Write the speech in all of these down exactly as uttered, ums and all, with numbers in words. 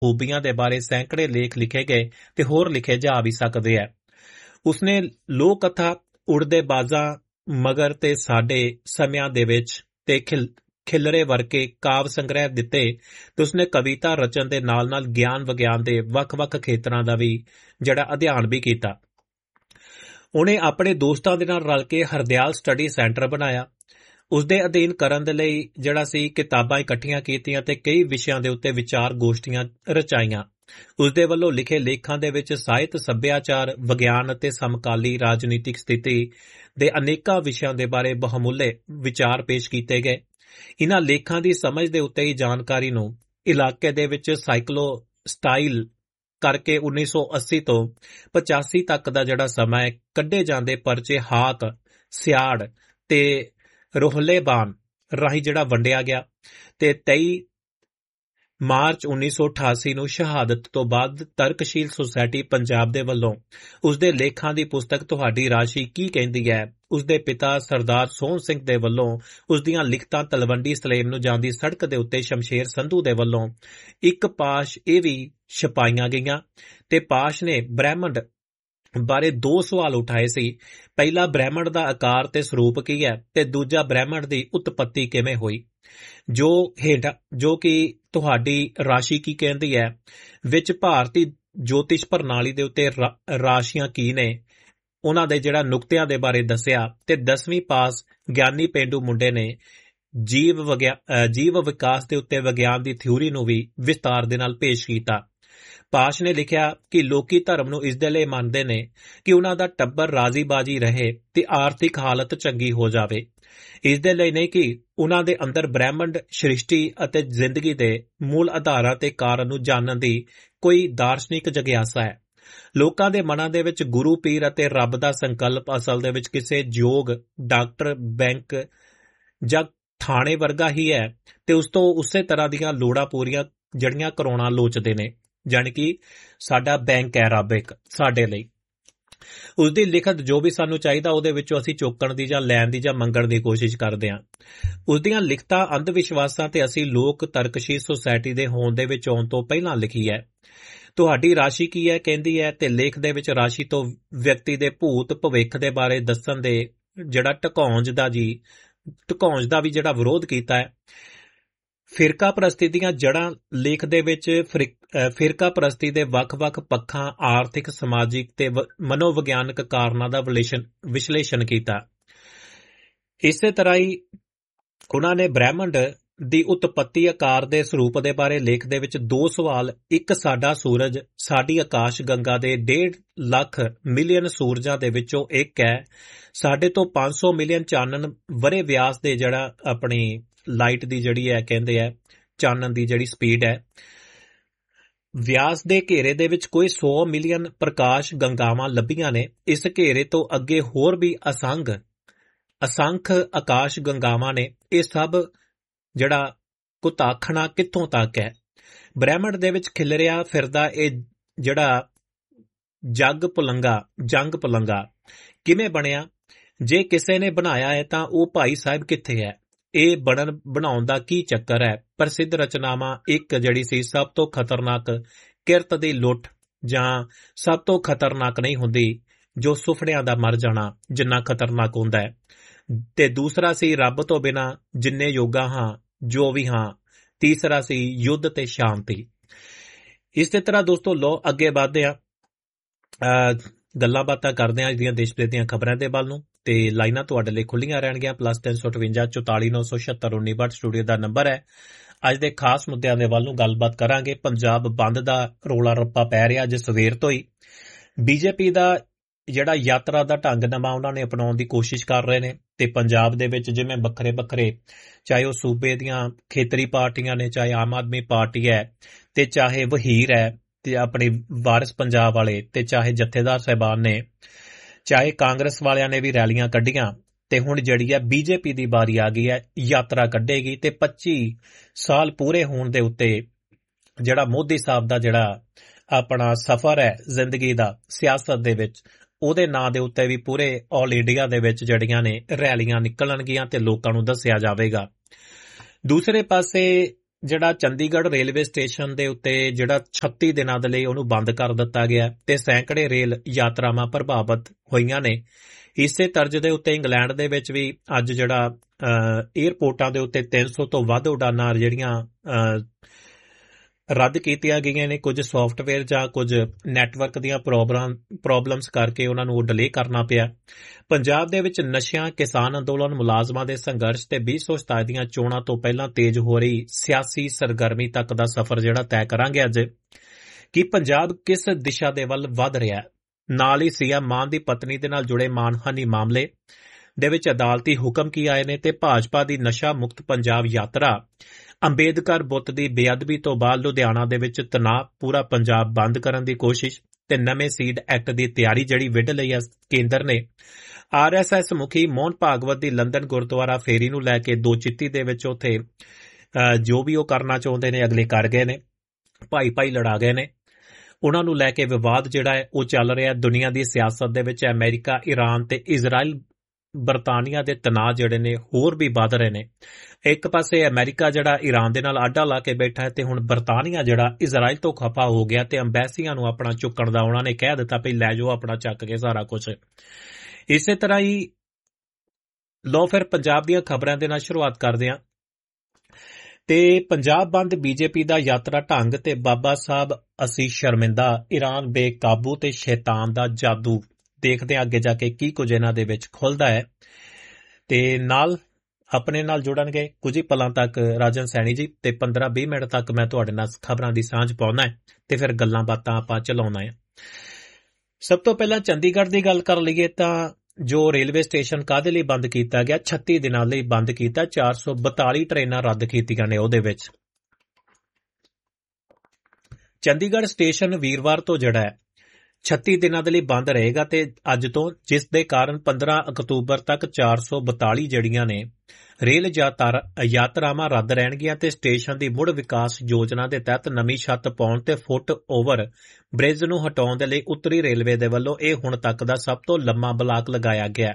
ਖੂਬੀਆਂ ਦੇ ਬਾਰੇ ਸੈਂਕੜੇ ਲੇਖ ਲਿਖੇ ਗਏ ਤੇ ਹੋਰ ਲਿਖੇ ਜਾ ਵੀ ਸਕਦੇ ਹੈ। ਉਸਨੇ ਲੋਕ ਕਥਾ, ਉੜਦੇ ਬਾਜ਼ਾਂ ਮਗਰ ਤੇ ਸਾਡੇ ਸਮਿਆਂ ਦੇ ਵਿੱਚ ਤੇ ਖਿਲ ਖਿਲਰੇ ਵਰਗੇ ਕਾਵ ਸੰਗ੍ਰਹਿ ਦਿੱਤੇ ਤੇ ਉਸਨੇ ਕਵਿਤਾ ਰਚਨ ਦੇ ਨਾਲ ਨਾਲ ਗਿਆਨ ਵਿਗਿਆਨ ਦੇ ਵੱਖ-ਵੱਖ ਖੇਤਰਾਂ ਦਾ ਵੀ ਜਿਹੜਾ ਅਧਿਐਨ ਵੀ ਕੀਤਾ। ਉਹਨੇ ਆਪਣੇ ਦੋਸਤਾਂ ਦੇ ਨਾਲ ਰਲ ਕੇ ਹਰਦਿਆਲ ਸਟੱਡੀ ਸੈਂਟਰ ਬਣਾਇਆ। ਉਸਦੇ ਅਧੀਨ ਕਰਨ ਦੇ ਲਈ ਜਿਹੜਾ ਸੀ ਕਿਤਾਬਾਂ ਇਕੱਠੀਆਂ ਕੀਤੀਆਂ ਤੇ ਕਈ ਵਿਸ਼ਿਆਂ ਦੇ ਉੱਤੇ ਵਿਚਾਰ ਗੋਸ਼ਟੀਆਂ ਰਚਾਈਆਂ। ਉਸਦੇ ਵੱਲੋਂ ਲਿਖੇ ਲੇਖਾਂ ਦੇ ਵਿੱਚ ਸਾਹਿਤ, ਸੱਭਿਆਚਾਰ, ਵਿਗਿਆਨ ਅਤੇ ਸਮਕਾਲੀ ਰਾਜਨੀਤਿਕ ਸਥਿਤੀ ਦੇ ਅਨੇਕਾਂ ਵਿਸ਼ਿਆਂ ਦੇ ਬਾਰੇ ਬਹੁਮੁੱਲੇ ਵਿਚਾਰ ਪੇਸ਼ ਕੀਤੇ ਗਏ। ਇਨ੍ਹਾਂ ਲੇਖਾਂ ਦੀ ਸਮਝ ਦੇ ਉੱਤੇ ਹੀ ਜਾਣਕਾਰੀ ਨੂੰ ਇਲਾਕੇ ਦੇ ਵਿੱਚ ਸਾਈਕਲੋ ਸਟਾਈਲ ਕਰਕੇ ਉੱਨੀ ਸੌ ਅੱਸੀ ਤੋਂ ਪਚਾਸੀ ਤੱਕ ਦਾ ਜਿਹੜਾ ਸਮਾਂ ਹੈ ਕੱਢੇ ਜਾਂਦੇ ਪਰਚੇ ਹਾਕ, ਸਿਆੜ ਤੇ ਰੋਹਲੇਬਾਨ ਰਾਹੀਂ ਜਿਹੜਾ ਵੰਡਿਆ ਗਿਆ ਤੇ ਤੇਈ ਮਾਰਚ ਉੱਨੀ ਸੌ ਅਠਾਸੀ ਨੂੰ ਸ਼ਹਾਦਤ ਤੋਂ ਬਾਅਦ ਤਰਕਸ਼ੀਲ ਸੁਸਾਇਟੀ ਪੰਜਾਬ ਦੇ ਵੱਲੋਂ ਉਸਦੇ ਲੇਖਾਂ ਦੀ ਪੁਸਤਕ ਤੁਹਾਡੀ ਰਾਸ਼ੀ ਕੀ ਕਹਿੰਦੀ ਹੈ, ਉਸਦੇ ਪਿਤਾ ਸਰਦਾਰ ਸੋਹਣ ਸਿੰਘ ਦੇ ਵੱਲੋਂ ਉਸਦੀਆਂ ਲਿਖਤਾਂ ਤਲਵੰਡੀ ਸਲੇਮ ਨੂੰ ਜਾਂਦੀ ਸੜਕ ਦੇ ਉੱਤੇ ਸ਼ਮਸ਼ੇਰ ਸੰਧੂ ਦੇ ਵੱਲੋਂ ਇੱਕ ਪਾਸ਼ ਇਹ ਵੀ ਛਪਾਈਆਂ ਗਈਆਂ ਤੇ ਪਾਸ਼ ਨੇ ਬ੍ਰਹਿਮੰਡ ਬਾਰੇ ਦੋ ਸਵਾਲ ਉਠਾਏ ਸੀ। ਪਹਿਲਾ, ਬ੍ਰਹਿਮੰਡ ਦਾ ਆਕਾਰ ਤੇ ਸਰੂਪ ਕੀ ਹੈ ਤੇ ਦੂਜਾ, ਬ੍ਰਹਿਮੰਡ ਦੀ ਉਤਪਤੀ ਕਿਵੇਂ ਹੋਈ। ਜੋ ਹੇਠ ਜੋ ਕਿ ਤੁਹਾਡੀ ਰਾਸ਼ੀ ਕੀ ਕਹਿੰਦੀ ਹੈ ਵਿੱਚ ਭਾਰਤੀ ਜੋਤਿਸ਼ ਪ੍ਰਣਾਲੀ ਦੇ ਉੱਤੇ ਰਾਸ਼ੀਆਂ ਕੀ ਨੇ, ਉਹਨਾਂ ਦੇ ਜਿਹੜਾ ਨੁਕਤਿਆਂ ਦੇ ਬਾਰੇ ਦੱਸਿਆ ਤੇ ਦਸਵੀਂ ਪਾਸ ਗਿਆਨੀ ਪੇਂਡੂ ਮੁੰਡੇ ਨੇ ਜੀਵ ਵਿਗਿਆ ਜੀਵ ਵਿਕਾਸ ਦੇ ਉੱਤੇ ਵਿਗਿਆਨ ਦੀ ਥਿਊਰੀ ਨੂੰ ਵੀ ਵਿਸਤਾਰ ਦੇ ਨਾਲ ਪੇਸ਼ ਕੀਤਾ। ਪਾਸ਼ ਨੇ ਲਿਖਿਆ ਕਿ ਲੋਕੀ ਧਰਮ ਨੂੰ ਇਸ ਦੇ ਲਈ ਮੰਨਦੇ ਨੇ ਕਿ ਉਹਨਾਂ ਦਾ ਟੱਬਰ ਰਾਜ਼ੀ-ਬਾਜੀ ਰਹੇ ਤੇ ਆਰਥਿਕ ਹਾਲਤ ਚੰਗੀ ਹੋ ਜਾਵੇ। ਇਸ ਦੇ ਲਈ ਨਹੀਂ ਕਿ ਉਹਨਾਂ ਦੇ ਅੰਦਰ ਬ੍ਰਹਿਮੰਡ, ਸ੍ਰਿਸ਼ਟੀ ਅਤੇ ਜ਼ਿੰਦਗੀ ਦੇ ਮੂਲ ਆਧਾਰਾਂ ਤੇ ਕਾਰਨ ਨੂੰ ਜਾਣਨ ਦੀ ਕੋਈ ਦਾਰਸ਼ਨਿਕ ਜਗਿਆਸਾ ਹੈ। ਲੋਕਾਂ ਦੇ ਮਨਾਂ ਦੇ ਵਿੱਚ ਗੁਰੂ ਪੀਰ ਅਤੇ ਰੱਬ ਦਾ ਸੰਕਲਪ ਅਸਲ ਦੇ ਵਿੱਚ ਕਿਸੇ ਯੋਗ, ਡਾਕਟਰ, ਬੈਂਕ ਜਾਂ ਥਾਣੇ ਵਰਗਾ ਹੀ ਹੈ ਤੇ ਉਸ ਤੋਂ ਉਸੇ ਤਰ੍ਹਾਂ ਦੀਆਂ ਲੋੜਾਂ ਪੂਰੀਆਂ ਜਿਹੜੀਆਂ ਕਰਾਉਣਾ ਲੋਚਦੇ ਨੇ, ਜਾਣੀ ਕਿ ਸਾਡਾ ਬੈਂਕ ਹੈ ਰੱਬ ਇੱਕ ਸਾਡੇ ਲਈ। ਉਸਦੀ ਲਿਖਤ ਜੋ ਵੀ ਸਾਨੂੰ ਚਾਹੀਦਾ ਉਹਦੇ ਵਿੱਚੋਂ ਅਸੀਂ ਚੁੱਕਣ ਦੀ ਜਾਂ ਲੈਣ ਦੀ ਜਾਂ ਮੰਗਣ ਦੀ ਕੋਸ਼ਿਸ਼ ਕਰਦੇ ਹਾਂ। ਉਸਦੀਆਂ ਲਿਖਤਾਂ ਅੰਧ ਵਿਸ਼ਵਾਸਾਂ ਤੇ ਅਸੀਂ ਲੋਕ ਤਰਕਸ਼ੀਲ ਸੁਸਾਇਟੀ ਦੇ ਹੋਂਦ ਦੇ ਵਿੱਚ ਆਉਣ ਤੋਂ ਪਹਿਲਾਂ ਲਿਖੀ ਹੈ। ਤੁਹਾਡੀ ਰਾਸ਼ੀ ਕੀ ਹੈ ਕਹਿੰਦੀ ਹੈ ਤੇ ਲੇਖ ਦੇ ਵਿੱਚ ਰਾਸ਼ੀ ਤੋਂ ਵਿਅਕਤੀ ਦੇ ਭੂਤ ਭਵਿੱਖ ਦੇ ਬਾਰੇ ਦੱਸਣ ਦੇ ਜਿਹੜਾ ਢਕੌਂਜ ਦਾ ਜੀ ਢਕੌਂਜ ਦਾ ਵੀ ਜਿਹੜਾ ਵਿਰੋਧ ਕੀਤਾ ਹੈ। ਫਿਰਕਾ ਪ੍ਰਸਤੀ ਦੀਆਂ ਜੜ੍ਹਾਂ ਲੇਖ ਦੇ ਵਿੱਚ ਫਿਰਕਾ ਪ੍ਰਸਤੀ ਦੇ ਵੱਖ-ਵੱਖ ਪੱਖਾਂ, ਆਰਥਿਕ, ਸਮਾਜਿਕ ਤੇ ਮਨੋਵਿਗਿਆਨਕ ਕਾਰਨਾਂ ਦਾ ਵਿਸ਼ਲੇਸ਼ਣ ਕੀਤਾ। ਇਸੇ ਤਰ੍ਹਾਂ ਹੀ ਉਹਨਾਂ ਨੇ ਬ੍ਰਹਿਮੰਡ ਦੀ ਉਤਪਤੀ, ਆਕਾਰ ਦੇ ਸਰੂਪ ਦੇ ਬਾਰੇ ਲੇਖ ਦੇ ਵਿੱਚ ਦੋ ਸਵਾਲ, ਇੱਕ ਸਾਡਾ ਸੂਰਜ ਸਾਡੀ ਆਕਾਸ਼ ਗੰਗਾ ਦੇ ਡੇਢ ਲੱਖ ਮਿਲੀਅਨ ਸੂਰਜਾਂ ਦੇ ਵਿੱਚੋਂ ਇੱਕ ਹੈ, ਸਾਡੇ ਤੋਂ ਪੰਜ ਸੌ ਮਿਲੀਅਨ ਚਾਨਣ ਵਰੇ ਵਿਆਸ ਦੇ ਜਿਹੜਾ ਆਪਣੀ ਲਾਈਟ ਦੀ ਜਿਹੜੀ ਹੈ ਕਹਿੰਦੇ ਹੈ ਚਾਨਣ ਦੀ ਜਿਹੜੀ ਸਪੀਡ ਹੈ, ਵਿਆਸ ਦੇ ਘੇਰੇ ਦੇ ਵਿੱਚ ਕੋਈ ਸੌ ਮਿਲੀਅਨ ਪ੍ਰਕਾਸ਼ ਗੰਗਾਵਾਂ ਲੱਭੀਆਂ ਨੇ। ਇਸ ਘੇਰੇ ਤੋਂ ਅੱਗੇ ਹੋਰ ਵੀ ਅਸੰਖ ਅਸੰਖ ਆਕਾਸ਼ ਗੰਗਾਵਾਂ ਨੇ। ਇਹ ਸਭ ਜਿਹੜਾ ਕੁਤਾਖਣਾ ਕਿੱਥੋਂ ਤੱਕ ਹੈ। ਬ੍ਰਹਿਮੰਡ ਦੇ ਵਿੱਚ ਖਿਲਰਿਆ ਫਿਰਦਾ ਇਹ ਜਿਹੜਾ ਜੱਗ ਪੁਲੰਗਾ ਜੰਗ ਪੁਲੰਗਾ ਕਿਵੇਂ ਬਣਿਆ। ਜੇ ਕਿਸੇ ਨੇ ਬਣਾਇਆ ਹੈ ਤਾਂ ਉਹ ਭਾਈ ਸਾਹਿਬ ਕਿੱਥੇ ਹੈ। ਇਹ ਬਣਨ ਬਣਾਉਣ ਦਾ ਕੀ ਚੱਕਰ ਹੈ। ਪ੍ਰਸਿੱਧ ਰਚਨਾਵਾਂ ਇੱਕ ਜਿਹੜੀ ਸੀ ਸਭ ਤੋਂ ਖਤਰਨਾਕ ਕਿਰਤ ਦੀ ਲੁੱਟ ਜਾਂ ਸਭ ਤੋਂ ਖਤਰਨਾਕ ਨਹੀਂ ਹੁੰਦੀ ਜੋ ਸੁਫੜਿਆਂ ਦਾ ਮਰ ਜਾਣਾ ਜਿੰਨਾ ਖਤਰਨਾਕ ਹੁੰਦਾ ਹੈ, ਤੇ ਦੂਸਰਾ ਸੀ ਰੱਬ ਤੋਂ ਬਿਨਾਂ ਜਿੰਨੇ ਯੋਗਾ ਹਾਂ ਜੋ ਵੀ ਹਾਂ, ਤੀਸਰਾ ਸੀ ਯੁੱਧ ਤੇ ਸ਼ਾਂਤੀ। ਇਸੇ ਤਰ੍ਹਾਂ ਦੋਸਤੋ ਲੋ ਅੱਗੇ ਵੱਧਦੇ ਆ, ਗੱਲਾਂ ਬਾਤਾਂ ਕਰਦੇ ਹਾਂ ਜਿਹੜੀਆਂ ਦੇਸ਼ ਵਿਦੇਸ਼ ਦੀਆਂ ਖਬਰਾਂ ਦੇ ਵੱਲ ਨੂੰ, ਤੇ ਲਾਈਨਾਂ ਤੁਹਾਡੇ ਲਈ ਖੁੱਲੀਆਂ ਰਹਿਣਗੀਆਂ। ਪਲੱਸ ਤਿੰਨ ਸੌ ਅਠਵੰਜਾ ਚੁਤਾਲੀ ਨੌ ਸੌ ਛਿਅੱਤਰ ਉੱਨੀ ਬੱਟ ਸਟੂਡੀਓ ਦਾ ਨੰਬਰ ਹੈ। ਅੱਜ ਦੇ ਖਾਸ ਮੁੱਦਿਆਂ ਦੇ ਵੱਲ ਨੂੰ ਗੱਲਬਾਤ ਕਰਾਂਗੇ। ਪੰਜਾਬ ਬੰਦ ਦਾ ਰੌਲਾ ਰੱਪਾ ਪੈ ਰਿਹਾ ਅੱਜ ਸਵੇਰ ਤੋਂ ਹੀ। ਬੀਜੇਪੀ ਦਾ ਜਿਹੜਾ ਯਾਤਰਾ ਦਾ ਢੰਗ ਨਵਾਂ ਉਹਨਾਂ ਨੇ ਅਪਣਾਉਣ ਦੀ ਕੋਸ਼ਿਸ਼ ਕਰ ਰਹੇ ਨੇ, ਤੇ ਪੰਜਾਬ ਦੇ ਵਿੱਚ ਜਿਵੇਂ ਵੱਖਰੇ ਵੱਖਰੇ ਚਾਹੇ ਉਹ ਸੂਬੇ ਦੀਆਂ ਖੇਤਰੀ ਪਾਰਟੀਆਂ ਨੇ, ਚਾਹੇ ਆਮ ਆਦਮੀ ਪਾਰਟੀ ਹੈ, ਤੇ ਚਾਹੇ ਵਹੀਰ ਹੈ ਤੇ ਆਪਣੀ ਵਾਰਿਸ ਪੰਜਾਬ ਵਾਲੇ, ਤੇ ਚਾਹੇ ਜਥੇਦਾਰ ਸਾਹਿਬਾਨ ਨੇ, ਚਾਹੇ ਕਾਂਗਰਸ ਵਾਲਿਆਂ ਨੇ ਵੀ ਰੈਲੀਆਂ ਕੱਢੀਆਂ, ਤੇ ਹੁਣ ਜਿਹੜੀ ਹੈ ਬੀਜੇਪੀ ਦੀ ਵਾਰੀ ਆ ਗਈ ਹੈ, ਯਾਤਰਾ ਕੱਢੇਗੀ। ਤੇ ਪੱਚੀ ਸਾਲ ਪੂਰੇ ਹੋਣ ਦੇ ਉੱਤੇ ਜਿਹੜਾ ਮੋਦੀ ਸਾਹਿਬ ਦਾ ਜਿਹੜਾ ਆਪਣਾ ਸਫ਼ਰ ਹੈ ਜ਼ਿੰਦਗੀ ਦਾ ਸਿਆਸਤ ਦੇ ਵਿੱਚ, ਉਹਦੇ ਨਾਂ ਦੇ ਉੱਤੇ ਵੀ ਪੂਰੇ ਆਲ ਇੰਡੀਆ ਦੇ ਵਿੱਚ ਜਿਹੜੀਆਂ ਨੇ ਰੈਲੀਆਂ ਨਿਕਲਣਗੀਆਂ ਤੇ ਲੋਕਾਂ ਨੂੰ ਦੱਸਿਆ ਜਾਵੇਗਾ। ਦੂਸਰੇ ਪਾਸੇ ਜਿਹੜਾ ਚੰਡੀਗੜ੍ਹ ਰੇਲਵੇ ਸਟੇਸ਼ਨ ਦੇ ਉੱਤੇ ਜਿਹੜਾ ਛੱਤੀ ਦਿਨਾਂ ਦੇ ਲਈ ਉਹਨੂੰ ਬੰਦ ਕਰ ਦਿੱਤਾ ਗਿਆ ਤੇ ਸੈਂਕੜੇ ਰੇਲ ਯਾਤਰਾਵਾਂ ਪ੍ਰਭਾਵਿਤ ਹੋਈਆਂ ਨੇ। ਇਸੇ ਤਰਜ਼ ਦੇ ਉੱਤੇ ਇੰਗਲੈਂਡ ਦੇ ਵਿੱਚ ਵੀ ਅੱਜ ਜਿਹੜਾ ਏਅਰਪੋਰਟਾਂ ਦੇ ਉੱਤੇ ਤਿੰਨ ਸੌ ਤੋਂ ਵੱਧ ਉਡਾਨਾਂ ਜਿਹੜੀਆਂ ਰੱਦ ਕੀਤੀਆਂ ਗਈਆਂ ਨੇ। ਕੁਝ ਸੌਫਟਵੇਅਰ ਜਾਂ ਕੁਝ ਨੈਟਵਰਕ ਦੀਆਂ ਪ੍ਰੋਬਲਮ ਪ੍ਰੋਬਲਮਸ ਕਰਕੇ ਉਹਨਾਂ ਨੂੰ ਡਿਲੇ ਕਰਨਾ ਪਿਆ। ਪੰਜਾਬ ਦੇ ਵਿੱਚ ਨਸ਼ਿਆਂ, ਕਿਸਾਨ ਅੰਦੋਲਨ, ਮੁਲਾਜ਼ਮਾਂ ਦੇ ਸੰਘਰਸ਼ ਤੇ ਵੀਹ ਸੌ ਸਤਾਈ ਦੀਆਂ ਚੋਣਾਂ ਤੋਂ ਪਹਿਲਾਂ ਤੇਜ਼ ਹੋ ਰਹੀ ਸਿਆਸੀ ਸਰਗਰਮੀ ਤੱਕ ਦਾ ਸਫ਼ਰ ਜਿਹੜਾ ਤੈਅ ਕਰਾਂਗੇ ਅੱਜ ਕਿ ਪੰਜਾਬ ਕਿਸ ਦਿਸ਼ਾ ਦੇ ਵੱਲ ਵੱਧ ਰਿਹਾ। ਨਾਲ ਹੀ ਸੀਐਮ ਮਾਨ ਦੀ ਪਤਨੀ ਦੇ ਨਾਲ ਜੁੜੇ ਮਾਨਹਾਨੀ ਮਾਮਲੇ ਦੇ ਵਿੱਚ ਅਦਾਲਤੀ ਹੁਕਮ ਕੀ ਆਏ ਨੇ ਤੇ ਭਾਜਪਾ ਦੀ ਨਸ਼ਾ ਮੁਕਤ ਪੰਜਾਬ ਯਾਤਰਾ, ਅੰਬੇਦਕਰ ਬੁੱਤ ਦੀ ਬੇਅਦਬੀ ਤੋਂ ਬਾਅਦ ਲੁਧਿਆਣਾ ਦੇ ਵਿੱਚ ਤਣਾਅ, ਪੂਰਾ ਪੰਜਾਬ ਬੰਦ ਕਰਨ ਦੀ ਕੋਸ਼ਿਸ਼ ਤੇ ਨਵੇਂ ਸੀਡ ਐਕਟ ਦੀ ਤਿਆਰੀ ਜਿਹੜੀ ਵਿੱਢ ਲਈ ਹੈ ਕੇਂਦਰ ਨੇ। ਆਰ ਐਸ ਐਸ ਮੁਖੀ ਮੋਹਨ ਭਾਗਵਤ ਦੀ ਲੰਡਨ ਗੁਰਦੁਆਰਾ ਫੇਰੀ ਨੂੰ ਲੈ ਕੇ ਦੋ ਚਿੱਤੀ ਦੇ ਵਿੱਚ ਉੱਥੇ ਜੋ ਵੀ ਉਹ ਕਰਨਾ ਚਾਹੁੰਦੇ ਨੇ ਅਗਲੇ ਕਰ ਗਏ ਨੇ, ਭਾਈ ਭਾਈ ਲੜਾ ਗਏ ਨੇ। ਉਹਨਾਂ ਨੂੰ ਲੈ ਕੇ ਵਿਵਾਦ ਜਿਹੜਾ ਹੈ ਉਹ ਚੱਲ ਰਿਹਾ। ਦੁਨੀਆ ਦੀ ਸਿਆਸਤ ਦੇ ਵਿੱਚ ਅਮਰੀਕਾ, ਈਰਾਨ ਤੇ ਇਜ਼ਰਾਈਲ, ਬਰਤਾਨੀਆ ਦੇ ਤਣਾਅ ਜਿਹੜੇ ਨੇ ਹੋਰ ਵੀ ਵੱਧ ਰਹੇ ਨੇ। ਇੱਕ ਪਾਸੇ ਅਮਰੀਕਾ ਜਿਹੜਾ ਈਰਾਨ ਦੇ ਨਾਲ ਆਡਾ ਲਾ ਕੇ ਬੈਠਾ ਹੈ ਤੇ ਹੁਣ ਬਰਤਾਨੀਆ ਜਿਹੜਾ ਇਜ਼ਰਾਈਲ ਤੋਂ ਖਪਾ ਹੋ ਗਿਆ ਤੇ ਅੰਬੈਸੀਆਂ ਨੂੰ ਆਪਣਾ ਚੁੱਕਣ ਦਾ ਉਹਨਾਂ ਨੇ ਕਹਿ ਦਿੱਤਾ ਵੀ ਲੈ ਜਾਓ ਆਪਣਾ ਚੱਕ ਕੇ ਸਾਰਾ ਕੁਝ। ਇਸੇ ਤਰ੍ਹਾਂ ਹੀ ਲੋ ਫਿਰ ਪੰਜਾਬ ਦੀਆਂ ਖਬਰਾਂ ਦੇ ਨਾਲ ਸ਼ੁਰੂਆਤ ਕਰਦੇ ਹਾਂ ਤੇ ਪੰਜਾਬ ਬੰਦ, ਬੀਜੇਪੀ ਦਾ ਯਾਤਰਾ ਢੰਗ ਤੇ ਬਾਬਾ ਸਾਹਿਬ ਅਸੀਂ ਸ਼ਰਮਿੰਦਾ, ਈਰਾਨ ਬੇਕਾਬੂ ਤੇ ਸ਼ੈਤਾਨ ਦਾ ਜਾਦੂ। ਦੇਖਦੇ ਹਾਂ ਅੱਗੇ ਜਾ ਕੇ ਕੀ ਕੁਝ ਇਹਨਾਂ ਦੇ ਵਿੱਚ ਖੁੱਲਦਾ ਹੈ। ਤੇ ਨਾਲ ਆਪਣੇ ਨਾਲ ਜੁੜਨਗੇ ਕੁਝ ਹੀ ਪਲਾਂ ਤੱਕ ਰਾਜਨ ਸੈਣੀ ਜੀ ਤੇ ਪੰਦਰਾਂ ਵੀਹ ਮਿੰਟ ਤੱਕ ਮੈਂ ਤੁਹਾਡੇ ਨਾਲ ਖਬਰਾਂ ਦੀ ਸਾਂਝ ਪਾਉਣਾ ਹੈ ਤੇ ਫਿਰ ਗੱਲਾਂ ਬਾਤਾਂ ਆਪਾਂ ਚਲਾਉਣਾ ਹੈ। ਸਭ ਤੋਂ ਪਹਿਲਾਂ ਚੰਡੀਗੜ੍ਹ ਦੀ ਗੱਲ ਕਰ ਲਈਏ ਤਾਂ ਜੋ ਰੇਲਵੇ ਸਟੇਸ਼ਨ ਕਾਹਦੇ ਲਈ ਬੰਦ ਕੀਤਾ ਗਿਆ, ਛੱਤੀ ਦਿਨਾਂ ਲਈ ਬੰਦ ਕੀਤਾ। ਚਾਰ ਸੌ ਬਤਾਲੀ ਟ੍ਰੇਨਾਂ ਰੱਦ ਕੀਤੀਆਂ ਨੇ ਉਹਦੇ ਵਿੱਚ। ਚੰਡੀਗੜ੍ਹ ਸਟੇਸ਼ਨ ਵੀਰਵਾਰ ਤੋਂ ਜਿਹੜਾ ਹੈ ਛੱਤੀ ਦਿਨਾਂ ਦੇ ਲਈ ਬੰਦ ਰਹੇਗਾ ਤੇ ਅੱਜ ਤੋਂ, ਜਿਸ ਦੇ ਕਾਰਨ ਪੰਦਰਾਂ ਅਕਤੂਬਰ ਤੱਕ ਚਾਰ ਸੌ ਬਤਾਲੀ ਜਿਹੜੀਆਂ ਨੇ ਰੇਲ ਯਾਤਰਾਵਾਂ ਰੱਦ ਰਹਿਣਗੀਆਂ ਤੇ ਸਟੇਸ਼ਨ ਦੀ ਮੁੜ ਵਿਕਾਸ ਯੋਜਨਾ ਦੇ ਤਹਿਤ ਨਵੀਂ ਛੱਤ ਪਾਉਣ ਤੇ ਫੁੱਟ ਓਵਰ ਬ੍ਰਿਜ ਨੂੰ ਹਟਾਉਣ ਦੇ ਲਈ ਉੱਤਰੀ ਰੇਲਵੇ ਦੇ ਵੱਲੋਂ ਇਹ ਹੁਣ ਤੱਕ ਦਾ ਸਭ ਤੋਂ ਲੰਮਾ ਬਲਾਕ ਲਗਾਇਆ ਗਿਆ।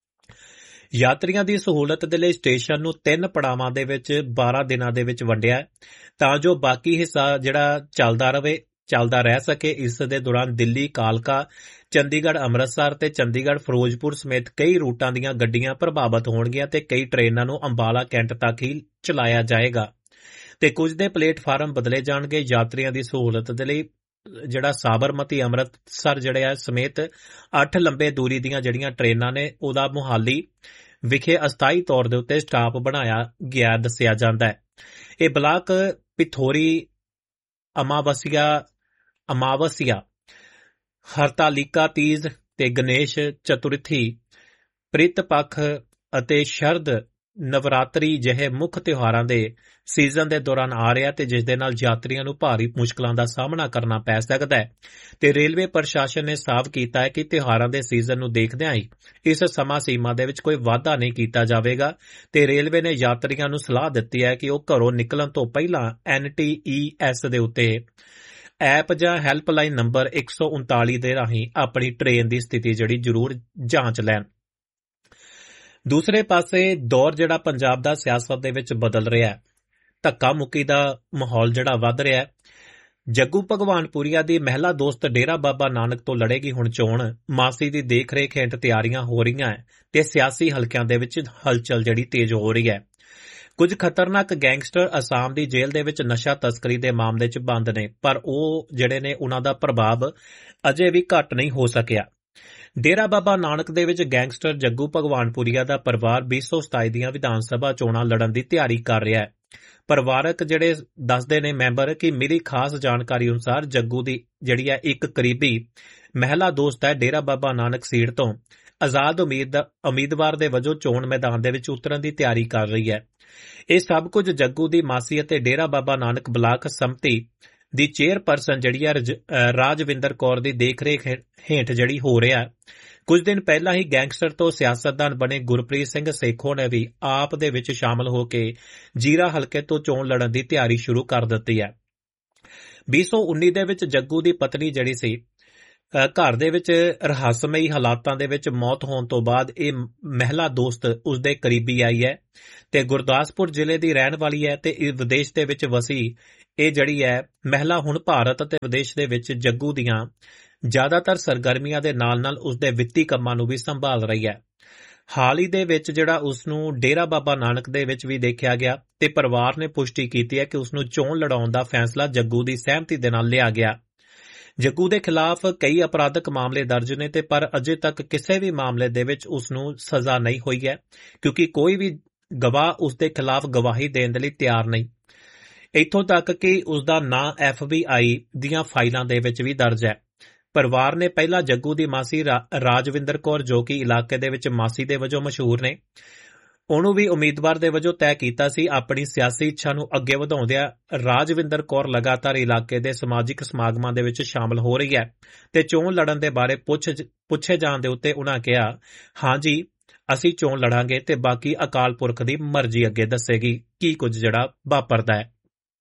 ਯਾਤਰੀਆਂ ਦੀ ਸਹੂਲਤ ਦੇ ਲਈ ਸਟੇਸ਼ਨ ਨੂੰ ਤਿੰਨ ਪੜਾਵਾਂ ਦੇ ਵਿੱਚ ਬਾਰਾਂ ਦਿਨਾਂ ਦੇ ਵਿੱਚ ਵੰਡਿਆ ਤਾਂ ਜੋ ਬਾਕੀ ਹਿੱਸਾ ਜਿਹੜਾ ਚੱਲਦਾ ਰਹੇ ਚੱਲਦਾ ਰਹਿ ਸਕੇ। ਇਸ ਦੇ ਦੌਰਾਨ ਦਿੱਲੀ, ਕਾਲਕਾ, ਚੰਡੀਗੜ੍ਹ, ਅੰਮ੍ਰਿਤਸਰ ਤੇ ਚੰਡੀਗੜ੍ਹ ਫਿਰੋਜ਼ਪੁਰ ਸਮੇਤ ਕਈ ਰੂਟਾਂ ਦੀਆਂ ਗੱਡੀਆਂ ਪ੍ਰਭਾਵਿਤ ਹੋਣਗੀਆਂ ਤੇ ਕਈ ਟ੍ਰੇਨਾਂ ਨੂੰ ਅੰਬਾਲਾ ਕੈਂਟ ਤੱਕ ਹੀ ਚਲਾਇਆ ਜਾਏਗਾ ਤੇ ਕੁਝ ਦੇ ਪਲੇਟਫਾਰਮ ਬਦਲੇ ਜਾਣਗੇ। ਯਾਤਰੀਆਂ ਦੀ ਸਹੂਲਤ ਦੇ ਲਈ ਜਿਹੜਾ ਸਾਬਰਮਤੀ, ਅੰਮ੍ਰਿਤਸਰ ਜਿਹੜਾ ਸਮੇਤ ਅੱਠ ਲੰਬੇ ਦੂਰੀ ਦੀਆਂ ਜਿਹੜੀਆਂ ਟ੍ਰੇਨਾਂ ਨੇ ਉਹਦਾ ਮੁਹਾਲੀ ਵਿਖੇ ਅਸਥਾਈ ਤੌਰ ਦੇ ਉੱਤੇ ਸਟਾਪ ਬਣਾਇਆ ਗਿਆ ਦੱਸਿਆ ਜਾਂਦਾ ਹੈ। ਇਹ ਬਲਾਕ ਪਿਥੋਰੀ, ਅਮਾਵਸਿਆ ਅਮਾਵਸਿਆ ਹਰਤਾਲਿਕਾ ਤੀਜ ਤੇ ਗਣੇਸ਼ ਚਤੁਰਥੀ, ਪ੍ਰਿਤ ਪੱਖ ਅਤੇ ਸ਼ਰਦ ਨਵਰਾਤਰੀ ਜਿਹੇ ਮੁੱਖ ਤਿਉਹਾਰਾਂ ਦੇ ਸੀਜ਼ਨ ਦੇ ਦੌਰਾਨ ਆ ਰਿਹਾ ਤੇ ਜਿਸ ਦੇ ਨਾਲ ਯਾਤਰੀਆਂ ਨੂੰ ਭਾਰੀ ਮੁਸ਼ਕਲਾਂ ਦਾ ਸਾਹਮਣਾ ਕਰਨਾ ਪੈ ਸਕਦਾ ਹੈ ਤੇ ਰੇਲਵੇ ਪ੍ਰਸ਼ਾਸਨ ਨੇ ਸਾਫ਼ ਕੀਤਾ ਹੈ ਕਿ ਤਿਉਹਾਰਾਂ ਦੇ ਸੀਜ਼ਨ ਨੂੰ ਦੇਖਦਿਆਂ ਹੀ ਇਸ ਸਮਾਂ ਸੀਮਾ ਦੇ ਵਿੱਚ ਕੋਈ ਵਾਧਾ ਨਹੀਂ ਕੀਤਾ ਜਾਵੇਗਾ ਤੇ ਰੇਲਵੇ ਨੇ ਯਾਤਰੀਆਂ ਨੂੰ ਸਲਾਹ ਦਿੱਤੀ ਹੈ ਕਿ ਉਹ ਘਰੋਂ ਨਿਕਲਣ ਤੋਂ ਪਹਿਲਾਂ ਐਨ ਟੀ ਈ ਐਸ ਦੇ ਉੱਤੇ ਐਪ ਜਾਂ ਹੈਲਪਲਾਈਨ ਨੰਬਰ ਇੱਕ ਸੌ ਉਨਤਾਲੀ ਦੇ ਰਾਹੀਂ ਆਪਣੀ ਟ੍ਰੇਨ ਦੀ ਸਥਿਤੀ ਜਿਹੜੀ ਜ਼ਰੂਰ ਜਾਂਚ ਲੈਣ। ਦੂਸਰੇ ਪਾਸੇ ਦੌਰ ਜਿਹੜਾ ਪੰਜਾਬ ਦਾ ਸਿਆਸਤ ਦੇ ਵਿੱਚ ਬਦਲ ਰਿਹਾ ਹੈ, ਧੱਕਾ ਮੁੱਕੀ ਦਾ ਮਾਹੌਲ ਜਿਹੜਾ ਵੱਧ ਰਿਹਾ ਹੈ। ਜੱਗੂ ਭਗਵਾਨਪੁਰੀਆ ਦੀ ਮਹਿਲਾ ਦੋਸਤ ਡੇਰਾ ਬਾਬਾ ਨਾਨਕ ਤੋਂ ਲੜੇਗੀ ਹੁਣ ਚੋਣ। ਮਾਸੀ ਦੀ ਦੇਖ-ਰੇਖ ਹੇਠ ਤਿਆਰੀਆਂ ਹੋ ਰਹੀਆਂ ਹੈ ਤੇ ਸਿਆਸੀ ਹਲਕਿਆਂ ਦੇ ਵਿੱਚ ਹਲਚਲ ਜਿਹੜੀ ਤੇਜ਼ ਹੋ ਰਹੀ ਹੈ। ਕੁਝ ਖਤਰਨਾਕ ਗੈਂਗਸਟਰ ਅਸਾਮ ਦੀ ਜੇਲ੍ਹ ਦੇ ਵਿੱਚ ਨਸ਼ਾ ਤਸਕਰੀ ਦੇ ਮਾਮਲੇ 'ਚ ਬੰਦ ਨੇ ਪਰ ਉਹ ਜਿਹੜੇ ਨੇ ਉਹਨਾਂ ਦਾ ਪ੍ਰਭਾਵ ਅਜੇ ਵੀ ਘੱਟ ਨਹੀਂ ਹੋ ਸਕਿਆ। ਡੇਰਾ ਬਾਬਾ ਨਾਨਕ ਦੇ ਵਿੱਚ ਗੈਂਗਸਟਰ ਜੱਗੂ ਭਗਵਾਨਪੁਰੀਆ ਦਾ ਪਰਿਵਾਰ ਵੀਹ ਸੌ ਸਤਾਈ ਦੀਆਂ ਵਿਧਾਨ ਸਭਾ ਚੋਣਾਂ ਲੜਨ ਦੀ ਤਿਆਰੀ ਕਰ ਰਿਹਾ ਹੈ। ਪਰਿਵਾਰਕ ਜਿਹੜੇ ਦੱਸਦੇ ਨੇ ਮੈਂਬਰ ਕਿ ਮੇਰੀ ਖਾਸ ਜਾਣਕਾਰੀ ਅਨੁਸਾਰ ਜੱਗੂ ਦੀ ਜਿਹੜੀ ਹੈ ਇੱਕ ਕਰੀਬੀ ਮਹਿਲਾ ਦੋਸਤ ਹੈ ਡੇਰਾ ਬਾਬਾ ਨਾਨਕ ਸੀਟ ਤੋਂ ਆਜ਼ਾਦ ਉਮੀਦ ਉਮੀਦਵਾਰ ਦੇ ਵਜੋਂ ਚੋਣ ਮੈਦਾਨ ਦੇ ਵਿੱਚ ਉਤਰਨ ਦੀ ਤਿਆਰੀ ਕਰ ਰਹੀ ਹੈ। ਇਹ ਸਭ ਕੁਝ ਜੱਗੂ ਦੀ ਮਾਸੀ ਅਤੇ ਡੇਰਾ ਬਾਬਾ ਨਾਨਕ ਬਲਾਕ ਸੰਮਤੀ ਦੀ ਚੇਅਰਪਰਸਨ ਜਿਹੜੀ ਹੈ ਰਾਜਵਿੰਦਰ ਕੌਰ ਦੀ ਦੇਖ-ਰੇਖ ਹੇਠ ਜਿਹੜੀ ਹੋ ਰਿਹਾ। ਕੁਝ ਦਿਨ ਪਹਿਲਾਂ ਹੀ ਗੈਂਗਸਟਰ ਤੋਂ ਸਿਆਸਤਦਾਨ ਬਣੇ ਗੁਰਪ੍ਰੀਤ ਸਿੰਘ ਸੇਖੋਂ ਨੇ ਵੀ ਆਪ ਦੇ ਵਿੱਚ ਸ਼ਾਮਲ ਹੋ ਕੇ ਜੀਰਾ ਹਲਕੇ ਤੋਂ ਚੋਣ ਲੜਨ ਦੀ ਤਿਆਰੀ ਸ਼ੁਰੂ ਕਰ ਦਿੱਤੀ ਹੈ। ਵੀਹ ਸੌ ਉੱਨੀ ਦੇ ਵਿੱਚ ਜੱਗੂ ਦੀ ਪਤਨੀ ਜਿਹੜੀ ਸੀ ਘਰ ਦੇ ਵਿੱਚ ਰਹੱਸਮਈ ਹਾਲਾਤਾਂ ਦੇ ਵਿੱਚ ਮੌਤ ਹੋਣ ਤੋਂ ਬਾਅਦ ਇਹ ਮਹਿਲਾ ਦੋਸਤ ਉਸਦੇ ਕਰੀਬੀ ਆਈ ਹੈ ਤੇ ਗੁਰਦਾਸਪੁਰ ਜ਼ਿਲ੍ਹੇ ਦੀ ਰਹਿਣ ਵਾਲੀ ਹੈ ਤੇ ਇਹ ਵਿਦੇਸ਼ ਦੇ ਵਿੱਚ ਵਸੀ ਇਹ ਜਿਹੜੀ ਹੈ ਮਹਿਲਾ ਹੁਣ ਭਾਰਤ ਅਤੇ ਵਿਦੇਸ਼ ਦੇ ਵਿੱਚ ਜੱਗੂ ਦੀਆਂ ਜ਼ਿਆਦਾਤਰ ਸਰਗਰਮੀਆਂ ਦੇ ਨਾਲ ਨਾਲ ਉਸਦੇ ਵਿੱਤੀ ਕੰਮਾਂ ਨੂੰ ਵੀ ਸੰਭਾਲ ਰਹੀ ਹੈ। ਹਾਲ ਹੀ ਦੇ ਵਿੱਚ ਜਿਹੜਾ ਉਸ ਨੂੰ ਡੇਰਾ ਬਾਬਾ ਨਾਨਕ ਦੇ ਵਿੱਚ ਵੀ ਦੇਖਿਆ ਗਿਆ ਤੇ ਪਰਿਵਾਰ ਨੇ ਪੁਸ਼ਟੀ ਕੀਤੀ ਹੈ ਕਿ ਉਸ ਨੂੰ ਚੋਣ ਲੜਾਉਣ ਦਾ ਫੈਸਲਾ ਜੱਗੂ ਦੀ ਸਹਿਮਤੀ ਦੇ ਨਾਲ ਲਿਆ ਗਿਆ। ਜੱਗੂ ਦੇ ਖਿਲਾਫ ਕਈ ਅਪਰਾਧਕ ਮਾਮਲੇ ਦਰਜ ਨੇ ਤੇ ਪਰ ਅਜੇ ਤੱਕ ਕਿਸੇ ਵੀ ਮਾਮਲੇ ਦੇ ਵਿੱਚ ਉਸ ਨੂੰ ਸਜ਼ਾ ਨਹੀਂ ਹੋਈ ਹੈ ਕਿਉਂਕਿ ਕੋਈ ਵੀ ਗਵਾਹ ਉਸ ਦੇ ਖਿਲਾਫ ਗਵਾਹੀ ਦੇਣ ਦੇ ਲਈ ਤਿਆਰ ਨਹੀਂ। ਇੱਥੋਂ ਤੱਕ ਕਿ ਉਸ ਦਾ ਨਾਂ ਐਫ ਬੀ ਆਈ ਦੀਆਂ ਫਾਈਲਾਂ ਦੇ ਵਿੱਚ ਵੀ ਦਰਜ ਹੈ। ਪਰਿਵਾਰ ਨੇ ਪਹਿਲਾਂ ਜੱਗੂ ਦੀ ਮਾਸੀ ਰਾਜਵਿੰਦਰ ਕੌਰ ਜੋ ਕਿ ਇਲਾਕੇ ਦੇ ਵਿੱਚ ਮਾਸੀ ਦੇ ਵਜੋਂ ਮਸ਼ਹੂਰ ਨੇ ਉਹਨੂੰ ਵੀ ਉਮੀਦਵਾਰ ਦੇ ਵਜੋਂ ਤੈਅ ਕੀਤਾ ਸੀ। ਆਪਣੀ ਸਿਆਸੀ ਇੱਛਾ ਨੂੰ ਅੱਗੇ ਵਧਾਉਂਦਿਆਂ ਰਾਜਵਿੰਦਰ ਕੌਰ ਲਗਾਤਾਰ ਇਲਾਕੇ ਦੇ ਸਮਾਜਿਕ ਸਮਾਗਮਾਂ ਦੇ ਵਿੱਚ ਸ਼ਾਮਲ ਹੋ ਰਹੀ ਹੈ ਤੇ ਚੋਣ ਲੜਨ ਦੇ ਬਾਰੇ ਪੁੱਛੇ ਜਾਣ ਦੇ ਉੱਤੇ ਉਨ੍ਹਾਂ ਕਿਹਾ, ਹਾਂਜੀ ਅਸੀਂ ਚੋਣ ਲੜਾਂਗੇ ਤੇ ਬਾਕੀ ਅਕਾਲ ਪੁਰਖ ਦੀ ਮਰਜ਼ੀ ਅੱਗੇ ਦੱਸੇਗੀ ਕੀ ਕੁਝ ਜਿਹੜਾ ਵਾਪਰਦਾ ਹੈ।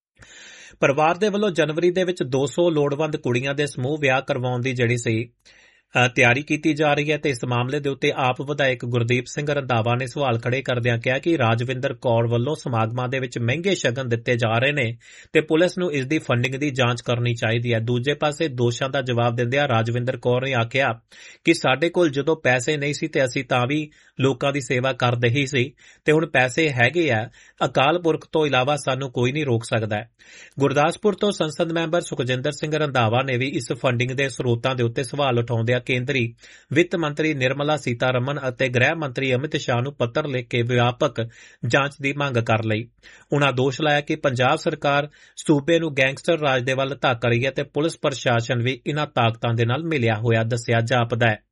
ਪਰਿਵਾਰ ਦੇ ਵੱਲੋਂ ਜਨਵਰੀ ਦੇ ਵਿੱਚ ਦੋ ਸੌ ਲੋੜਵੰਦ ਕੁੜੀਆਂ ਦੇ ਸਮੂਹ ਵਿਆਹ ਕਰਵਾਉਣ ਦੀ ਜਿਹੜੀ ਸੀ ਤਿਆਰੀ ਕੀਤੀ ਜਾ ਰਹੀ ਹੈ ਤੇ ਇਸ ਮਾਮਲੇ ਦੇ ਉੱਤੇ ਆਪ ਵਿਧਾਇਕ ਗੁਰਦੀਪ ਸਿੰਘ ਰੰਧਾਵਾ ਨੇ ਸਵਾਲ ਖੜੇ ਕਰਦਿਆਂ ਕਿਹਾ ਕਿ ਰਾਜਵਿੰਦਰ ਕੌਰ ਵੱਲੋਂ ਸਮਾਗਮਾਂ ਦੇ ਵਿੱਚ ਮਹਿੰਗੇ ਸ਼ਗਨ ਦਿੱਤੇ ਜਾ ਰਹੇ ਨੇ ਤੇ ਪੁਲਿਸ ਨੂੰ ਇਸ ਦੀ ਫੰਡਿੰਗ ਦੀ ਜਾਂਚ ਕਰਨੀ ਚਾਹੀਦੀ ਹੈ। ਦੂਜੇ ਪਾਸੇ ਦੋਸ਼ਾਂ ਦਾ ਜਵਾਬ ਦਿੰਦਿਆਂ ਰਾਜਵਿੰਦਰ ਕੌਰ ਨੇ ਆਖਿਆ ਕਿ ਸਾਡੇ ਕੋਲ ਜਦੋਂ ਪੈਸੇ ਨਹੀਂ ਸੀ ਤੇ ਅਸੀਂ ਤਾਂ ਵੀ ਲੋਕਾਂ ਦੀ ਸੇਵਾ ਕਰਦੇ ਹੀ ਸੀ ਤੇ ਹੁਣ ਪੈਸੇ ਹੈਗੇ ਆ, ਅਕਾਲ ਪੁਰਖ ਤੋਂ ਇਲਾਵਾ ਸਾਨੂੰ ਕੋਈ ਨਹੀਂ ਰੋਕ ਸਕਦਾ। ਗੁਰਦਾਸਪੁਰ ਤੋਂ ਸੰਸਦ ਮੈਂਬਰ ਸੁਖਜਿੰਦਰ ਸਿੰਘ ਰੰਧਾਵਾ ਨੇ ਵੀ ਇਸ ਫੰਡਿੰਗ ਦੇ ਸਰੋਤਾਂ ਦੇ ਉੱਤੇ ਸਵਾਲ ਉਠਾਉਂਦਿਆਂ ਕੇਂਦਰੀ ਵਿੱਤ ਮੰਤਰੀ ਨਿਰਮਲਾ ਸੀਤਾਰਮਨ ਅਤੇ ਗ੍ਰਹਿ ਮੰਤਰੀ ਅਮਿਤ ਸ਼ਾਹ ਨੂੰ ਪੱਤਰ ਲਿਖ ਕੇ ਵਿਆਪਕ ਜਾਂਚ ਦੀ ਮੰਗ ਕਰ ਲਈ। ਉਨ੍ਹਾਂ ਦੋਸ਼ ਲਾਇਆ ਕਿ ਪੰਜਾਬ ਸਰਕਾਰ ਸੂਬੇ ਨੂੰ ਗੈਂਗਸਟਰ ਰਾਜ ਦੇ ਵੱਲ ਧੱਕ ਰਹੀ ਹੈ ਤੇ ਪੁਲਿਸ ਪ੍ਰਸ਼ਾਸਨ ਵੀ ਇਨ੍ਹਾਂ ਤਾਕਤਾਂ ਦੇ ਨਾਲ ਮਿਲਿਆ ਹੋਇਆ ਦੱਸਿਆ ਜਾਪਦਾ ਹੈ।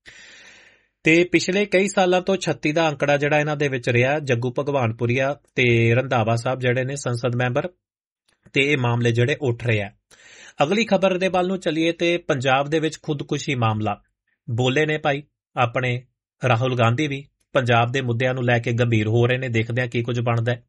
ਤੇ ਪਿਛਲੇ ਕਈ ਸਾਲਾਂ ਤੋਂ ਛੱਤੀ ਦਾ ਅੰਕੜਾ ਜਿਹੜਾ ਇਹਨਾਂ ਦੇ ਵਿੱਚ ਰਿਹਾ। ਜੱਗੂ ਭਗਵਾਨਪੁਰੀਆ ਤੇ ਰੰਧਾਵਾ ਸਾਹਿਬ ਜਿਹੜੇ ਨੇ ਸੰਸਦ ਮੈਂਬਰ ਤੇ ਇਹ ਮਾਮਲੇ ਜਿਹੜੇ ਉੱਠ ਰਹੇ ਆ। ਅਗਲੀ ਖਬਰ ਦੇ ਵੱਲ ਨੂੰ ਚੱਲੀਏ ਤੇ ਪੰਜਾਬ ਦੇ ਵਿੱਚ ਖੁਦਕੁਸ਼ੀ ਮਾਮਲਾ ਬੋਲੇ ਨੇ ਭਾਈ ਆਪਣੇ ਰਾਹੁਲ ਗਾਂਧੀ ਵੀ ਪੰਜਾਬ ਦੇ ਮੁੱਦਿਆਂ ਨੂੰ ਲੈ ਕੇ ਗੰਭੀਰ ਹੋ ਰਹੇ ਨੇ। ਦੇਖਦੇ ਆ ਕੀ ਕੁਝ ਬਣਦਾ ਹੈ।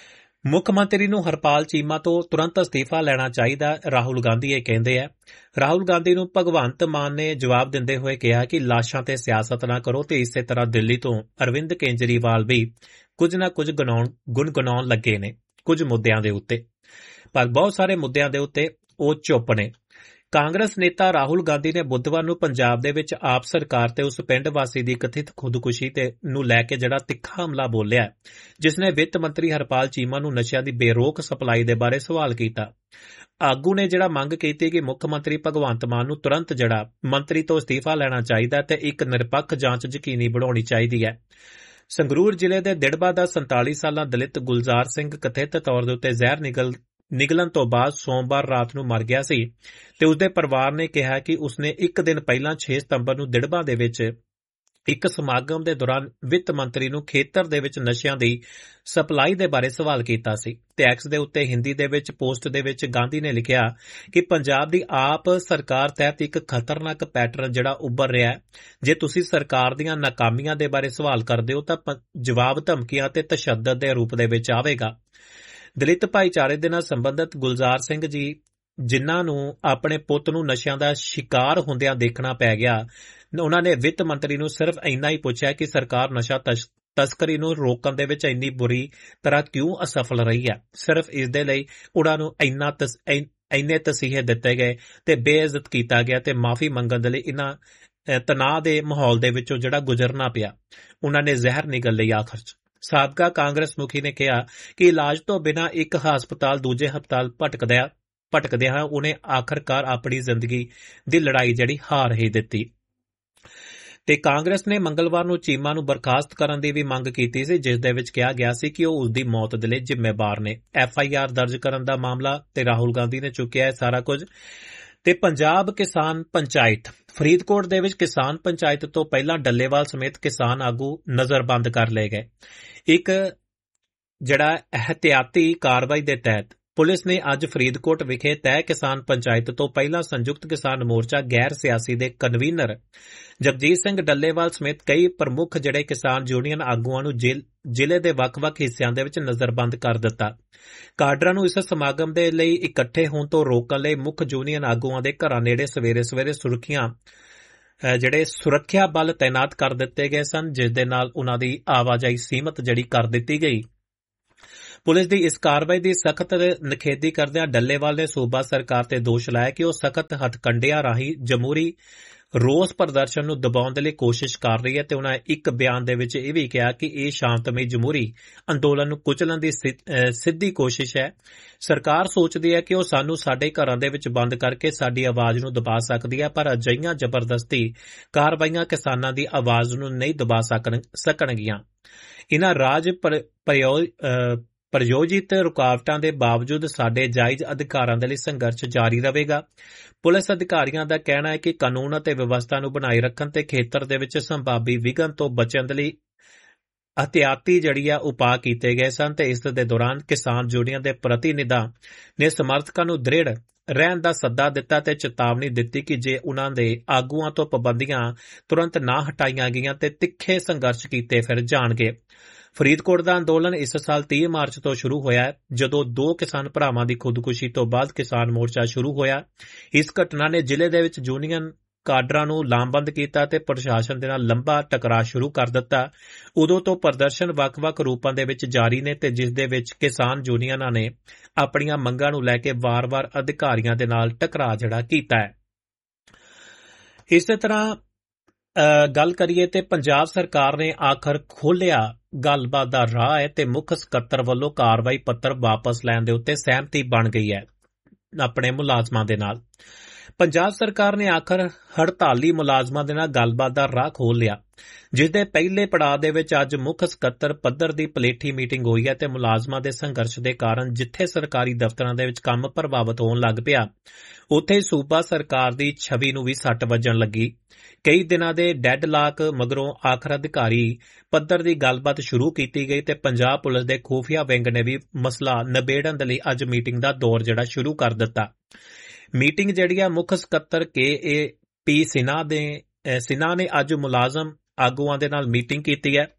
ਮੁੱਖ ਮੰਤਰੀ ਨੂੰ ਹਰਪਾਲ ਚੀਮਾ ਤੋਂ ਤੁਰੰਤ ਅਸਤੀਫਾ ਲੈਣਾ ਚਾਹੀਦਾ, ਰਾਹੁਲ ਗਾਂਧੀ ਇਹ ਕਹਿੰਦੇ ਆ। ਰਾਹੁਲ ਗਾਂਧੀ ਨੂੰ ਭਗਵੰਤ ਮਾਨ ਨੇ ਜਵਾਬ ਦਿੰਦੇ ਹੋਏ ਕਿਹਾ ਕਿ ਲਾਸ਼ਾਂ ਤੇ ਸਿਆਸਤ ਨਾ ਕਰੋ ਤੇ ਇਸੇ ਤਰ੍ਹਾਂ ਦਿੱਲੀ ਤੋਂ ਅਰਵਿੰਦ ਕੇਜਰੀਵਾਲ ਵੀ ਕੁਝ ਨਾ ਕੁਝ ਗਣਾਉਣ ਗੁਣਗੁਣਾਉਣ ਲੱਗੇ ਨੇ ਕੁਝ ਮੁੱਦਿਆਂ ਦੇ ਉੱਤੇ, ਪਰ ਬਹੁਤ ਸਾਰੇ ਮੁੱਦਿਆਂ ਦੇ ਉੱਤੇ ਉਹ ਚੁੱਪ ਨੇ। ਕਾਂਗਰਸ ਨੇਤਾ ਰਾਹੁਲ ਗਾਂਧੀ ਨੇ ਬੁੱਧਵਾਰ ਨੂੰ ਪੰਜਾਬ ਦੇ ਵਿੱਚ ਆਪ ਸਰਕਾਰ ਤੇ ਉਸ ਪਿੰਡ ਵਾਸੀ ਦੀ ਕਥਿਤ ਖੁਦਕੁਸ਼ੀ ਤੇ ਨੂੰ ਲੈ ਕੇ ਜਿਹੜਾ ਤਿੱਖਾ ਹਮਲਾ ਬੋਲਿਆ, ਜਿਸ ਨੇ ਵਿੱਤ ਮੰਤਰੀ ਹਰਪਾਲ ਚੀਮਾ ਨੂੰ ਨਸ਼ਿਆਂ ਦੀ ਬੇਰੋਕ ਸਪਲਾਈ ਦੇ ਬਾਰੇ ਸਵਾਲ ਕੀਤਾ। ਆਗੂ ਨੇ ਜਿਹੜਾ ਮੰਗ ਕੀਤੀ ਕਿ ਮੁੱਖ ਮੰਤਰੀ ਭਗਵੰਤ ਮਾਨ ਨੂੰ ਤੁਰੰਤ ਜਿਹੜਾ ਮੰਤਰੀ ਤੋਂ ਅਸਤੀਫਾ ਲੈਣਾ ਚਾਹੀਦਾ ਤੇ ਇੱਕ ਨਿਰਪੱਖ ਜਾਂਚ ਯਕੀਨੀ ਬਣਾਉਣੀ ਚਾਹੀਦੀ ਹੈ। ਸੰਗਰੂਰ ਜ਼ਿਲ੍ਹੇ ਦੇ ਦਿੜਬਾ ਦਾ ਸੰਤਾਲੀ ਸਾਲਾ ਦਲਿਤ ਗੁਲਜ਼ਾਰ ਸਿੰਘ ਕਥਿਤ ਤੌਰ ਦੇ ਉੱਤੇ ਜ਼ਹਿਰ ਨਿਕਲ ਨਿਕਲਣ ਤੋਂ ਬਾਅਦ ਸੋਮਵਾਰ ਰਾਤ ਨੂੰ ਮਰ ਗਿਆ ਸੀ ਤੇ ਉਸਦੇ ਪਰਿਵਾਰ ਨੇ ਕਿਹਾ ਕਿ ਉਸਨੇ ਇੱਕ ਦਿਨ ਪਹਿਲਾਂ ਛੇ ਸਤੰਬਰ ਨੂੰ ਦਿੜਬਾ ਦੇ ਵਿੱਚ ਇੱਕ ਸਮਾਗਮ ਦੇ ਦੌਰਾਨ ਵਿੱਤ ਮੰਤਰੀ ਨੂੰ ਖੇਤਰ ਦੇ ਵਿੱਚ ਨਸ਼ਿਆਂ ਦੀ ਸਪਲਾਈ ਦੇ ਬਾਰੇ ਸਵਾਲ ਕੀਤਾ ਸੀ ਤੇ ਐਕਸ ਦੇ ਉੱਤੇ ਹਿੰਦੀ ਦੇ ਵਿੱਚ ਪੋਸਟ ਦੇ ਵਿੱਚ ਗਾਂਧੀ ਨੇ ਲਿਖਿਆ ਕਿ ਪੰਜਾਬ ਦੀ ਆਪ ਸਰਕਾਰ ਤਹਿਤ ਇੱਕ ਖਤਰਨਾਕ ਪੈਟਰਨ ਜਿਹੜਾ ਉੱਭਰ ਰਿਹਾ ਹੈ। ਜੇ ਤੁਸੀਂ ਸਰਕਾਰ ਦੀਆਂ ਨਾਕਾਮੀਆਂ ਦੇ ਬਾਰੇ ਸਵਾਲ ਕਰਦੇ ਹੋ ਤਾਂ ਜਵਾਬ ਧਮਕੀਆਂ ਤੇ ਤਸ਼ੱਦਦ ਦੇ ਰੂਪ ਦੇ ਵਿੱਚ ਆਵੇਗਾ। ਦਲਿਤ ਭਾਈਚਾਰੇ ਦੇ ਨਾਲ ਸੰਬੰਧਿਤ ਗੁਲਜ਼ਾਰ ਸਿੰਘ ਜੀ, ਜਿਨ੍ਹਾਂ ਨੂੰ ਆਪਣੇ ਪੁੱਤ ਨੂੰ ਨਸ਼ਿਆਂ ਦਾ ਸ਼ਿਕਾਰ ਹੁੰਦਿਆਂ ਦੇਖਣਾ ਪੈ ਗਿਆ, ਉਹਨਾਂ ਨੇ ਵਿੱਤ ਮੰਤਰੀ ਨੂੰ ਸਿਰਫ ਇੰਨਾ ਹੀ ਪੁੱਛਿਆ ਕਿ ਸਰਕਾਰ ਨਸ਼ਾ ਤਸਕਰੀ ਨੂੰ ਰੋਕਣ ਦੇ ਵਿੱਚ ਇੰਨੀ ਬੁਰੀ ਤਰ੍ਹਾਂ ਕਿਉਂ ਅਸਫਲ ਰਹੀ ਹੈ। ਸਿਰਫ ਇਸ ਦੇ ਲਈ ਉਹਨਾਂ ਨੂੰ ਇੰਨਾ ਇੰਨੇ ਤਸੀਹੇ ਦਿੱਤੇ ਗਏ ਤੇ ਬੇਇੱਜ਼ਤ ਕੀਤਾ ਗਿਆ ਤੇ ਮਾਫੀ ਮੰਗਣ ਦੇ ਲਈ ਇਹਨਾਂ ਤਣਾਅ ਦੇ ਮਾਹੌਲ ਦੇ ਵਿੱਚੋਂ ਜਿਹੜਾ ਗੁਜ਼ਰਨਾ ਪਿਆ। ਉਹਨਾਂ ਨੇ ਜ਼ਹਿਰ ਨਿਗਲ ਲਈ ਆਖਰ 'ਚ। ਸਾਬਕਾ ਕਾਂਗਰਸ ਮੁਖੀ ਨੇ ਕਿਹਾ ਕਿ ਇਲਾਜ ਤੋਂ ਬਿਨਾਂ ਇੱਕ ਹਸਪਤਾਲ ਦੂਜੇ ਹਸਪਤਾਲ ਭਟਕਦਿਆਂ ਭਟਕਦਿਆਂ ਉਹਨੇ ਆਖਰਕਾਰ ਆਪਣੀ ਜ਼ਿੰਦਗੀ ਦੀ ਲੜਾਈ ਜਿਹੜੀ ਹਾਰ ਹੀ ਦਿੱਤੀ। ਤੇ ਕਾਂਗਰਸ ਨੇ ਮੰਗਲਵਾਰ ਨੂੰ ਚੀਮਾ ਨੂੰ ਬਰਖਾਸਤ ਕਰਨ ਦੀ ਵੀ ਮੰਗ ਕੀਤੀ ਸੀ, ਜਿਸ ਦੇ ਵਿੱਚ ਕਿਹਾ ਗਿਆ ਸੀ ਕਿ ਉਹ ਉਸ ਦੀ ਮੌਤ ਦੇ ਲਈ ਜ਼ਿੰਮੇਵਾਰ ਨੇ। ਐਫ ਆਈ ਆਰ ਦਰਜ ਕਰਨ ਦਾ ਮਾਮਲਾ ਤੇ ਰਾਹੁਲ ਗਾਂਧੀ ਨੇ ਚੁੱਕਿਆ ਹੈ ਸਾਰਾ ਕੁਝ। ਤੇ ਪੰਜਾਬ ਕਿਸਾਨ ਪੰਚਾਇਤ ਫਰੀਦਕੋਟ ਦੇ ਵਿੱਚ ਕਿਸਾਨ ਪੰਚਾਇਤ ਤੋਂ ਪਹਿਲਾਂ ਡੱਲੇਵਾਲ ਸਮੇਤ ਕਿਸਾਨ ਆਗੂ ਨਜ਼ਰਬੰਦ ਕਰ ਲਏ ਗਏ। ਇੱਕ ਜਿਹੜਾ ਇਹਤਿਆਤੀ ਕਾਰਵਾਈ ਦੇ ਤਹਿਤ ਪੁਲਿਸ ਨੇ ਅੱਜ ਫਰੀਦਕੋਟ ਵਿਖੇ ਤੈਅ ਕਿਸਾਨ ਪੰਚਾਇਤ ਤੋਂ ਪਹਿਲਾਂ ਸੰਯੁਕਤ ਕਿਸਾਨ ਮੋਰਚਾ ਗੈਰ ਸਿਆਸੀ ਦੇ ਕਨਵੀਨਰ ਜਗਜੀਤ ਸਿੰਘ ਡੱਲੇਵਾਲ ਸਮੇਤ ਕਈ ਪ੍ਰਮੁੱਖ ਜਿਹੜੇ ਕਿਸਾਨ ਯੂਨੀਅਨ ਆਗੂਆਂ ਨੂੰ ਜ਼ਿਲ੍ਹੇ ਦੇ ਵੱਖ-ਵੱਖ ਹਿੱਸਿਆਂ ਦੇ ਵਿੱਚ ਨਜ਼ਰਬੰਦ ਕਰ ਦਿੱਤਾ। ਕਾਡਰਾਂ ਨੂੰ ਇਸ ਸਮਾਗਮ ਦੇ ਲਈ ਇਕੱਠੇ ਹੋਣ ਤੋਂ ਰੋਕਣ ਲਈ ਮੁੱਖ ਯੂਨੀਅਨ ਆਗੂਆਂ ਦੇ ਘਰਾਂ ਨੇੜੇ ਸਵੇਰੇ-ਸਵੇਰੇ ਸੁਰੱਖਿਆ ਜਿਹੜੇ ਸੁਰੱਖਿਆ ਬਲ ਤੈਨਾਤ ਕਰ ਦਿੱਤੇ ਗਏ ਸਨ, ਜਿਸ ਦੇ ਨਾਲ ਉਨ੍ਹਾਂ ਦੀ ਆਵਾਜਾਈ ਸੀਮਤ ਜਿਹੜੀ ਕਰ ਦਿੱਤੀ ਗਈ। ਪੁਲਿਸ ਦੀ ਇਸ ਕਾਰਵਾਈ ਦੀ ਸਖਤ ਨਿਖੇਧੀ ਕਰਦਿਆਂ ਡੱਲੇਵਾਲ ਨੇ ਸੂਬਾ ਸਰਕਾਰ ਤੇ ਦੋਸ਼ ਲਾਇਆ ਕਿ ਉਹ ਸਖਤ ਹੱਥਕੰਡਿਆਂ ਰਾਹੀਂ ਜਮਹੂਰੀ ਰੋਸ ਪ੍ਰਦਰਸ਼ਨ ਨੂੰ ਦਬਾਉਣ ਦੇ ਲਈ ਕੋਸ਼ਿਸ਼ ਕਰ ਰਹੀ ਹੈ ਤੇ ਉਨ੍ਹਾਂ ਇੱਕ ਬਿਆਨ ਦੇ ਵਿੱਚ ਇਹ ਵੀ ਕਿਹਾ ਕਿ ਇਹ ਸ਼ਾਂਤਮਈ ਜਮਹੂਰੀ ਅੰਦੋਲਨ ਨੂੰ ਕੁਚਲਣ ਦੀ ਸਿੱਧੀ ਕੋਸ਼ਿਸ਼ ਹੈ। ਸਰਕਾਰ ਸੋਚਦੀ ਹੈ ਕਿ ਉਹ ਸਾਨੂੰ ਸਾਡੇ ਘਰਾਂ ਦੇ ਵਿੱਚ ਬੰਦ ਕਰਕੇ ਸਾਡੀ ਆਵਾਜ਼ ਨੂੰ ਦਬਾ ਸਕਦੀ ਹੈ, ਪਰ ਅਜਿਹੀਆਂ ਜ਼ਬਰਦਸਤੀ ਕਾਰਵਾਈਆਂ ਕਿਸਾਨਾਂ ਦੀ ਆਵਾਜ਼ ਨੂੰ ਨਹੀਂ ਦਬਾ ਸਕਣਗੀਆਂ। ਇਨ੍ਹਾਂ ਰਾਜ ਪ੍ਰਯੋਜਿਤ ਰੁਕਾਵਟਾਂ ਦੇ ਬਾਵਜੂਦ ਸਾਡੇ ਜਾਇਜ਼ ਅਧਿਕਾਰਾਂ ਦੇ ਲਈ ਸੰਘਰਸ਼ ਜਾਰੀ ਰਹੇਗਾ। ਪੁਲਿਸ ਅਧਿਕਾਰੀਆਂ ਦਾ ਕਹਿਣਾ ਹੈ ਕਿ ਕਾਨੂੰਨ ਅਤੇ ਵਿਵਸਥਾ ਨੂੰ ਬਣਾਈ ਰੱਖਣ ਤੇ ਖੇਤਰ ਦੇ ਵਿੱਚ ਸੰਭਾਵੀ ਵਿਘਨ ਤੋਂ ਬਚਣ ਦੇ ਲਈ ਅਹਤਿਆਤੀ ਜਿਹੜੀ ਆ ਉਪਾਅ ਕੀਤੇ ਗਏ ਸਨ ਤੇ ਇਸ ਦੇ ਦੌਰਾਨ ਕਿਸਾਨ ਯੂਨੀਅਨ ਦੇ ਪ੍ਰਤੀਨਿਧਾਂ ਨੇ ਸਮਰਥਕਾਂ ਨੂੰ ਦ੍ਰਿੜ ਰਹਿਣ ਦਾ ਸੱਦਾ ਦਿੱਤਾ ਤੇ ਚੇਤਾਵਨੀ ਦਿੱਤੀ ਕਿ ਜੇ ਉਨ੍ਹਾਂ ਦੇ ਆਗੂਆਂ ਤੋਂ ਪਾਬੰਦੀਆਂ ਤੁਰੰਤ ਨਾ ਹਟਾਈਆਂ ਗਈਆਂ ਤੇ ਤਿੱਖੇ ਸੰਘਰਸ਼ ਕੀਤੇ ਫਿਰ ਜਾਣਗੇ। ਫਰੀਦਕੋਟ ਦਾ ਅੰਦੋਲਨ ਇਸ ਸਾਲ ਤੀਹ ਮਾਰਚ ਤੋਂ ਸ਼ੁਰੂ ਹੋਇਆ ਹੈ, ਜਦੋਂ ਦੋ ਕਿਸਾਨ ਭਰਾਵਾਂ ਦੀ ਖੁਦਕੁਸ਼ੀ ਤੋਂ ਬਾਅਦ ਕਿਸਾਨ ਮੋਰਚਾ ਸ਼ੁਰੂ ਹੋਇਆ। ਇਸ ਘਟਨਾ ਨੇ ਜ਼ਿਲ੍ਹੇ ਦੇ ਵਿੱਚ ਯੂਨੀਅਨ ਕਾਡਰਾਂ ਨੂੰ ਲਾਮਬੰਦ ਕੀਤਾ ਤੇ ਪ੍ਰਸ਼ਾਸਨ ਦੇ ਨਾਲ ਲੰਬਾ ਟਕਰਾਅ ਸ਼ੁਰੂ ਕਰ ਦਿੱਤਾ। ਉਦੋਂ ਤੋਂ ਪ੍ਰਦਰਸ਼ਨ ਵੱਖ-ਵੱਖ ਰੂਪਾਂ ਦੇ ਵਿੱਚ ਜਾਰੀ ਨੇ ਤੇ ਜਿਸ ਦੇ ਵਿੱਚ ਕਿਸਾਨ ਯੂਨੀਅਨਾਂ ਨੇ ਆਪਣੀਆਂ ਮੰਗਾਂ ਨੂੰ ਲੈ ਕੇ ਵਾਰ-ਵਾਰ ਅਧਿਕਾਰੀਆਂ ਦੇ ਨਾਲ ਟਕਰਾਅ ਜਿਹੜਾ ਕੀਤਾ ਹੈ। ਇਸੇ ਤਰ੍ਹਾਂ ਗੱਲ ਕਰੀਏ ਤੇ ਪੰਜਾਬ ਸਰਕਾਰ ਨੇ ਆਖਰ ਖੋਲ੍ਹਿਆ ਗੱਲਬਾਤ ਦਾ ਰਾਹ ਹੈ ਤੇ ਮੁੱਖ ਸਕੱਤਰ ਵੱਲੋਂ ਕਾਰਵਾਈ ਪੱਤਰ ਵਾਪਸ ਲੈਣ ਦੇ ਉੱਤੇ ਸਹਿਮਤੀ ਬਣ ਗਈ ਹੈ ਆਪਣੇ ਮੁਲਾਜ਼ਮਾਂ ਦੇ ਨਾਲ। ਪੰਜਾਬ ਸਰਕਾਰ ਨੇ ਆਖਰ ਹੜਤਾਲੀ ਮੁਲਾਜ਼ਮਾਂ ਦੇ ਨਾਲ ਗੱਲਬਾਤ ਦਾ ਰਾਹ ਖੋਲ੍ਹ ਲਿਆ, ਜਿਸ ਦੇ ਪਹਿਲੇ ਪੜਾਅ ਦੇ ਵਿੱਚ ਅੱਜ ਮੁੱਖ ਸਕੱਤਰ ਪੱਧਰ ਦੀ ਪਲੇਠੀ ਮੀਟਿੰਗ ਹੋਈ ਹੈ ਤੇ ਮੁਲਾਜ਼ਮਾਂ ਦੇ ਸੰਘਰਸ਼ ਦੇ ਕਾਰਨ ਜਿੱਥੇ ਸਰਕਾਰੀ ਦਫ਼ਤਰਾਂ ਦੇ ਵਿੱਚ ਕੰਮ ਪ੍ਰਭਾਵਿਤ ਹੋਣ ਲੱਗ ਪਿਆ, ਉੱਥੇ ਸੂਬਾ ਸਰਕਾਰ ਦੀ ਛਵੀ ਨੂੰ ਵੀ ਸੱਟ ਵੱਜਣ ਲੱਗੀ। ਕਈ ਦਿਨਾਂ ਦੇ ਡੈਡਲਾਕ ਮਗਰੋਂ ਆਖਰ ਅਧਿਕਾਰੀ ਪੱਧਰ ਦੀ ਗੱਲਬਾਤ ਸ਼ੁਰੂ ਕੀਤੀ ਗਈ ਤੇ ਪੰਜਾਬ ਪੁਲਿਸ ਦੇ ਖੂਫੀਆ ਵਿੰਗ ਨੇ ਵੀ ਮਸਲਾ ਨਿਬੇੜਨ ਦੇ ਲਈ ਅੱਜ ਮੀਟਿੰਗ ਦਾ ਦੌਰ ਜਿਹੜਾ ਸ਼ੁਰੂ ਕਰ ਦਿੱਤਾ। ਮੀਟਿੰਗ ਜਿਹੜੀ ਆ ਮੁੱਖ ਸਕੱਤਰ ਕੇ ਏ ਪੀ ਸਿਨਹਾ ਦੇ ਸਿਨਹਾ ਨੇ ਅੱਜ ਮੁਲਾਜ਼ਮ ਆਗੂਆਂ ਦੇ ਨਾਲ ਮੀਟਿੰਗ ਕੀਤੀ ਹੈ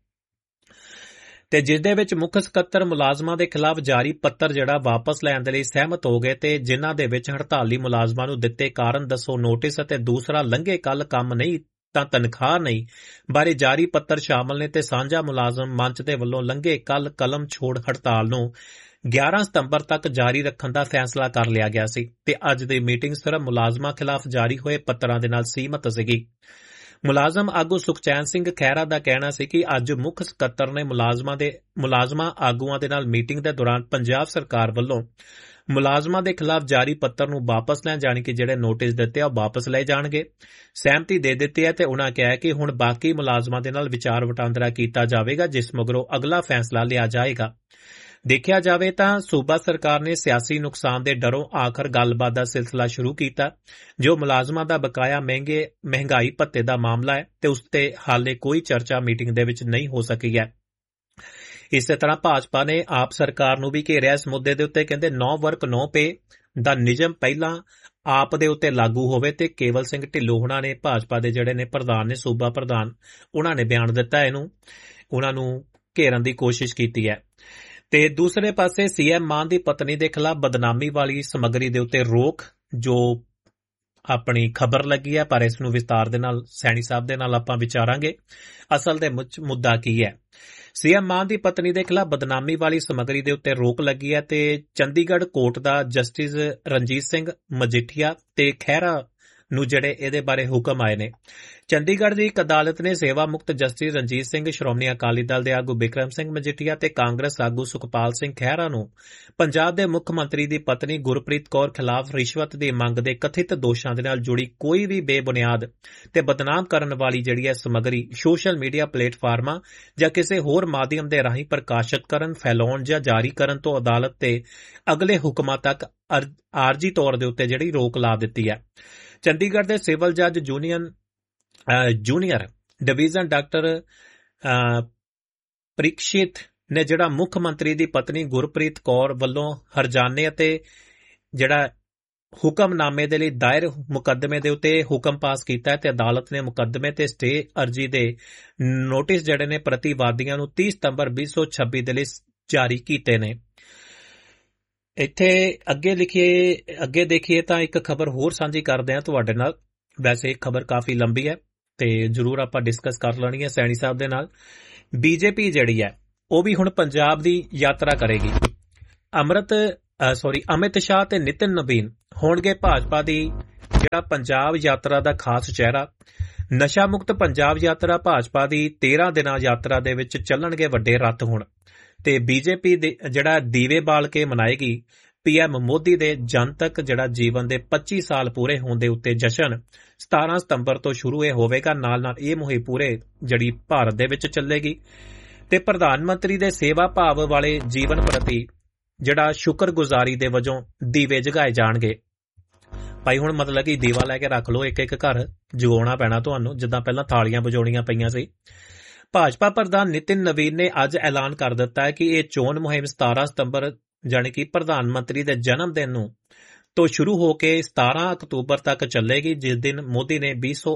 ਤੇ ਜਿਸ ਦੇ ਵਿੱਚ ਮੁੱਖ ਸਕੱਤਰ ਮੁਲਾਜ਼ਮਾਂ ਦੇ ਖਿਲਾਫ ਜਾਰੀ ਪੱਤਰ ਜਿਹੜਾ ਵਾਪਸ ਲੈਣ ਦੇ ਲਈ ਸਹਿਮਤ ਹੋ ਗਏ ਤੇ ਜਿਨ੍ਹਾਂ ਦੇ ਵਿੱਚ ਹੜਤਾਲੀ ਮੁਲਾਜ਼ਮਾਂ ਨੂੰ ਦਿੱਤੇ ਕਾਰਨ ਦੱਸੋ ਨੋਟਿਸ ਅਤੇ ਦੂਸਰਾ ਲੰਘੇ ਕੱਲ ਕੰਮ ਨਹੀਂ ਤਾਂ ਤਨਖਾਹ ਨਹੀਂ ਬਾਰੇ ਜਾਰੀ ਪੱਤਰ ਸ਼ਾਮਲ ਨੇ ਤੇ ਸਾਂਝਾ ਮੁਲਾਜ਼ਮ ਮੰਚ ਦੇ ਵੱਲੋਂ ਲੰਘੇ ਕੱਲ ਕਲਮ ਛੋੜ ਹੜਤਾਲ ਨੂੰ ਗਿਆਰਾਂ ਸਤੰਬਰ ਤੱਕ ਜਾਰੀ ਰੱਖਣ ਦਾ ਫੈਸਲਾ ਕਰ ਲਿਆ ਗਿਆ ਸੀ ਤੇ ਅੱਜ ਦੀ ਮੀਟਿੰਗ ਸਿਰਫ ਮੁਲਾਜ਼ਮਾਂ ਖਿਲਾਫ ਜਾਰੀ ਹੋਏ ਪੱਤਰਾਂ ਦੇ ਨਾਲ ਸੀਮਤ ਸੀਗੀ। ਮੁਲਾਜ਼ਮ ਆਗੂ ਸੁਖਚੈਨ ਸਿੰਘ ਖਹਿਰਾ ਦਾ ਕਹਿਣਾ ਸੀ ਕਿ ਅੱਜ ਮੁੱਖ ਸਕੱਤਰ ਨੇ ਮੁਲਾਜ਼ਮਾਂ ਦੇ ਮੁਲਾਜ਼ਮਾਂ ਆਗੂਆਂ ਦੇ ਨਾਲ ਮੀਟਿੰਗ ਦੇ ਦੌਰਾਨ ਪੰਜਾਬ ਸਰਕਾਰ ਵੱਲੋਂ ਮੁਲਾਜ਼ਮਾਂ ਦੇ ਖਿਲਾਫ ਜਾਰੀ ਪੱਤਰ ਨੂੰ ਵਾਪਸ ਲੈਣ ਜਾਣੀ ਕਿ ਜਿਹੜੇ ਨੋਟਿਸ ਦਿੱਤੇ ਆ ਉਹ ਵਾਪਸ ਲਏ ਜਾਣਗੇ। ਸਹਿਮਤੀ ਦੇ ਦਿੱਤੀ ਹੈ ਤੇ ਉਨ੍ਹਾਂ ਕਿਹਾ ਕਿ ਹੁਣ ਬਾਕੀ ਮੁਲਾਜ਼ਮਾਂ ਦੇ ਨਾਲ ਵਿਚਾਰ ਵਟਾਂਦਰਾ ਕੀਤਾ ਜਾਵੇਗਾ, ਜਿਸ ਮਗਰੋਂ ਅਗਲਾ ਫੈਸਲਾ ਲਿਆ ਜਾਏਗਾ। ਦੇਖਿਆ ਜਾਵੇ ਤਾਂ ਸੂਬਾ ਸਰਕਾਰ ਨੇ ਸਿਆਸੀ ਨੁਕਸਾਨ ਦੇ ਡਰੋਂ ਆਖਰ ਗੱਲਬਾਤ ਦਾ ਸਿਲਸਿਲਾ ਸ਼ੁਰੂ ਕੀਤਾ, ਜੋ ਮੁਲਾਜ਼ਮਾਂ ਦਾ ਬਕਾਇਆ ਮਹਿੰਗੇ ਮਹਿੰਗਾਈ ਭੱਤੇ ਦਾ ਮਾਮਲਾ ਹੈ ਤੇ ਉਸ ਤੇ ਹਾਲੇ ਕੋਈ ਚਰਚਾ ਮੀਟਿੰਗ ਦੇ ਵਿੱਚ ਨਹੀਂ ਹੋ ਸਕੀ ਹੈ। ਇਸੇ ਤਰ੍ਹਾਂ ਭਾਜਪਾ ਨੇ ਆਪ ਸਰਕਾਰ ਨੂੰ ਵੀ ਘੇਰਿਆ ਇਸ ਮੁੱਦੇ ਦੇ ਉੱਤੇ। ਕਹਿੰਦੇ ਨੌ ਵਰਕ ਨੌ ਪੇ ਦਾ ਨਿਯਮ ਪਹਿਲਾਂ ਆਪ ਦੇ ਉੱਤੇ ਲਾਗੂ ਹੋਵੇ ਤੇ ਕੇਵਲ ਸਿੰਘ ਢਿੱਲੋਂ ਹੁਣਾਂ ਨੇ ਭਾਜਪਾ ਦੇ ਜਿਹੜੇ ਨੇ ਪ੍ਰਧਾਨ ਨੇ ਸੂਬਾ ਪ੍ਰਧਾਨ ਉਹਨਾਂ ਨੇ ਬਿਆਨ ਦਿੱਤਾ, ਇਹਨੂੰ ਉਹਨਾਂ ਨੂੰ ਘੇਰਨ ਦੀ ਕੋਸ਼ਿਸ਼ ਕੀਤੀ ਹੈ। ਤੇ ਦੂਸਰੇ ਪਾਸੇ ਸੀਐਮ ਮਾਨ ਦੀ ਪਤਨੀ ਦੇ ਖਿਲਾਫ ਬਦਨਾਮੀ ਵਾਲੀ ਸਮੱਗਰੀ ਦੇ ਉੱਤੇ ਰੋਕ ਜੋ ਆਪਣੀ ਖਬਰ ਲੱਗੀ ਹੈ, ਪਰ ਇਸ ਨੂੰ ਵਿਸਤਾਰ ਦੇ ਨਾਲ ਸੈਣੀ ਸਾਹਿਬ ਦੇ ਨਾਲ ਆਪਾਂ ਵਿਚਾਰਾਂਗੇ ਅਸਲ ਦੇ ਮੁੱਦਾ ਕੀ ਹੈ। ਸੀਐਮ ਮਾਨ ਦੀ ਪਤਨੀ ਦੇ ਖਿਲਾਫ ਬਦਨਾਮੀ ਵਾਲੀ ਸਮੱਗਰੀ ਦੇ ਉੱਤੇ ਰੋਕ ਲੱਗੀ ਹੈ ਤੇ ਚੰਡੀਗੜ੍ਹ ਕੋਰਟ ਦਾ ਜਸਟਿਸ ਰਣਜੀਤ ਸਿੰਘ ਮਜੀਠੀਆ ਤੇ ਖਹਿਰਾ ਨੂੰ ਜਿਹੜੇ ਇਹਦੇ ਬਾਰੇ ਹੁਕਮ ਆਏ ਨੇ। ਚੰਡੀਗੜ੍ਹ ਦੀ ਇੱਕ ਅਦਾਲਤ ਨੇ ਸੇਵਾ ਮੁਕਤ ਜਸਟਿਸ ਰਣਜੀਤ ਸਿੰਘ, ਸ਼੍ਰੋਮਣੀ ਅਕਾਲੀ ਦਲ ਦੇ ਆਗੂ ਬਿਕਰਮ ਸਿੰਘ ਮਜੀਠੀਆ ਤੇ ਕਾਂਗਰਸ ਆਗੂ ਸੁਖਪਾਲ ਸਿੰਘ ਖਹਿਰਾ ਨੂੰ ਪੰਜਾਬ ਦੇ ਮੁੱਖ ਮੰਤਰੀ ਦੀ ਪਤਨੀ ਗੁਰਪ੍ਰੀਤ ਕੌਰ ਖਿਲਾਫ ਰਿਸ਼ਵਤ ਦੀ ਮੰਗ ਦੇ ਕਥਿਤ ਦੋਸ਼ਾਂ ਦੇ ਨਾਲ ਜੁੜੀ ਕੋਈ ਵੀ ਬੇਬੁਨਿਆਦ ਤੇ ਬਦਨਾਮ ਕਰਨ ਵਾਲੀ ਜਿਹੜੀ ਹੈ ਸਮੱਗਰੀ ਸੋਸ਼ਲ ਮੀਡੀਆ ਪਲੇਟਫਾਰਮਾਂ ਜਾਂ ਕਿਸੇ ਹੋਰ ਮਾਧਿਅਮ ਦੇ ਰਾਹੀਂ ਪ੍ਰਕਾਸ਼ਿਤ ਕਰਨ, ਫੈਲਾਉਣ ਜਾਂ ਜਾਰੀ ਕਰਨ ਤੋਂ ਅਦਾਲਤ ਤੇ ਅਗਲੇ ਹੁਕਮਾਂ ਤੱਕ ਆਰਜੀ ਤੌਰ ਦੇ ਉੱਤੇ ਜਿਹੜੀ ਰੋਕ ਲਾ ਦਿੱਤੀ ਹੈ। ਚੰਡੀਗੜ੍ਹ ਦੇ ਸਿਵਲ ਜੱਜ junior junior division doctor Parikshit ਨੇ ਜਿਹੜਾ ਮੁੱਖ ਮੰਤਰੀ ਦੀ ਪਤਨੀ ਗੁਰਪ੍ਰੀਤ ਕੌਰ ਵੱਲੋਂ ਹਰਜਾਨੇ ਅਤੇ ਜਿਹੜਾ ਹੁਕਮਨਾਮੇ ਦੇ ਲਈ ਦਾਇਰ ਮੁਕੱਦਮੇ ਦੇ ਉੱਤੇ ਹੁਕਮ ਪਾਸ ਕੀਤਾ ਹੈ ਤੇ ਅਦਾਲਤ ਨੇ ਮੁਕੱਦਮੇ ਤੇ ਸਟੇ ਅਰਜੀ ਦੇ ਨੋਟਿਸ ਜਿਹੜੇ ਨੇ ਪ੍ਰਤੀਵਾਦੀਆਂ ਨੂੰ ਤੀਹ ਸਤੰਬਰ ਵੀਹ ਸੌ ਛੱਬੀ ਦੇ ਲਈ ਜਾਰੀ ਕੀਤੇ ਨੇ। ਇੱਥੇ ਅੱਗੇ ਲਿਖੀਏ ਅੱਗੇ ਦੇਖੀਏ ਤਾਂ ਇੱਕ ਖਬਰ ਹੋਰ ਸਾਂਝੀ ਕਰਦੇ ਹਾਂ ਤੁਹਾਡੇ ਨਾਲ। ਵੈਸੇ ਇਹ ਖਬਰ ਕਾਫੀ ਲੰਬੀ ਹੈ ਤੇ ਜ਼ਰੂਰ ਆਪਾਂ ਡਿਸਕਸ ਕਰ ਲੈਣੀ ਹੈ ਸੈਣੀ ਸਾਹਿਬ ਦੇ ਨਾਲ। ਬੀਜੇਪੀ ਜਿਹੜੀ ਹੈ ਉਹ ਵੀ ਹੁਣ ਪੰਜਾਬ ਦੀ ਯਾਤਰਾ ਕਰੇਗੀ। ਅੰਮ੍ਰਿਤ ਸੌਰੀ ਅਮਿਤ ਸ਼ਾਹ ਤੇ ਨਿਤਿਨ ਨਵੀਨ ਹੋਣਗੇ ਭਾਜਪਾ ਦੀ ਜਿਹੜਾ ਪੰਜਾਬ ਯਾਤਰਾ ਦਾ ਖਾਸ ਚਿਹਰਾ। ਨਸ਼ਾ ਮੁਕਤ ਪੰਜਾਬ ਯਾਤਰਾ ਭਾਜਪਾ ਦੀ ਤੇਰਾਂ ਦਿਨਾਂ ਯਾਤਰਾ ਦੇ ਵਿੱਚ ਚੱਲਣਗੇ ਵੱਡੇ ਰੱਥ ਹੁਣ ਤੇ ਬੀਜੇਪੀ ਦੇ ਜਿਹੜਾ ਦੀਵੇ ਬਾਲ ਕੇ ਮਨਾਏਗੀ ਪੀਐਮ ਮੋਦੀ ਦੇ ਜਨਤਕ ਜਿਹੜਾ ਜੀਵਨ ਦੇ ਪੱਚੀ ਸਾਲ ਪੂਰੇ ਹੋਣ ਦੇ ਉੱਤੇ ਜਸ਼ਨ। ਸਤਾਰਾਂ ਸਤੰਬਰ ਤੋਂ ਸ਼ੁਰੂ ਇਹ ਹੋਵੇਗਾ। ਨਾਲ ਨਾਲ ਇਹ ਮੁਹਿੰਮ ਪੂਰੇ ਜਿਹੜੀ ਭਾਰਤ ਦੇ ਵਿੱਚ ਚੱਲੇਗੀ ਤੇ ਪ੍ਰਧਾਨ ਮੰਤਰੀ ਦੇ ਸੇਵਾ ਭਾਵ ਵਾਲੇ ਜੀਵਨ ਪ੍ਰਤੀ ਜਿਹੜਾ ਸ਼ੁਕਰਗੁਜ਼ਾਰੀ ਦੇ ਵਜੋਂ ਦੀਵੇ ਜਗਾਏ ਜਾਣਗੇ। ਭਾਈ ਹੁਣ ਮਤਲਬ ਕਿ ਦੀਵਾ ਲੈ ਕੇ ਰੱਖ ਲਓ, ਇੱਕ ਇੱਕ ਘਰ ਜਗਾਉਣਾ ਪੈਣਾ ਤੁਹਾਨੂੰ, ਜਿੱਦਾਂ ਪਹਿਲਾਂ ਥਾਲੀਆਂ ਵਜਾਉਣੀਆਂ ਪਈਆਂ ਸੀ। ਭਾਜਪਾ ਪ੍ਰਧਾਨ ਨਿਤਿਨ ਨਵੀਨ ਨੇ ਅੱਜ ਐਲਾਨ ਕਰ ਦਿੱਤਾ ਹੈ ਕਿ ਇਹ ਚੋਣ ਮੁਹਿੰਮ ਸਤਾਰਾਂ ਸਤੰਬਰ ਜਾਣੀ ਕਿ ਪ੍ਰਧਾਨ ਮੰਤਰੀ ਦੇ ਜਨਮ ਦਿਨ ਨੂੰ ਤੋਂ ਸ਼ੁਰੂ ਹੋ ਕੇ ਸਤਾਰਾਂ ਅਕਤੂਬਰ ਤੱਕ ਚੱਲੇਗੀ, ਜਿਸ ਦਿਨ ਮੋਦੀ ਨੇ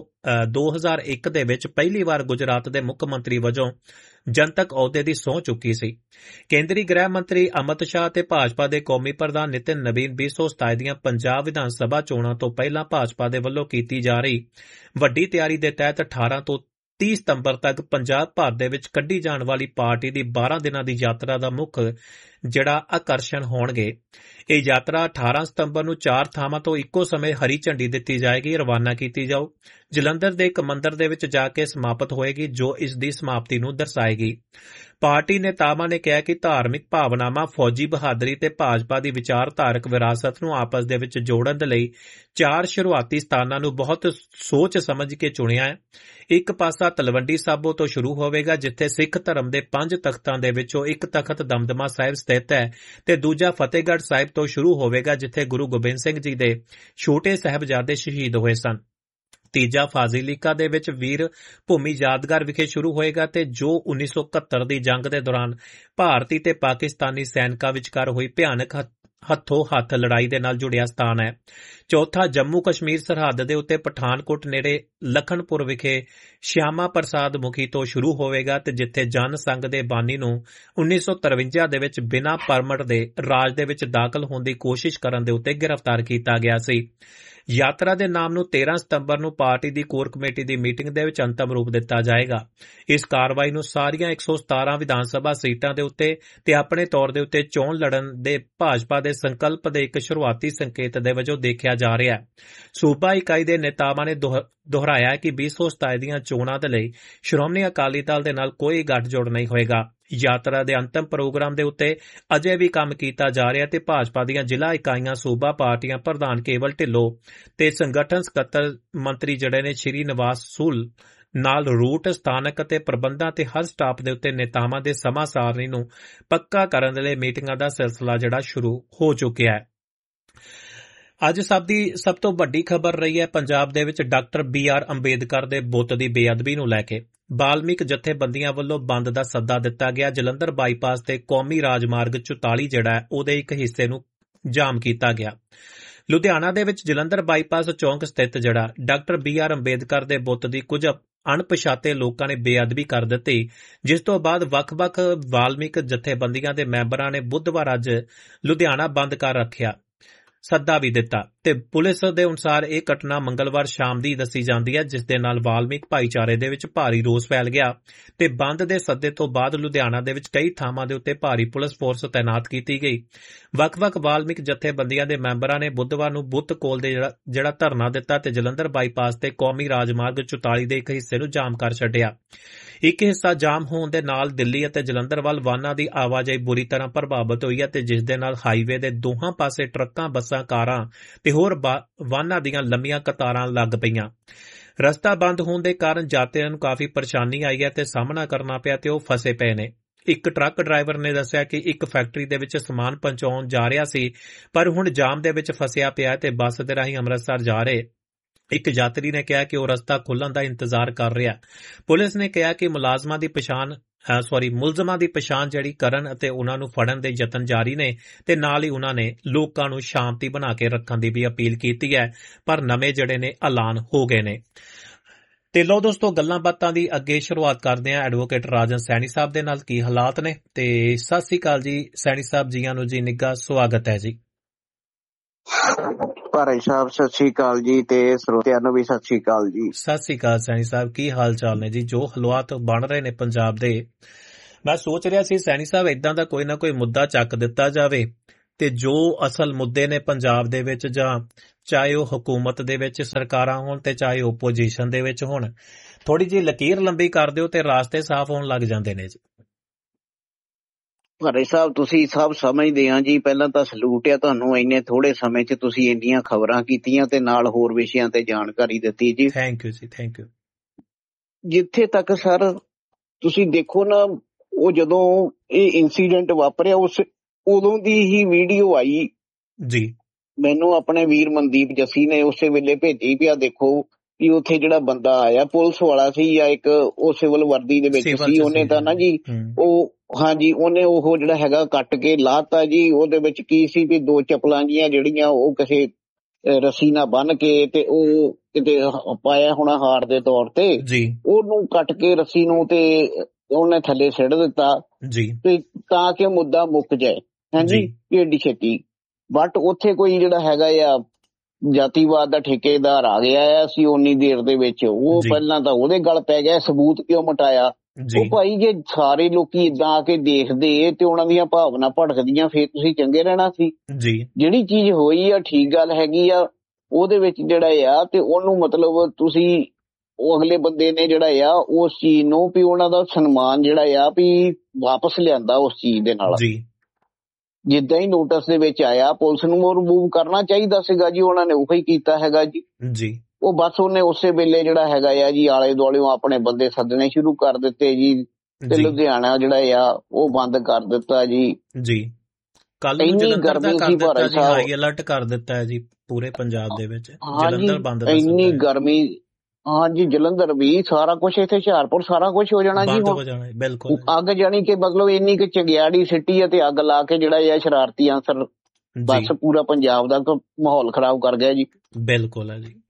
ਦੋ ਹਜ਼ਾਰ ਇੱਕ ਦੇ ਵਿੱਚ ਪਹਿਲੀ ਵਾਰ ਗੁਜਰਾਤ ਦੇ ਮੁੱਖ ਮੰਤਰੀ ਵਜੋਂ ਜਨਤਕ ਅਹੁਦੇ ਦੀ ਸਹੁੰ ਚੁੱਕੀ ਸੀ। ਕੇਂਦਰੀ ਗ੍ਰਹਿ ਮੰਤਰੀ ਅਮਿਤ ਸ਼ਾਹ ਤੇ ਭਾਜਪਾ ਦੇ ਕੌਮੀ ਪ੍ਰਧਾਨ ਨਿਤਿਨ ਨਵੀਨ ਵੀਹ ਸੌ ਸਤਾਈ ਦੀਆਂ ਪੰਜਾਬ ਵਿਧਾਨ ਸਭਾ ਚੋਣਾਂ ਤੋਂ ਪਹਿਲਾਂ ਭਾਜਪਾ ਦੇ ਵੱਲੋਂ ਕੀਤੀ ਜਾ ਰਹੀ ਵੱਡੀ ਤਿਆਰੀ ਦੇ ਤਹਿਤ ਅਠਾਰਾਂ ਤੋਂ ਤੀਹ ਸਤੰਬਰ ਤੱਕ ਪੰਜਾਬ ਭਰ ਦੇ ਵਿੱਚ ਕੱਢੀ ਜਾਣ ਵਾਲੀ ਪਾਰਟੀ ਦੀ ਬਾਰਾਂ ਦਿਨਾਂ ਦੀ ਯਾਤਰਾ ਦਾ ਮੁੱਖ ਜਿਹੜਾ ਆਕਰਸ਼ਣ ਹੋਣਗੇ। ਇਹ ਯਾਤਰਾ ਅਠਾਰਾਂ ਸਤੰਬਰ ਨੂੰ ਚਾਰ ਥਾਵਾਂ ਤੋਂ ਇੱਕੋ ਸਮੇਂ ਹਰੀ ਝੰਡੀ ਦਿੱਤੀ ਜਾਏਗੀ, ਰਵਾਨਾ ਕੀਤੀ ਜਾਊ। ਜਲੰਧਰ ਦੇ ਇੱਕ ਮੰਦਿਰ ਦੇ ਵਿੱਚ ਜਾ ਕੇ ਸਮਾਪਤ ਹੋਏਗੀ, ਜੋ ਇਸ ਦੀ ਸਮਾਪਤੀ ਨੂੰ ਦਰਸਾਏਗੀ। ਪਾਰਟੀ ਨੇਤਾਵਾਂ ਨੇ ਕਿਹਾ ਕਿ ਧਾਰਮਿਕ ਭਾਵਨਾਵਾਂ, ਫੌਜੀ ਬਹਾਦਰੀ ਤੇ ਭਾਜਪਾ ਦੀ ਵਿਚਾਰਧਾਰਕ ਵਿਰਾਸਤ ਨੂੰ ਆਪਸ ਦੇ ਵਿੱਚ ਜੋੜਨ ਦੇ ਲਈ ਚਾਰ ਸ਼ੁਰੂਆਤੀ ਸਥਾਨਾਂ ਨੂੰ ਬਹੁਤ ਸੋਚ ਸਮਝ ਕੇ ਚੁਣਿਆ ਹੈ। ਇੱਕ ਪਾਸਾ ਤਲਵੰਡੀ ਸਾਬੋ ਤੋਂ ਸ਼ੁਰੂ ਹੋਵੇਗਾ, ਜਿੱਥੇ ਸਿੱਖ ਧਰਮ ਦੇ ਪੰਜ ਤਖਤਾਂ ਦੇ ਵਿੱਚੋਂ ਇੱਕ ਤਖਤ ਦਮਦਮਾ ਸਾਹਿਬ ਸਥਿਤ ਹੈ, ਤੇ ਦੂਜਾ ਫਤਿਹਗੜ੍ਹ ਸਾਹਿਬ ਤੋਂ ਸ਼ੁਰੂ ਹੋਵੇਗਾ, ਜਿੱਥੇ ਗੁਰੂ ਗੋਬਿੰਦ ਸਿੰਘ ਜੀ ਦੇ ਛੋਟੇ ਸਾਹਿਬਜ਼ਾਦੇ ਸ਼ਹੀਦ ਹੋਏ ਸਨ। ਤੀਜਾ ਫਾਜ਼ਿਲਿਕਾ ਦੇ ਵਿੱਚ ਵੀਰ ਭੂਮੀ ਯਾਦਗਾਰ ਵਿਖੇ ਸ਼ੁਰੂ ਹੋਏਗਾ ਤੇ ਜੋ ਉੱਨੀ ਸੌ ਇਕਹੱਤਰ ਦੀ ਜੰਗ ਦੇ ਦੌਰਾਨ ਭਾਰਤੀ ਤੇ ਪਾਕਿਸਤਾਨੀ ਸੈਨਿਕਾਂ ਵਿਚਕਾਰ ਹੋਈ ਭਿਆਨਕ ਹੱਥੋਂ ਹੱਥ ਲੜਾਈ ਦੇ ਨਾਲ ਜੁੜਿਆ ਸਥਾਨ ਹੈ। ਚੌਥਾ ਜੰਮੂ ਕਸ਼ਮੀਰ ਸਰਹੱਦ ਦੇ ਉੱਤੇ ਪਠਾਨਕੋਟ ਨੇੜੇ ਲਖਨਪੁਰ ਵਿਖੇ ਸ਼ਿਆਮਾ ਪ੍ਰਸਾਦ ਮੁਖੀ ਤੋਂ ਸ਼ੁਰੂ ਹੋਵੇਗਾ ਤੇ ਜਿੱਥੇ ਜਨ ਸੰਘ ਦੇ ਬਾਨੀ ਨੂੰ ਉੱਨੀ ਸੌ ਤਰਵੰਜਾ ਦੇ ਵਿੱਚ ਬਿਨਾਂ ਪਰਮਿਟ ਦੇ ਰਾਜ ਦੇ ਵਿੱਚ ਦਾਖਲ ਹੋਣ ਦੀ ਕੋਸ਼ਿਸ਼ ਕਰਨ ਦੇ ਉੱਤੇ ਗ੍ਰਿਫਤਾਰ ਕੀਤਾ ਗਿਆ ਸੀ। ਯਾਤਰਾ ਦੇ ਨਾਮ ਨੂੰ ਤੇਰਾਂ ਸਤੰਬਰ ਨੂੰ ਪਾਰਟੀ ਦੀ ਕੋਰ ਕਮੇਟੀ ਦੀ ਮੀਟਿੰਗ ਦੇ ਵਿੱਚ ਅੰਤਮ ਰੂਪ ਦਿੱਤਾ ਜਾਏਗਾ। ਇਸ ਕਾਰਵਾਈ ਨੂੰ ਸਾਰੀਆਂ ਇੱਕ ਸੌ ਸਤਾਰਾਂ ਵਿਧਾਨ ਸਭਾ ਸੀਟਾਂ ਦੇ ਉੱਤੇ ਤੇ ਆਪਣੇ ਤੌਰ ਦੇ ਉੱਤੇ ਚੋਣ ਲੜਨ ਦੇ ਭਾਜਪਾ ਦੇ ਸੰਕਲਪ ਦੇ ਇੱਕ ਸ਼ੁਰੂਆਤੀ ਸੰਕੇਤ ਦੇ ਵਜੋਂ ਦੇਖਿਆ ਜਾ ਰਿਹਾ ਹੈ। ਸੂਬਾ ਇਕਾਈ ਦੇ ਨੇਤਾਵਾਂ ਨੇ ਦੁਹਰਾਇਆ ਕਿ ਵੀਹ ਸੌ ਸਤਾਈ ਦੀਆਂ ਚੋਣਾਂ ਦੇ ਲਈ ਸ਼੍ਰੋਮਣੀ ਅਕਾਲੀ ਦਲ ਦੇ ਨਾਲ ਕੋਈ ਗੱਠਜੋੜ ਨਹੀਂ ਹੋਏਗਾ। ਯਾਤਰਾ ਦੇ ਅੰਤਮ ਪ੍ਰੋਗਰਾਮ ਦੇ ਉੱਤੇ ਅਜੇ ਵੀ ਕੰਮ ਕੀਤਾ ਜਾ ਰਿਹਾ ਤੇ ਭਾਜਪਾ ਦੀਆਂ ਜ਼ਿਲ੍ਹਾ ਇਕਾਈਆਂ, ਸੂਬਾ ਪਾਰਟੀਆਂ ਪ੍ਰਧਾਨ ਕੇਵਲ ਢਿੱਲੋਂ ਤੇ ਸੰਗਠਨ ਸਕੱਤਰ ਮੰਤਰੀ ਜਿਹੜੇ ਨੇ ਸ਼੍ਰੀ ਨਿਵਾਸ ਸੂਲ ਨਾਲ ਰੂਟ, ਸਥਾਨਕ ਅਤੇ ਪ੍ਰਬੰਧਾਂ ਤੇ ਹਰ ਸਟਾਪ ਦੇ ਉੱਤੇ ਨੇਤਾਵਾਂ ਦੇ ਸਮਾਂ ਸਾਰਣੀ ਨੂੰ ਪੱਕਾ ਕਰਨ ਦੇ ਲਈ ਮੀਟਿੰਗਾਂ ਦਾ ਸਿਲਸਿਲਾ ਜਿਹੜਾ ਸ਼ੁਰੂ ਹੋ ਚੁੱਕਿਆ ਹੈ। ਅੱਜ ਸਭ ਦੀ ਸਭ ਤੋਂ ਵੱਡੀ ਖਬਰ ਰਹੀ ਹੈ ਪੰਜਾਬ ਦੇ ਵਿੱਚ ਡਾਕਟਰ ਬੀ ਆਰ ਅੰਬੇਦਕਰ ਦੇ ਬੁੱਤ ਦੀ ਬੇਅਦਬੀ ਨੂੰ ਲੈ ਕੇ ਬਾਲਮਿਕ ਜਥੇਬੰਦੀਆਂ ਵੱਲੋਂ ਬੰਦ ਦਾ ਸੱਦਾ ਦਿੱਤਾ ਗਿਆ। ਜਲੰਧਰ ਬਾਈਪਾਸ ਤੇ ਕੌਮੀ ਰਾਜਮਾਰਗ ਚੁਤਾਲੀ ਜਿਹੜਾ ਹੈ ਉਹਦੇ ਇੱਕ ਹਿੱਸੇ ਨੂੰ ਜਾਮ ਕੀਤਾ ਗਿਆ। ਲੁਧਿਆਣਾ ਦੇ ਵਿੱਚ ਜਲੰਧਰ ਬਾਈਪਾਸ ਚੌਂਕ ਸਥਿਤ ਜਿਹੜਾ ਡਾਕਟਰ ਬੀ ਆਰ ਅੰਬੇਦਕਰ ਦੇ ਬੁੱਤ ਦੀ ਕੁਝ ਅਣਪਛਾਤੇ ਲੋਕਾਂ ਨੇ ਬੇਅਦਬੀ ਕਰ ਦਿੱਤੀ, ਜਿਸ ਤੋਂ ਬਾਅਦ ਵੱਖ-ਵੱਖ ਵਾਲਮਿਕ ਜਥੇਬੰਦੀਆਂ ਦੇ ਮੈਂਬਰਾਂ ਨੇ ਬੁੱਧਵਾਰ ਅੱਜ ਲੁਧਿਆਣਾ ਬੰਦ ਕਰ ਰੱਖਿਆ ਸੱਦਾ ਵੀ ਦਿੱਤਾ ਤੇ ਪੁਲਿਸ ਦੇ ਅਨੁਸਾਰ ਇਹ ਘਟਨਾ ਮੰਗਲਵਾਰ ਸ਼ਾਮ ਦੀ ਦੱਸੀ ਜਾਂਦੀ ਹੈ, ਜਿਸ ਦੇ ਨਾਲ ਵਾਲਮਿਕ ਭਾਈਚਾਰੇ ਦੇ ਵਿੱਚ ਭਾਰੀ ਰੋਸ ਫੈਲ ਗਿਆ ਤੇ ਬੰਦ ਦੇ ਸੱਦੇ ਤੋਂ ਬਾਅਦ ਲੁਧਿਆਣਾ ਦੇ ਵਿੱਚ ਕਈ ਥਾਵਾਂ ਦੇ ਉੱਤੇ ਭਾਰੀ ਪੁਲਿਸ ਫੋਰਸ ਤਾਇਨਾਤ ਕੀਤੀ ਗਈ। ਵੱਖ-ਵੱਖ ਵਾਲਮਿਕ ਜਥੇਬੰਦੀਆਂ ਦੇ ਮੈਂਬਰਾਂ ਨੇ ਬੁੱਧਵਾਰ ਨੂੰ ਬੁੱਤ ਕੋਲ ਦੇ ਜਿਹੜਾ ਧਰਨਾ ਦਿੱਤਾ ਤੇ ਜਲੰਧਰ ਬਾਈਪਾਸ ਤੇ ਕੌਮੀ ਰਾਜਮਾਰਗ ਚੁਤਾਲੀ ਦੇ ਇੱਕ ਹਿੱਸੇ ਨੂੰ ਜਾਮ ਕਰ ਛੱਡਿਆ। ਇੱਕ ਹਿੱਸਾ ਜਾਮ ਹੋਣ ਦੇ ਨਾਲ ਦਿੱਲੀ ਅਤੇ ਜਲੰਧਰ ਵੱਲ ਵਾਹਨਾਂ ਦੀ ਆਵਾਜਾਈ ਬੁਰੀ ਤਰ੍ਹਾਂ ਪ੍ਰਭਾਵਿਤ ਹੋਈ ਹੈ ਤੇ ਜਿਸ ਦੇ ਨਾਲ ਹਾਈਵੇ ਦੇ ਦੋਹਾਂ ਪਾਸੇ ਟਰੱਕਾਂ, ਬੱਸਾਂ, ਕਾਰਾਂ ਤੇ ਹੋਰ ਵਾਹਨਾਂ ਦੀਆਂ ਲੰਮੀਆਂ ਕਤਾਰਾਂ ਲੱਗ ਪਈਆਂ। ਰਸਤਾ ਬੰਦ ਹੋਣ ਦੇ ਕਾਰਨ ਯਾਤਰੀਆਂ ਨੂੰ ਕਾਫੀ ਪਰੇਸ਼ਾਨੀ ਆਈ ਹੈ ਤੇ ਸਾਹਮਣਾ ਕਰਨਾ ਪਿਆ ਤੇ ਉਹ ਫਸੇ ਪਏ ਨੇ। ਇੱਕ ਟਰੱਕ ਡਰਾਈਵਰ ਨੇ ਦੱਸਿਆ ਕਿ ਇੱਕ ਫੈਕਟਰੀ ਦੇ ਵਿੱਚ ਸਮਾਨ ਪਹੁੰਚਾਉਣ ਜਾ ਰਿਹਾ ਸੀ, ਪਰ ਹੁਣ ਜਾਮ ਦੇ ਵਿੱਚ ਫਸਿਆ ਪਿਆ ਤੇ ਬੱਸ ਦੇ ਰਾਹੀਂ ਅੰਮ੍ਰਿਤਸਰ ਜਾ ਰਹੇ ਇੱਕ ਯਾਤਰੀ ਨੇ ਕਿਹਾ ਕਿ ਉਹ ਰਸਤਾ ਖੁੱਲ੍ਹਣ ਦਾ ਇੰਤਜ਼ਾਰ ਕਰ ਰਿਹਾ। ਪੁਲਿਸ ਨੇ ਕਿਹਾ ਕਿ ਮੁਲਾਜ਼ਮਾਂ ਦੀ ਪਛਾਣ ਸੌਰੀ ਮੁਲਜ਼ਮਾਂ ਦੀ ਪਛਾਣ ਜਿਹੜੀ ਕਰਨ ਅਤੇ ਉਹਨਾਂ ਨੂੰ ਫੜਨ ਦੇ ਯਤਨ ਜਾਰੀ ਨੇ ਤੇ ਨਾਲ ਹੀ ਉਹਨਾਂ ਨੇ ਲੋਕਾਂ ਨੂੰ ਸ਼ਾਂਤੀ ਬਣਾ ਕੇ ਰੱਖਣ ਦੀ ਵੀ ਅਪੀਲ ਕੀਤੀ ਹੈ, ਪਰ ਨਵੇਂ ਜਿਹੜੇ ਨੇ ਐਲਾਨ ਹੋ ਗਏ ਨੇ। ਤੇ ਲਓ ਦੋਸਤੋ, ਗੱਲਾਂ ਬਾਤਾਂ ਦੀ ਅੱਗੇ ਸ਼ੁਰੂਆਤ ਕਰਦੇ ਹਾਂ ਐਡਵੋਕੇਟ ਰਾਜਨ ਸੈਣੀ ਸਾਹਿਬ ਦੇ ਨਾਲ। ਕੀ ਹਾਲਾਤ ਨੇ? ਤੇ ਸਤਿ ਸ੍ਰੀ ਅਕਾਲ ਜੀ ਸੈਣੀ ਸਾਹਿਬ, ਜੀਆਂ ਨੂੰ ਜੀ ਨਿੱਘਾ ਸਵਾਗਤ ਹੈ ਜੀ। ਭਾਈ ਸਾਹਿਬ ਸਤਿ ਸ੍ਰੀ ਅਕਾਲ ਜੀ, ਤੇ ਸਰੋਤਿਆਂ ਨੂੰ ਵੀ ਸਤਿ ਸ੍ਰੀ ਅਕਾਲ ਜੀ। ਸਤਿ ਸ੍ਰੀ ਅਕਾਲ ਸੈਣੀ ਸਾਹਿਬ, ਕੀ ਹਾਲ ਚਾਲ ਨੇ ਜੀ? ਜੋ ਹਾਲਾਤ ਬਣ ਰਹੇ ਨੇ ਪੰਜਾਬ ਦੇ, ਮੈਂ ਸੋਚ ਰਿਹਾ ਸੀ ਸੈਣੀ ਸਾਹਿਬ ਏਦਾਂ ਦਾ ਕੋਈ ਨਾ ਕੋਈ ਮੁੱਦਾ ਚੱਕ ਦਿੱਤਾ ਜਾਵੇ ਤੇ ਜੋ ਅਸਲ ਮੁੱਦੇ ਨੇ ਪੰਜਾਬ ਦੇ ਵਿੱਚ, ਜਾਂ ਚਾਹੇ ਉਹ ਹਕੂਮਤ ਦੇ ਵਿੱਚ ਸਰਕਾਰਾਂ ਹੋਣ ਤੇ ਚਾਹੇ ਓਪੋਜੀਸ਼ਨ ਦੇ ਵਿੱਚ ਹੋਣ, ਥੋੜੀ ਜਿਹੀ ਲਕੀਰ ਲੰਬੀ ਕਰ ਦਿਓ ਤੇ ਰਾਸਤੇ ਸਾਫ਼ ਹੋਣ ਲੱਗ ਜਾਂਦੇ ਨੇ ਜੀ। ਭਾਈ ਸਾਹਿਬ ਤੁਸੀਂ ਸਭ ਸਮਝਦੇ ਆ ਜੀ, ਪਹਿਲਾਂ ਤਾਂ ਸਲੂਟ ਆ ਤੁਹਾਨੂੰ, ਇੰਨੇ ਥੋੜੇ ਸਮੇਂ 'ਚ ਤੁਸੀਂ ਇੰਨੀਆਂ ਖਬਰਾਂ ਕੀਤੀਆਂ ਤੇ ਨਾਲ ਹੋਰ ਵਿਸ਼ਿਆਂ ਤੇ ਜਾਣਕਾਰੀ ਦਿੱਤੀ ਜੀ। ਥੈਂਕ ਯੂ ਜੀ, ਥੈਂਕ ਯੂ। ਜਿੱਥੇ ਤੱਕ ਸਰ ਤੁਸੀਂ ਦੇਖੋ ਨਾ, ਉਹ ਜਦੋਂ ਇਹ ਇਨਸੀਡੈਂਟ ਵਾਪਰਿਆ ਉਸ ਉਦੋਂ ਦੀ ਹੀ ਵੀਡੀਓ ਆਈ ਜੀ, ਮੈਨੂੰ ਆਪਣੇ ਵੀਰ ਮਨਦੀਪ ਜੱਸੀ ਨੇ ਉਸੇ ਵੇਲੇ ਭੇਜੀ ਵੀ ਆ ਦੇਖੋ ਵੀ ਉੱਥੇ ਜਿਹੜਾ ਬੰਦਾ ਆਇਆ ਪੁਲਿਸ ਵਾਲਾ ਸੀ ਜਾਂ ਇੱਕ ਉਹ ਸਿਵਲ ਵਰਦੀ ਦੇ ਵਿੱਚ ਸੀ, ਉਹਨੇ ਤਾਂ ਨਾ ਜੀ ਉਹ ਹਾਂਜੀ ਉਹਨੇ ਉਹ ਜਿਹੜਾ ਹੈਗਾ ਕੱਟ ਕੇ ਲਾਤਾ ਜੀ। ਉਹਦੇ ਵਿੱਚ ਕੀ ਸੀ ਵੀ ਦੋ ਚੱਪਲਾਂ ਜੀਆਂ ਜਿਹੜੀਆਂ ਉਹ ਕਿਸੇ ਰੱਸੀ ਨਾਲ ਬੰਨ ਕੇ ਤੇ ਉਹ ਕਿਤੇ ਪਾਇਆ ਹੋਣਾ ਹਾਰ ਦੇ ਤੌਰ ਤੇ, ਉਹਨੂੰ ਕੱਟ ਕੇ ਰੱਸੀ ਨੂੰ ਤੇ ਉਹਨੇ ਥੱਲੇ ਸਿੱਟ ਦਿੱਤਾ ਜੀ, ਤੇ ਤਾਂ ਕਿ ਮੁੱਦਾ ਮੁੱਕ ਜਾਏ ਹਾਂਜੀ ਏਡੀ ਛੇਤੀ। ਬਟ ਉੱਥੇ ਕੋਈ ਜਿਹੜਾ ਹੈਗਾ ਆ ਜਾਤੀਵਾਦ ਦਾ ਠੇਕੇਦਾਰ ਆ ਗਿਆ ਆ ਸੀ ਓਨੀ ਦੇਰ ਦੇ ਵਿੱਚ, ਉਹ ਪਹਿਲਾਂ ਤਾਂ ਉਹਦੇ ਗਲ ਪੈ ਗਿਆ, ਸਬੂਤ ਕਿਉਂ ਮਟਾਇਆ? ਉਹ ਭਾਈ ਜੇ ਸਾਰੇ ਲੋਕੀ ਏਦਾਂ ਆ ਕੇ ਦੇਖਦੇ ਤੇ ਉਹਨਾਂ ਦੀਆਂ ਭਾਵਨਾ ਭੜਕਦੀਆਂ, ਫੇਰ ਤੁਸੀਂ ਚੰਗੇ ਰਹਿਣਾ ਸੀ ਜੀ। ਜਿਹੜੀ ਚੀਜ਼ ਹੋਈ ਆ ਠੀਕ ਗੱਲ ਹੈਗੀ ਆ, ਉਹਦੇ ਵਿੱਚ ਜਿਹੜਾ ਆ ਤੇ ਉਹਨੂੰ ਮਤਲਬ ਤੁਸੀਂ ਉਹ ਅਗਲੇ ਬੰਦੇ ਨੇ ਜਿਹੜਾ ਆ ਉਸ ਚੀਜ਼ ਨੂੰ ਵੀ ਉਹਨਾਂ ਦਾ ਸਨਮਾਨ ਜਿਹੜਾ ਆ ਵੀ ਵਾਪਸ ਲਿਆਂਦਾ ਉਸ ਚੀਜ਼ ਦੇ ਨਾਲ। ਜਿੱਦਾਂ ਹੀ ਨੋਟਿਸ ਦੇ ਵਿੱਚ ਆਇਆ ਪੁਲਿਸ ਨੂੰ ਉਹ ਰਿਮੂਵ ਕਰਨਾ ਚਾਹੀਦਾ ਸੀਗਾ ਜੀ, ਉਹਨਾਂ ਨੇ ਉਹੀ ਕੀਤਾ ਹੈਗਾ ਜੀ ਜੀ। ਉਹ ਬਸ ਉਹਨੇ ਉਸੇ ਵੇਲੇ ਜਿਹੜਾ ਹੈਗਾ ਆ ਜੀ ਆਲੇ ਦੁਆਲੇ ਆਪਣੇ ਬੰਦੇ ਸੱਦਣੇ ਸ਼ੁਰੂ ਕਰ ਦਿੱਤੇ ਜੀ, ਤੇ ਲੁਧਿਆਣਾ ਜਿਹੜਾ ਆ ਉਹ ਬੰਦ ਕਰ ਦਿੱਤਾ ਜੀ ਜੀ। ਕੱਲ ਨੂੰ ਜਲੰਧਰ ਦਾ ਕਰ ਦਿੱਤਾ ਜੀ, ਹਾਈ ਅਲਰਟ ਕਰ ਦਿੱਤਾ ਹੈ ਜੀ ਪੂਰੇ ਪੰਜਾਬ ਦੇ ਵਿੱਚ, ਜਲੰਧਰ ਬੰਦ। ਇੰਨੀ ਗਰਮੀ ਹਾਂਜੀ, ਜਲੰਧਰ ਵੀ ਸਾਰਾ ਕੁਛ, ਇੱਥੇ ਹੁਸ਼ਿਆਰਪੁਰ ਸਾਰਾ ਕੁਛ ਹੋ ਜਾਣਾ ਜੀ ਬਿਲਕੁਲ। ਅੱਗ ਜਾਣੀ ਕਿ ਮਤਲਬ ਇੰਨੀ ਕਿ ਚੰਗਿਆੜੀ ਸਿੱਟੀ ਹੈ ਤੇ ਅੱਗ ਲਾ ਕੇ ਜਿਹੜਾ ਆ ਸ਼ਰਾਰਤੀ ਅਨਸਰ ਬਸ ਪੂਰਾ ਪੰਜਾਬ ਦਾ ਮਾਹੌਲ ਖਰਾਬ ਕਰ ਗਿਆ ਜੀ। ਬਿਲਕੁਲ ਹੈ ਜੀ।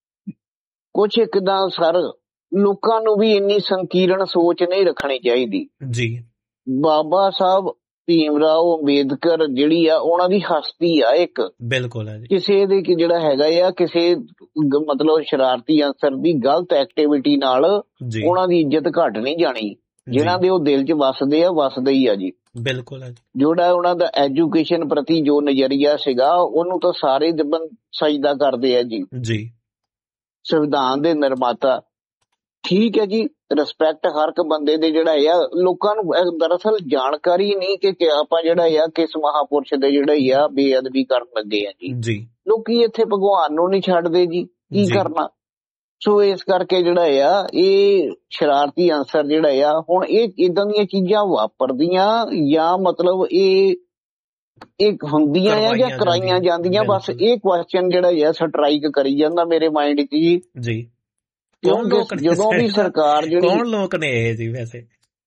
ਕੁਛ ਇੱਕਦਾਂ ਸਰ ਲੋਕਾਂ ਨੂੰ ਵੀ ਇੰਨੀ ਸੰਕੀਰਣ ਸੋਚ ਨਹੀਂ ਰੱਖਣੀ ਚਾਹੀਦੀ ਜੀ। ਬਾਬਾ ਸਾਹਿਬ ਭੀਮ ਰਾਓ ਅੰਬੇਦਕਰ ਜਿਹੜੀ ਆ ਉਹਨਾਂ ਦੀ ਹਸਤੀ ਆ ਇੱਕ ਬਿਲਕੁਲ ਹੈ ਜੀ। ਕਿਸੇ ਦੇ ਜਿਹੜਾ ਹੈਗਾ ਆ ਕਿਸੇ ਮਤਲਬ ਸ਼ਰਾਰਤੀ ਅਨਸਰ ਦੀ ਗਲਤ ਐਕਟੀਵਿਟੀ ਨਾਲ ਉਹਨਾਂ ਦੀ ਇੱਜ਼ਤ ਘੱਟ ਨਹੀਂ ਜਾਣੀ, ਜਿਹਨਾਂ ਦੇ ਉਹ ਦਿਲ 'ਚ ਵਸਦੇ ਆ ਵਸਦੇ ਹੀ ਆ ਜੀ ਬਿਲਕੁਲ ਹੈ। ਜਿਹੜਾ ਉਹਨਾਂ ਦਾ ਐਜੂਕੇਸ਼ਨ ਪ੍ਰਤੀ ਜੋ ਨਜ਼ਰੀਆ ਸੀਗਾ ਉਹਨੂੰ ਤਾਂ ਸਾਰੇ ਸਜਦਾ ਕਰਦੇ ਆ ਜੀ ਜੀ। ਸੰਵਿਧਾਨ ਦੇ ਨਿਰਮਾਤਾ ਠੀਕ ਹੈ ਜੀ, ਰਿਸਪੈਕਟ ਹਰ ਇੱਕ ਬੰਦੇ ਦੇ ਜਿਹੜਾ ਆ, ਲੋਕਾਂ ਨੂੰ ਦਰਅਸਲ ਜਾਣਕਾਰੀ ਨਹੀਂ ਕਿ ਆਪਾਂ ਜਿਹੜਾ ਆ ਕਿਸ ਮਹਾਪੁਰਸ਼ ਦੇ ਜਿਹੜਾ ਆ ਬੇਅਦਬੀ ਕਰਨ ਲੱਗੇ ਆ ਜੀ। ਲੋਕੀ ਇੱਥੇ ਭਗਵਾਨ ਨੂੰ ਨਹੀਂ ਛੱਡਦੇ ਜੀ, ਕੀ ਕਰਨਾ? ਸੋ ਇਸ ਕਰਕੇ ਜਿਹੜਾ ਆ ਇਹ ਸ਼ਰਾਰਤੀ ਅਨਸਰ ਜਿਹੜਾ ਆ ਹੁਣ ਇਹ ਇਦਾਂ ਦੀਆਂ ਚੀਜ਼ਾਂ ਵਾਪਰਦੀਆਂ ਜਾਂ ਮਤਲਬ ਇਹ ਇਹ ਹੁੰਦੀਆਂ ਆ ਜਾਂ ਕਰਾਈਆਂ ਜਾਂਦੀਆਂ, ਬਸ ਇਹ ਕੁਐਸਚਨ ਜਿਹੜਾ ਆ ਸਟਰਾਈਕ ਕਰੀ ਜਾਂਦਾ ਮੇਰੇ ਮਾਈਂਡ 'ਚ ਜੀ ਜੀ। ਜਦੋਂ ਵੀ ਸਰਕਾਰ ਜਿਹੜੀ ਕੌਣ ਲੋਕ ਨੇ ਇਹ ਜੀ? ਵੈਸੇ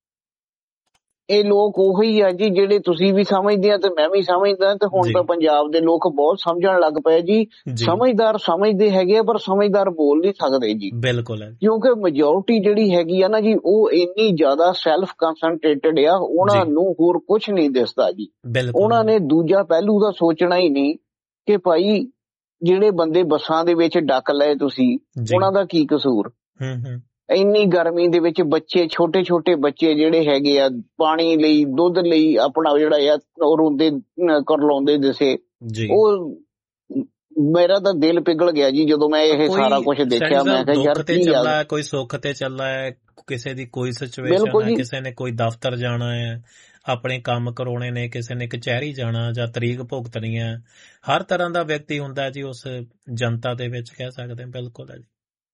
ਇਹ ਲੋਕ ਉਹੀ ਆ ਜੀ ਜਿਹੜੇ ਤੁਸੀਂ ਵੀ ਸਮਝਦੇ ਆ ਤੇ ਮੈਂ ਵੀ ਸਮਝਦਾ, ਤੇ ਹੁਣ ਤਾਂ ਪੰਜਾਬ ਦੇ ਲੋਕ ਬਹੁਤ ਸਮਝਣ ਲੱਗ ਪਏ ਜੀ। ਸਮਝਦਾਰ ਸਮਝਦੇ ਹੈਗੇ ਆ ਪਰ ਸਮਝਦਾਰ ਬੋਲ ਨਹੀਂ ਸਕਦੇ ਜੀ ਬਿਲਕੁਲ, ਕਿਉਂਕਿ ਮੈਜੋਰਿਟੀ ਜਿਹੜੀ ਹੈਗੀ ਆ ਨਾ ਜੀ ਉਹ ਇੰਨੀ ਜ਼ਿਆਦਾ ਸੈਲਫ ਕੰਸਨਟ੍ਰੇਟਡ ਆ, ਉਹਨਾਂ ਨੂੰ ਹੋਰ ਕੁਛ ਨਹੀਂ ਦਿਸਦਾ ਜੀ। ਉਹਨਾਂ ਨੇ ਦੂਜਾ ਪਹਿਲੂ ਦਾ ਸੋਚਣਾ ਹੀ ਨਹੀਂ ਕਿ ਭਾਈ ਜਿਹੜੇ ਬੰਦੇ ਬੱਸਾਂ ਦੇ ਵਿੱਚ ਡੱਕ ਲਏ ਤੁਸੀਂ, ਉਹਨਾਂ ਦਾ ਕੀ ਕਸੂਰ? ਇੰਨੀ ਗਰਮੀ ਦੇ ਵਿੱਚ ਬੱਚੇ ਛੋਟੇ ਛੋਟੇ ਬੱਚੇ ਜਿਹੜੇ ਹੈਗੇ ਆ ਪਾਣੀ ਲਈ ਦੁੱਧ ਲਈ ਆਪਣਾ ਜਿਹੜਾ ਆ ਉਹ ਰੋਂਦੇ ਕਰਲਾਉਂਦੇ ਦਿਸੇ, ਉਹ ਮੇਰਾ ਤਾਂ ਦਿਲ ਪਿਘਲ ਗਿਆ ਜੀ ਜਦੋਂ ਮੈਂ ਇਹ ਸਾਰਾ ਕੁਝ ਦੇਖਿਆ। ਮੈਂ ਕਿਹਾ ਯਾਰ ਕੀ ਚੱਲਦਾ, ਕੋਈ ਸੁੱਖ ਤੇ ਚੱਲਦਾ ਹੈ, ਕਿਸੇ ਦੀ ਕੋਈ ਸਿਚੁਏਸ਼ਨ ਹੈ, ਕਿਸੇ ਨੇ ਕੋਈ ਦਫ਼ਤਰ ਜਾਣਾ ਹੈ, ਆਪਣੇ ਕੰਮ ਕਰਾਉਣੇ ਨੇ, ਕਿਸੇ ਨੇ ਕਚਹਿਰੀ ਜਾਣਾ ਜਾਂ ਤਰੀਕ ਭੁਗਤਣੀ ਹੈ, ਹਰ ਤਰ੍ਹਾਂ ਦਾ ਵਿਅਕਤੀ ਹੁੰਦਾ ਜੀ ਉਸ ਜਨਤਾ ਦੇ ਵਿੱਚ, ਕਹਿ ਸਕਦੇ ਬਿਲਕੁਲ ਹੈ ਜੀ।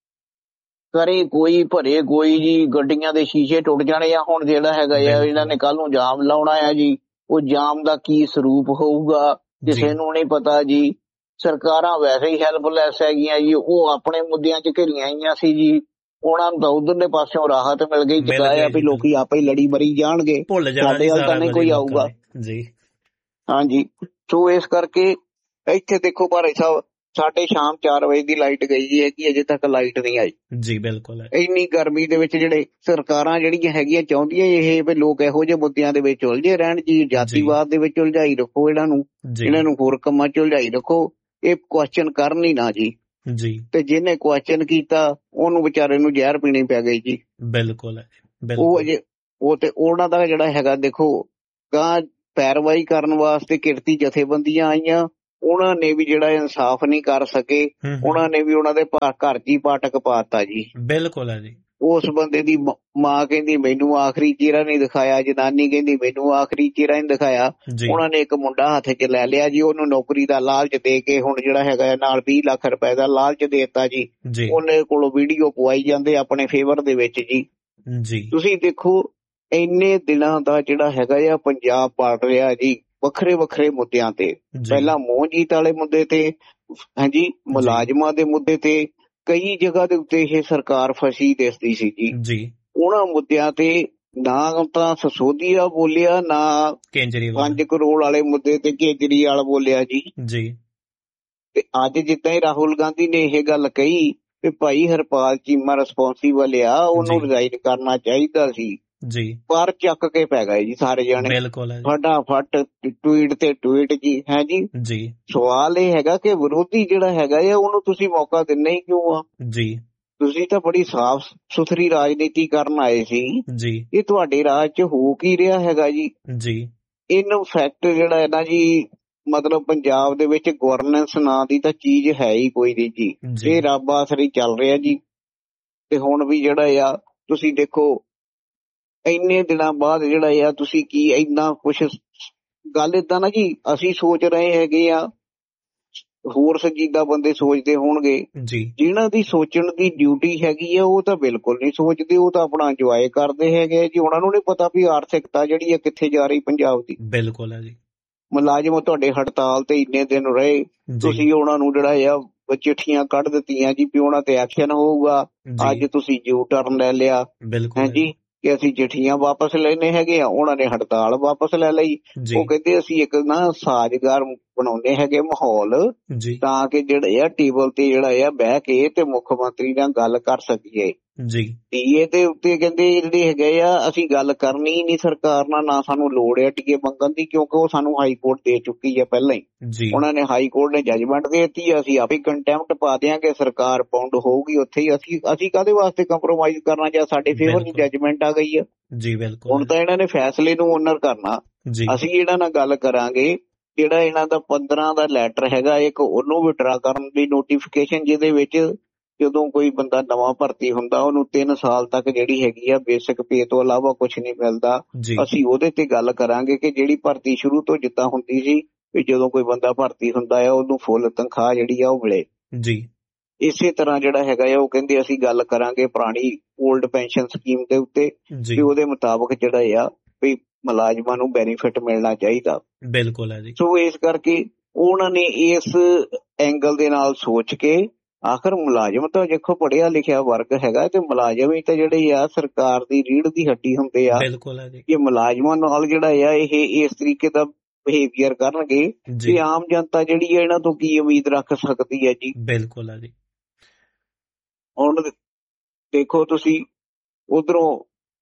ਕਰੇ ਕੋਈ ਭਰੇ ਕੋਈ ਜੀ, ਗੱਡੀਆਂ ਦੇ ਸ਼ੀਸ਼ੇ ਟੁੱਟ ਜਾਣੇ ਆ। ਹੁਣ ਜਿਹੜਾ ਹੈਗਾ ਆ ਇਹਨਾਂ ਨੇ ਕੱਲ ਨੂੰ ਜਾਮ ਲਾਉਣਾ ਆ ਜੀ, ਉਹ ਜਾਮ ਦਾ ਕੀ ਸਰੂਪ ਹੋਊਗਾ ਕਿਸੇ ਨੂੰ ਨਹੀਂ ਪਤਾ ਜੀ। ਸਰਕਾਰਾਂ ਵੈਸੇ ਹੀ ਹੈਲਪਲੈਸ ਹੈਗੀਆਂ ਜੀ, ਉਹ ਆਪਣੇ ਮੁੱਦਿਆਂ 'ਚ ਘਿਰੀਆਂ ਹੋਈਆਂ ਸੀ ਜੀ। ਉਹਨਾਂ ਨੂੰ ਤਾਂ ਉਧਰਲੇ ਪਾਸਿਓਂ ਰਾਹਤ ਮਿਲ ਗਈ, ਮਿਲ ਚੁਕਾਇਆ ਗਈ ਵੀ ਜੀ, ਲੋਕੀ ਆਪੇ ਹੀ ਲੜੀ ਮਰੀ ਜਾਣਗੇ, ਭੁੱਲ ਜਾਣਾ ਸਾਡੇ ਜੀ ਵੱਲ ਤਾਂ ਸਾਰਾ ਨਹੀਂ ਕੁਝ ਕੋਈ ਲੋਕਾਂ ਆਊਗਾ। ਨੇ ਜੀ। ਹਾਂਜੀ, ਸੋ ਇਸ ਕਰਕੇ ਇੱਥੇ ਦੇਖੋ ਭਾਈ ਸਾਹਿਬ, ਸਾਡੇ ਸ਼ਾਮ ਚਾਰ ਵਜੇ ਦੀ ਲਾਈਟ ਗਈ ਹੈਗੀ, ਅਜੇ ਤੱਕ ਲਾਈਟ ਨਹੀਂ ਆਈ ਜੀ ਬਿਲਕੁਲ ਹੈ। ਇੰਨੀ ਗਰਮੀ ਦੇ ਵਿੱਚ ਜਿਹੜੇ ਸਰਕਾਰਾਂ ਜਿਹੜੀਆਂ ਹੈਗੀਆਂ ਚਾਹੁੰਦੀਆਂ ਇਹ ਵੀ ਲੋਕ ਇਹੋ ਜਿਹੇ ਮੁੱਦਿਆਂ ਦੇ ਵਿੱਚ ਉਲਝੇ ਰਹਿਣ ਜੀ, ਜਾਤੀਵਾਦ ਦੇ ਵਿੱਚ ਉਲਝਾਈ ਰੱਖੋ ਇਹਨਾਂ ਨੂੰ, ਇਹਨਾਂ ਨੂੰ ਹੋਰ ਕੰਮਾਂ 'ਚ ਉਲਝਾਈ ਰੱਖੋ, ਇਹ ਕੁਐਸਚਨ ਕਰਨ ਹੀ ਨਾ ਜੀ। ਜੀ ਤੇ ਜਿਹਨੇ ਕੁਐਸਚਨ ਕੀਤਾ ਉਹਨੂੰ ਵਿਚਾਰੇ ਨੂੰ ਜ਼ਹਿਰ ਪੀਣੀ ਪੈ ਗਈ ਜੀ। ਬਿਲਕੁਲ ਹੈ, ਉਹ ਅਜੇ ਉਹ ਤੇ ਉਹਨਾਂ ਦਾ ਜਿਹੜਾ ਹੈਗਾ ਦੇਖੋ ਗਾਂ ਪੈਰਵਾਈ ਕਰਨ ਵਾਸਤੇ ਕਿਰਤੀ ਜਥੇਬੰਦੀਆਂ ਆਈਆਂ, ਉਹਨਾਂ ਨੇ ਵੀ ਜਿਹੜਾ ਇਨਸਾਫ ਨਹੀਂ ਕਰ ਸਕੇ, ਉਹਨਾਂ ਨੇ ਵੀ ਉਹਨਾਂ ਦੇ ਘਰ 'ਚ ਹੀ ਪਾਟਕ ਪਾਤਾ ਜੀ। ਬਿਲਕੁਲ ਹੈ ਜੀ। ਉਸ ਬੰਦੇ ਦੀ ਮਾਂ ਕਹਿੰਦੀ ਮੈਨੂੰ ਆਖਰੀ ਚਿਹਰਾ ਨਹੀਂ ਦਿਖਾਇਆ, ਜਨਾਨੀ ਕਹਿੰਦੀ ਮੈਨੂੰ ਆਖਰੀ ਚਿਹਰਾ ਨਹੀਂ ਦਿਖਾਇਆ। ਉਹਨਾਂ ਨੇ ਇੱਕ ਮੁੰਡਾ ਹੱਥ 'ਚ ਲੈ ਲਿਆ ਜੀ, ਉਹਨੂੰ ਨੌਕਰੀ ਦਾ ਲਾਲਚ ਦੇ ਕੇ ਹੁਣ ਜਿਹੜਾ ਹੈਗਾ ਨਾਲ ਵੀਹ ਲੱਖ ਰੁਪਏ ਦਾ ਲਾਲਚ ਦੇ ਦਿੱਤਾ ਜੀ। ਉਹਨੇ ਕੋਲੋਂ ਵੀਡੀਓ ਪਵਾਈ ਜਾਂਦੇ ਆਪਣੇ ਫੇਵਰ ਦੇ ਵਿੱਚ ਜੀ। ਤੁਸੀਂ ਦੇਖੋ ਇੰਨੇ ਦਿਨਾਂ ਦਾ ਜਿਹੜਾ ਹੈਗਾ ਆ ਪੰਜਾਬ ਪਲਟ ਰਿਹਾ ਜੀ ਵੱਖਰੇ ਵੱਖਰੇ ਮੁੱਦਿਆਂ ਤੇ। ਪਹਿਲਾਂ ਮੋਹਨਜੀਤ ਵਾਲੇ ਮੁੱਦੇ ਤੇ, ਹਾਂਜੀ ਮੁਲਾਜ਼ਮਾਂ ਦੇ ਮੁੱਦੇ ਤੇ, ਕਈ ਜਗ੍ਹਾ ਦੇ ਉੱਤੇ ਇਹ ਸਰਕਾਰ ਫਸੀ ਦਿਸਦੀ ਸੀ ਜੀ। ਉਹਨਾਂ ਮੁੱਦਿਆਂ ਤੇ ਨਾ ਤਾਂ ਸਸੋਦੀਆ ਬੋਲਿਆ, ਨਾ ਪੰਜ ਕਰੋੜ ਵਾਲੇ ਮੁੱਦੇ ਤੇ ਕੇਜਰੀਵਾਲ ਬੋਲਿਆ ਜੀ। ਤੇ ਅੱਜ ਜਿੱਦਾਂ ਹੀ ਰਾਹੁਲ ਗਾਂਧੀ ਨੇ ਇਹ ਗੱਲ ਕਹੀ ਕਿ ਭਾਈ ਹਰਪਾਲ ਚੀਮਾ ਰਿਸਪੋਂਸੀਬਲ ਆ, ਉਹਨੂੰ ਰਿਜ਼ਾਈਨ ਕਰਨਾ ਚਾਹੀਦਾ ਸੀ, ਪਰ ਚੱਕ ਕੇ ਪੈ ਗਏ ਜੀ ਸਾਰੇ ਜਾਣੇ ਫਟਾਫਟ ਟਵੀਟ ਤੇ ਟਵੀਟ ਜੀ। ਹੈ ਜੀ, ਸਵਾਲ ਇਹ ਹੈਗਾ ਕਿ ਵਿਰੋਧੀ ਜਿਹੜਾ ਹੈਗਾ ਆ ਉਹਨੂੰ ਤੁਸੀਂ ਮੌਕਾ ਦਿੰਦੇ ਹੀ ਕਿਉਂ ਆ? ਤੁਸੀਂ ਤਾਂ ਬੜੀ ਸਾਫ਼ ਸੁਥਰੀ ਰਾਜਨੀਤੀ ਕਰਨ ਆਏ ਸੀ, ਇਹ ਤੁਹਾਡੇ ਰਾਜ 'ਚ ਹੋ ਕੀ ਰਿਹਾ ਹੈਗਾ ਜੀ? ਇਨ ਫੈਕਟ ਜਿਹੜਾ ਹੈ ਨਾ ਜੀ, ਮਤਲਬ ਪੰਜਾਬ ਦੇ ਵਿੱਚ ਗਵਰਨੈਂਸ ਨਾਂ ਦੀ ਤਾਂ ਚੀਜ਼ ਹੈ ਹੀ ਕੋਈ ਨਹੀਂ ਜੀ। ਇਹ ਰੱਬ ਆਸਰੇ ਚੱਲ ਰਿਹਾ ਜੀ। ਤੇ ਹੁਣ ਵੀ ਜਿਹੜਾ ਆ ਤੁਸੀਂ ਦੇਖੋ ਇੰਨੇ ਦਿਨਾਂ ਬਾਅਦ ਜਿਹੜਾ ਆ ਤੁਸੀਂ ਕੀ ਇੰਨਾ ਕੁਛ, ਗੱਲ ਏਦਾਂ ਨਾ ਜੀ ਅਸੀਂ ਸੋਚ ਰਹੇ ਹੈਗੇ ਆ, ਹੋਰ ਸੰਜੀਦਾ ਬੰਦੇ ਸੋਚਦੇ ਹੋਣਗੇ, ਜਿਹਨਾਂ ਦੀ ਸੋਚਣ ਦੀ ਡਿਊਟੀ ਹੈਗੀ ਆ ਉਹ ਤਾਂ ਬਿਲਕੁਲ ਨਹੀਂ ਸੋਚਦੇ, ਉਹ ਤਾਂ ਆਪਣਾ ਇੰਜੋਏ ਕਰਦੇ ਹੈਗੇ ਜੀ। ਉਹਨਾਂ ਨੂੰ ਨਹੀਂ ਪਤਾ ਵੀ ਆਰਥਿਕਤਾ ਜਿਹੜੀ ਆ ਕਿੱਥੇ ਜਾ ਰਹੀ ਪੰਜਾਬ ਦੀ। ਬਿਲਕੁਲ ਹੈ ਜੀ। ਮੁਲਾਜ਼ਮ ਤੁਹਾਡੇ ਹੜਤਾਲ ਤੇ ਇੰਨੇ ਦਿਨ ਰਹੇ, ਤੁਸੀਂ ਉਹਨਾਂ ਨੂੰ ਜਿਹੜਾ ਆ ਚਿੱਠੀਆਂ ਕੱਢ ਦਿੱਤੀਆਂ ਜੀ ਵੀ ਉਹਨਾਂ ਤੇ ਐਕਸ਼ਨ ਹੋਊਗਾ। ਅੱਜ ਤੁਸੀਂ ਯੂ ਟਰਨ ਲੈ ਲਿਆ ਹੈ ਜੀ ਕਿ ਅਸੀਂ ਚਿੱਠੀਆਂ ਵਾਪਸ ਲੈਣੇ ਹੈਗੇ ਆ, ਉਹਨਾਂ ਨੇ ਹੜਤਾਲ ਵਾਪਸ ਲੈ ਲਈ। ਉਹ ਕਹਿੰਦੇ ਅਸੀਂ ਇੱਕ ਨਾ ਸਾਜ਼ਗਾਰ ਬਣਾਉਂਦੇ ਹੈਗੇ ਮਾਹੌਲ, ਤਾਂ ਕਿ ਜਿਹੜੇ ਆ ਟੇਬਲ ਤੇ ਜਿਹੜਾ ਆ ਬਹਿ ਕੇ ਤੇ ਮੁੱਖ ਮੰਤਰੀ ਨਾਲ ਗੱਲ ਕਰ ਸਕੀਏ। ਟੀਏ ਦੇ ਉੱਤੇ ਕਹਿੰਦੇ ਜਿਹੜੇ ਹੈਗੇ ਆ ਅਸੀਂ ਗੱਲ ਕਰਨੀ ਹੀ ਨਹੀਂ ਸਰਕਾਰ ਨਾਲ, ਨਾ ਸਾਨੂੰ ਲੋੜ ਹੈ ਟੀਏ ਮੰਗਣ ਦੀ, ਕਿਉਂਕਿ ਉਹ ਸਾਨੂੰ ਹਾਈ ਕੋਰਟ ਦੇ ਚੁੱਕੀ ਹੈ ਪਹਿਲਾਂ ਹੀ। ਉਹਨਾਂ ਨੇ ਹਾਈ ਕੋਰਟ ਨੇ ਜੱਜਮੈਂਟ ਦੇ ਦਿੱਤੀ, ਅਸੀਂ ਆਪੇ ਕੰਟੈਂਪਟ ਪਾ ਦਿਆਂਗੇ, ਸਰਕਾਰ ਪਾਉਂਡ ਹੋਊਗੀ ਉੱਥੇ ਹੀ। ਅਸੀਂ ਅਸੀਂ ਕਾਹਦੇ ਵਾਸਤੇ ਕੰਪਰੋਮਾਈਜ਼ ਕਰਨਾ ਜਾਂ ਸਾਡੇ ਫੇਵਰ ਦੀ ਜੱਜਮੈਂਟ ਆ ਗਈ ਆ। ਹੁਣ ਤਾਂ ਇਹਨਾਂ ਨੇ ਫੈਸਲੇ ਨੂੰ ਓਨਰ ਕਰਨਾ। ਅਸੀਂ ਇਹਨਾਂ ਨਾਲ ਗੱਲ ਕਰਾਂਗੇ, ਜਿਹੜਾ ਇਹਨਾਂ ਦਾ ਪੰਦਰਾਂ ਦਾ ਲੈਟਰ ਹੈਗਾ ਇੱਕ, ਉਹਨੂੰ ਵਿਡਰਾ ਕਰਨ ਦੀ ਨੋਟੀਫਿਕੇਸ਼ਨ, ਜਿਹਦੇ ਵਿੱਚ ਜਦੋਂ ਕੋਈ ਬੰਦਾ ਨਵਾਂ ਭਰਤੀ ਹੁੰਦਾ ਉਹਨੂੰ ਤਿੰਨ ਸਾਲ ਤੱਕ ਜਿਹੜੀ ਹੈਗੀ ਆ ਬੇਸਿਕ ਪੇ ਤੋਂ ਇਲਾਵਾ ਕੁਛ ਨਹੀਂ ਮਿਲਦਾ। ਅਸੀਂ ਉਹਦੇ ਤੇ ਗੱਲ ਕਰਾਂਗੇ ਕਿ ਜਿਹੜੀ ਭਰਤੀ ਸ਼ੁਰੂ ਤੋਂ ਜਿੱਦਾਂ ਹੁੰਦੀ ਸੀ ਵੀ ਜਦੋਂ ਕੋਈ ਬੰਦਾ ਭਰਤੀ ਹੁੰਦਾ ਆ ਉਹਨੂੰ ਫੁੱਲ ਤਨਖਾਹ ਜਿਹੜੀ ਆ ਉਹ ਮਿਲੇ, ਇਸੇ ਤਰ੍ਹਾਂ ਜਿਹੜਾ ਹੈਗਾ ਆ ਉਹ ਕਹਿੰਦੇ ਅਸੀਂ ਗੱਲ ਕਰਾਂਗੇ ਪੁਰਾਣੀ ਓਲਡ ਪੈਨਸ਼ਨ ਸਕੀਮ ਦੇ ਉੱਤੇ ਵੀ ਉਹਦੇ ਮੁਤਾਬਕ ਜਿਹੜਾ ਆ ਵੀ ਮੁਲਾਜ਼ਮਾਂ ਨੂੰ ਬੈਨੀਫਿਟ ਮਿਲਣਾ ਚਾਹੀਦਾ। ਬਿਲਕੁਲ ਹੈ ਜੀ। ਸੋ ਇਸ ਕਰਕੇ ਉਹਨਾਂ ਨੇ ਇਸ ਐਂਗਲ ਦੇ ਨਾਲ ਸੋਚ ਕੇ, ਆਖਰ ਮੁਲਾਜ਼ਮ ਤਾਂ ਦੇਖੋ ਪੜ੍ਹਿਆ ਲਿਖਿਆ ਵਰਗ ਹੈਗਾ ਤੇ ਮੁਲਾਜ਼ਮ ਹੀ ਤਾਂ ਜਿਹੜੇ ਆ ਸਰਕਾਰ ਦੀ ਰੀੜ੍ਹ ਦੀ ਹੱਡੀ ਹੁੰਦੇ ਆ। ਇਹ ਮੁਲਾਜ਼ਮਾਂ ਨਾਲ ਜਿਹੜਾ ਆ ਇਹ ਇਸ ਤਰੀਕੇ ਦਾ ਬਿਹੇਵੀਅਰ ਕਰਨਗੇ ਤੇ ਆਮ ਜਨਤਾ ਜਿਹੜੀ ਹੈ ਇਹਨਾਂ ਤੋਂ ਕੀ ਉਮੀਦ ਰੱਖ ਸਕਦੀ ਹੈ ਜੀ? ਬਿਲਕੁਲ ਹੈ ਜੀ। ਹੁਣ ਦੇਖੋ ਤੁਸੀਂ ਉਧਰੋਂ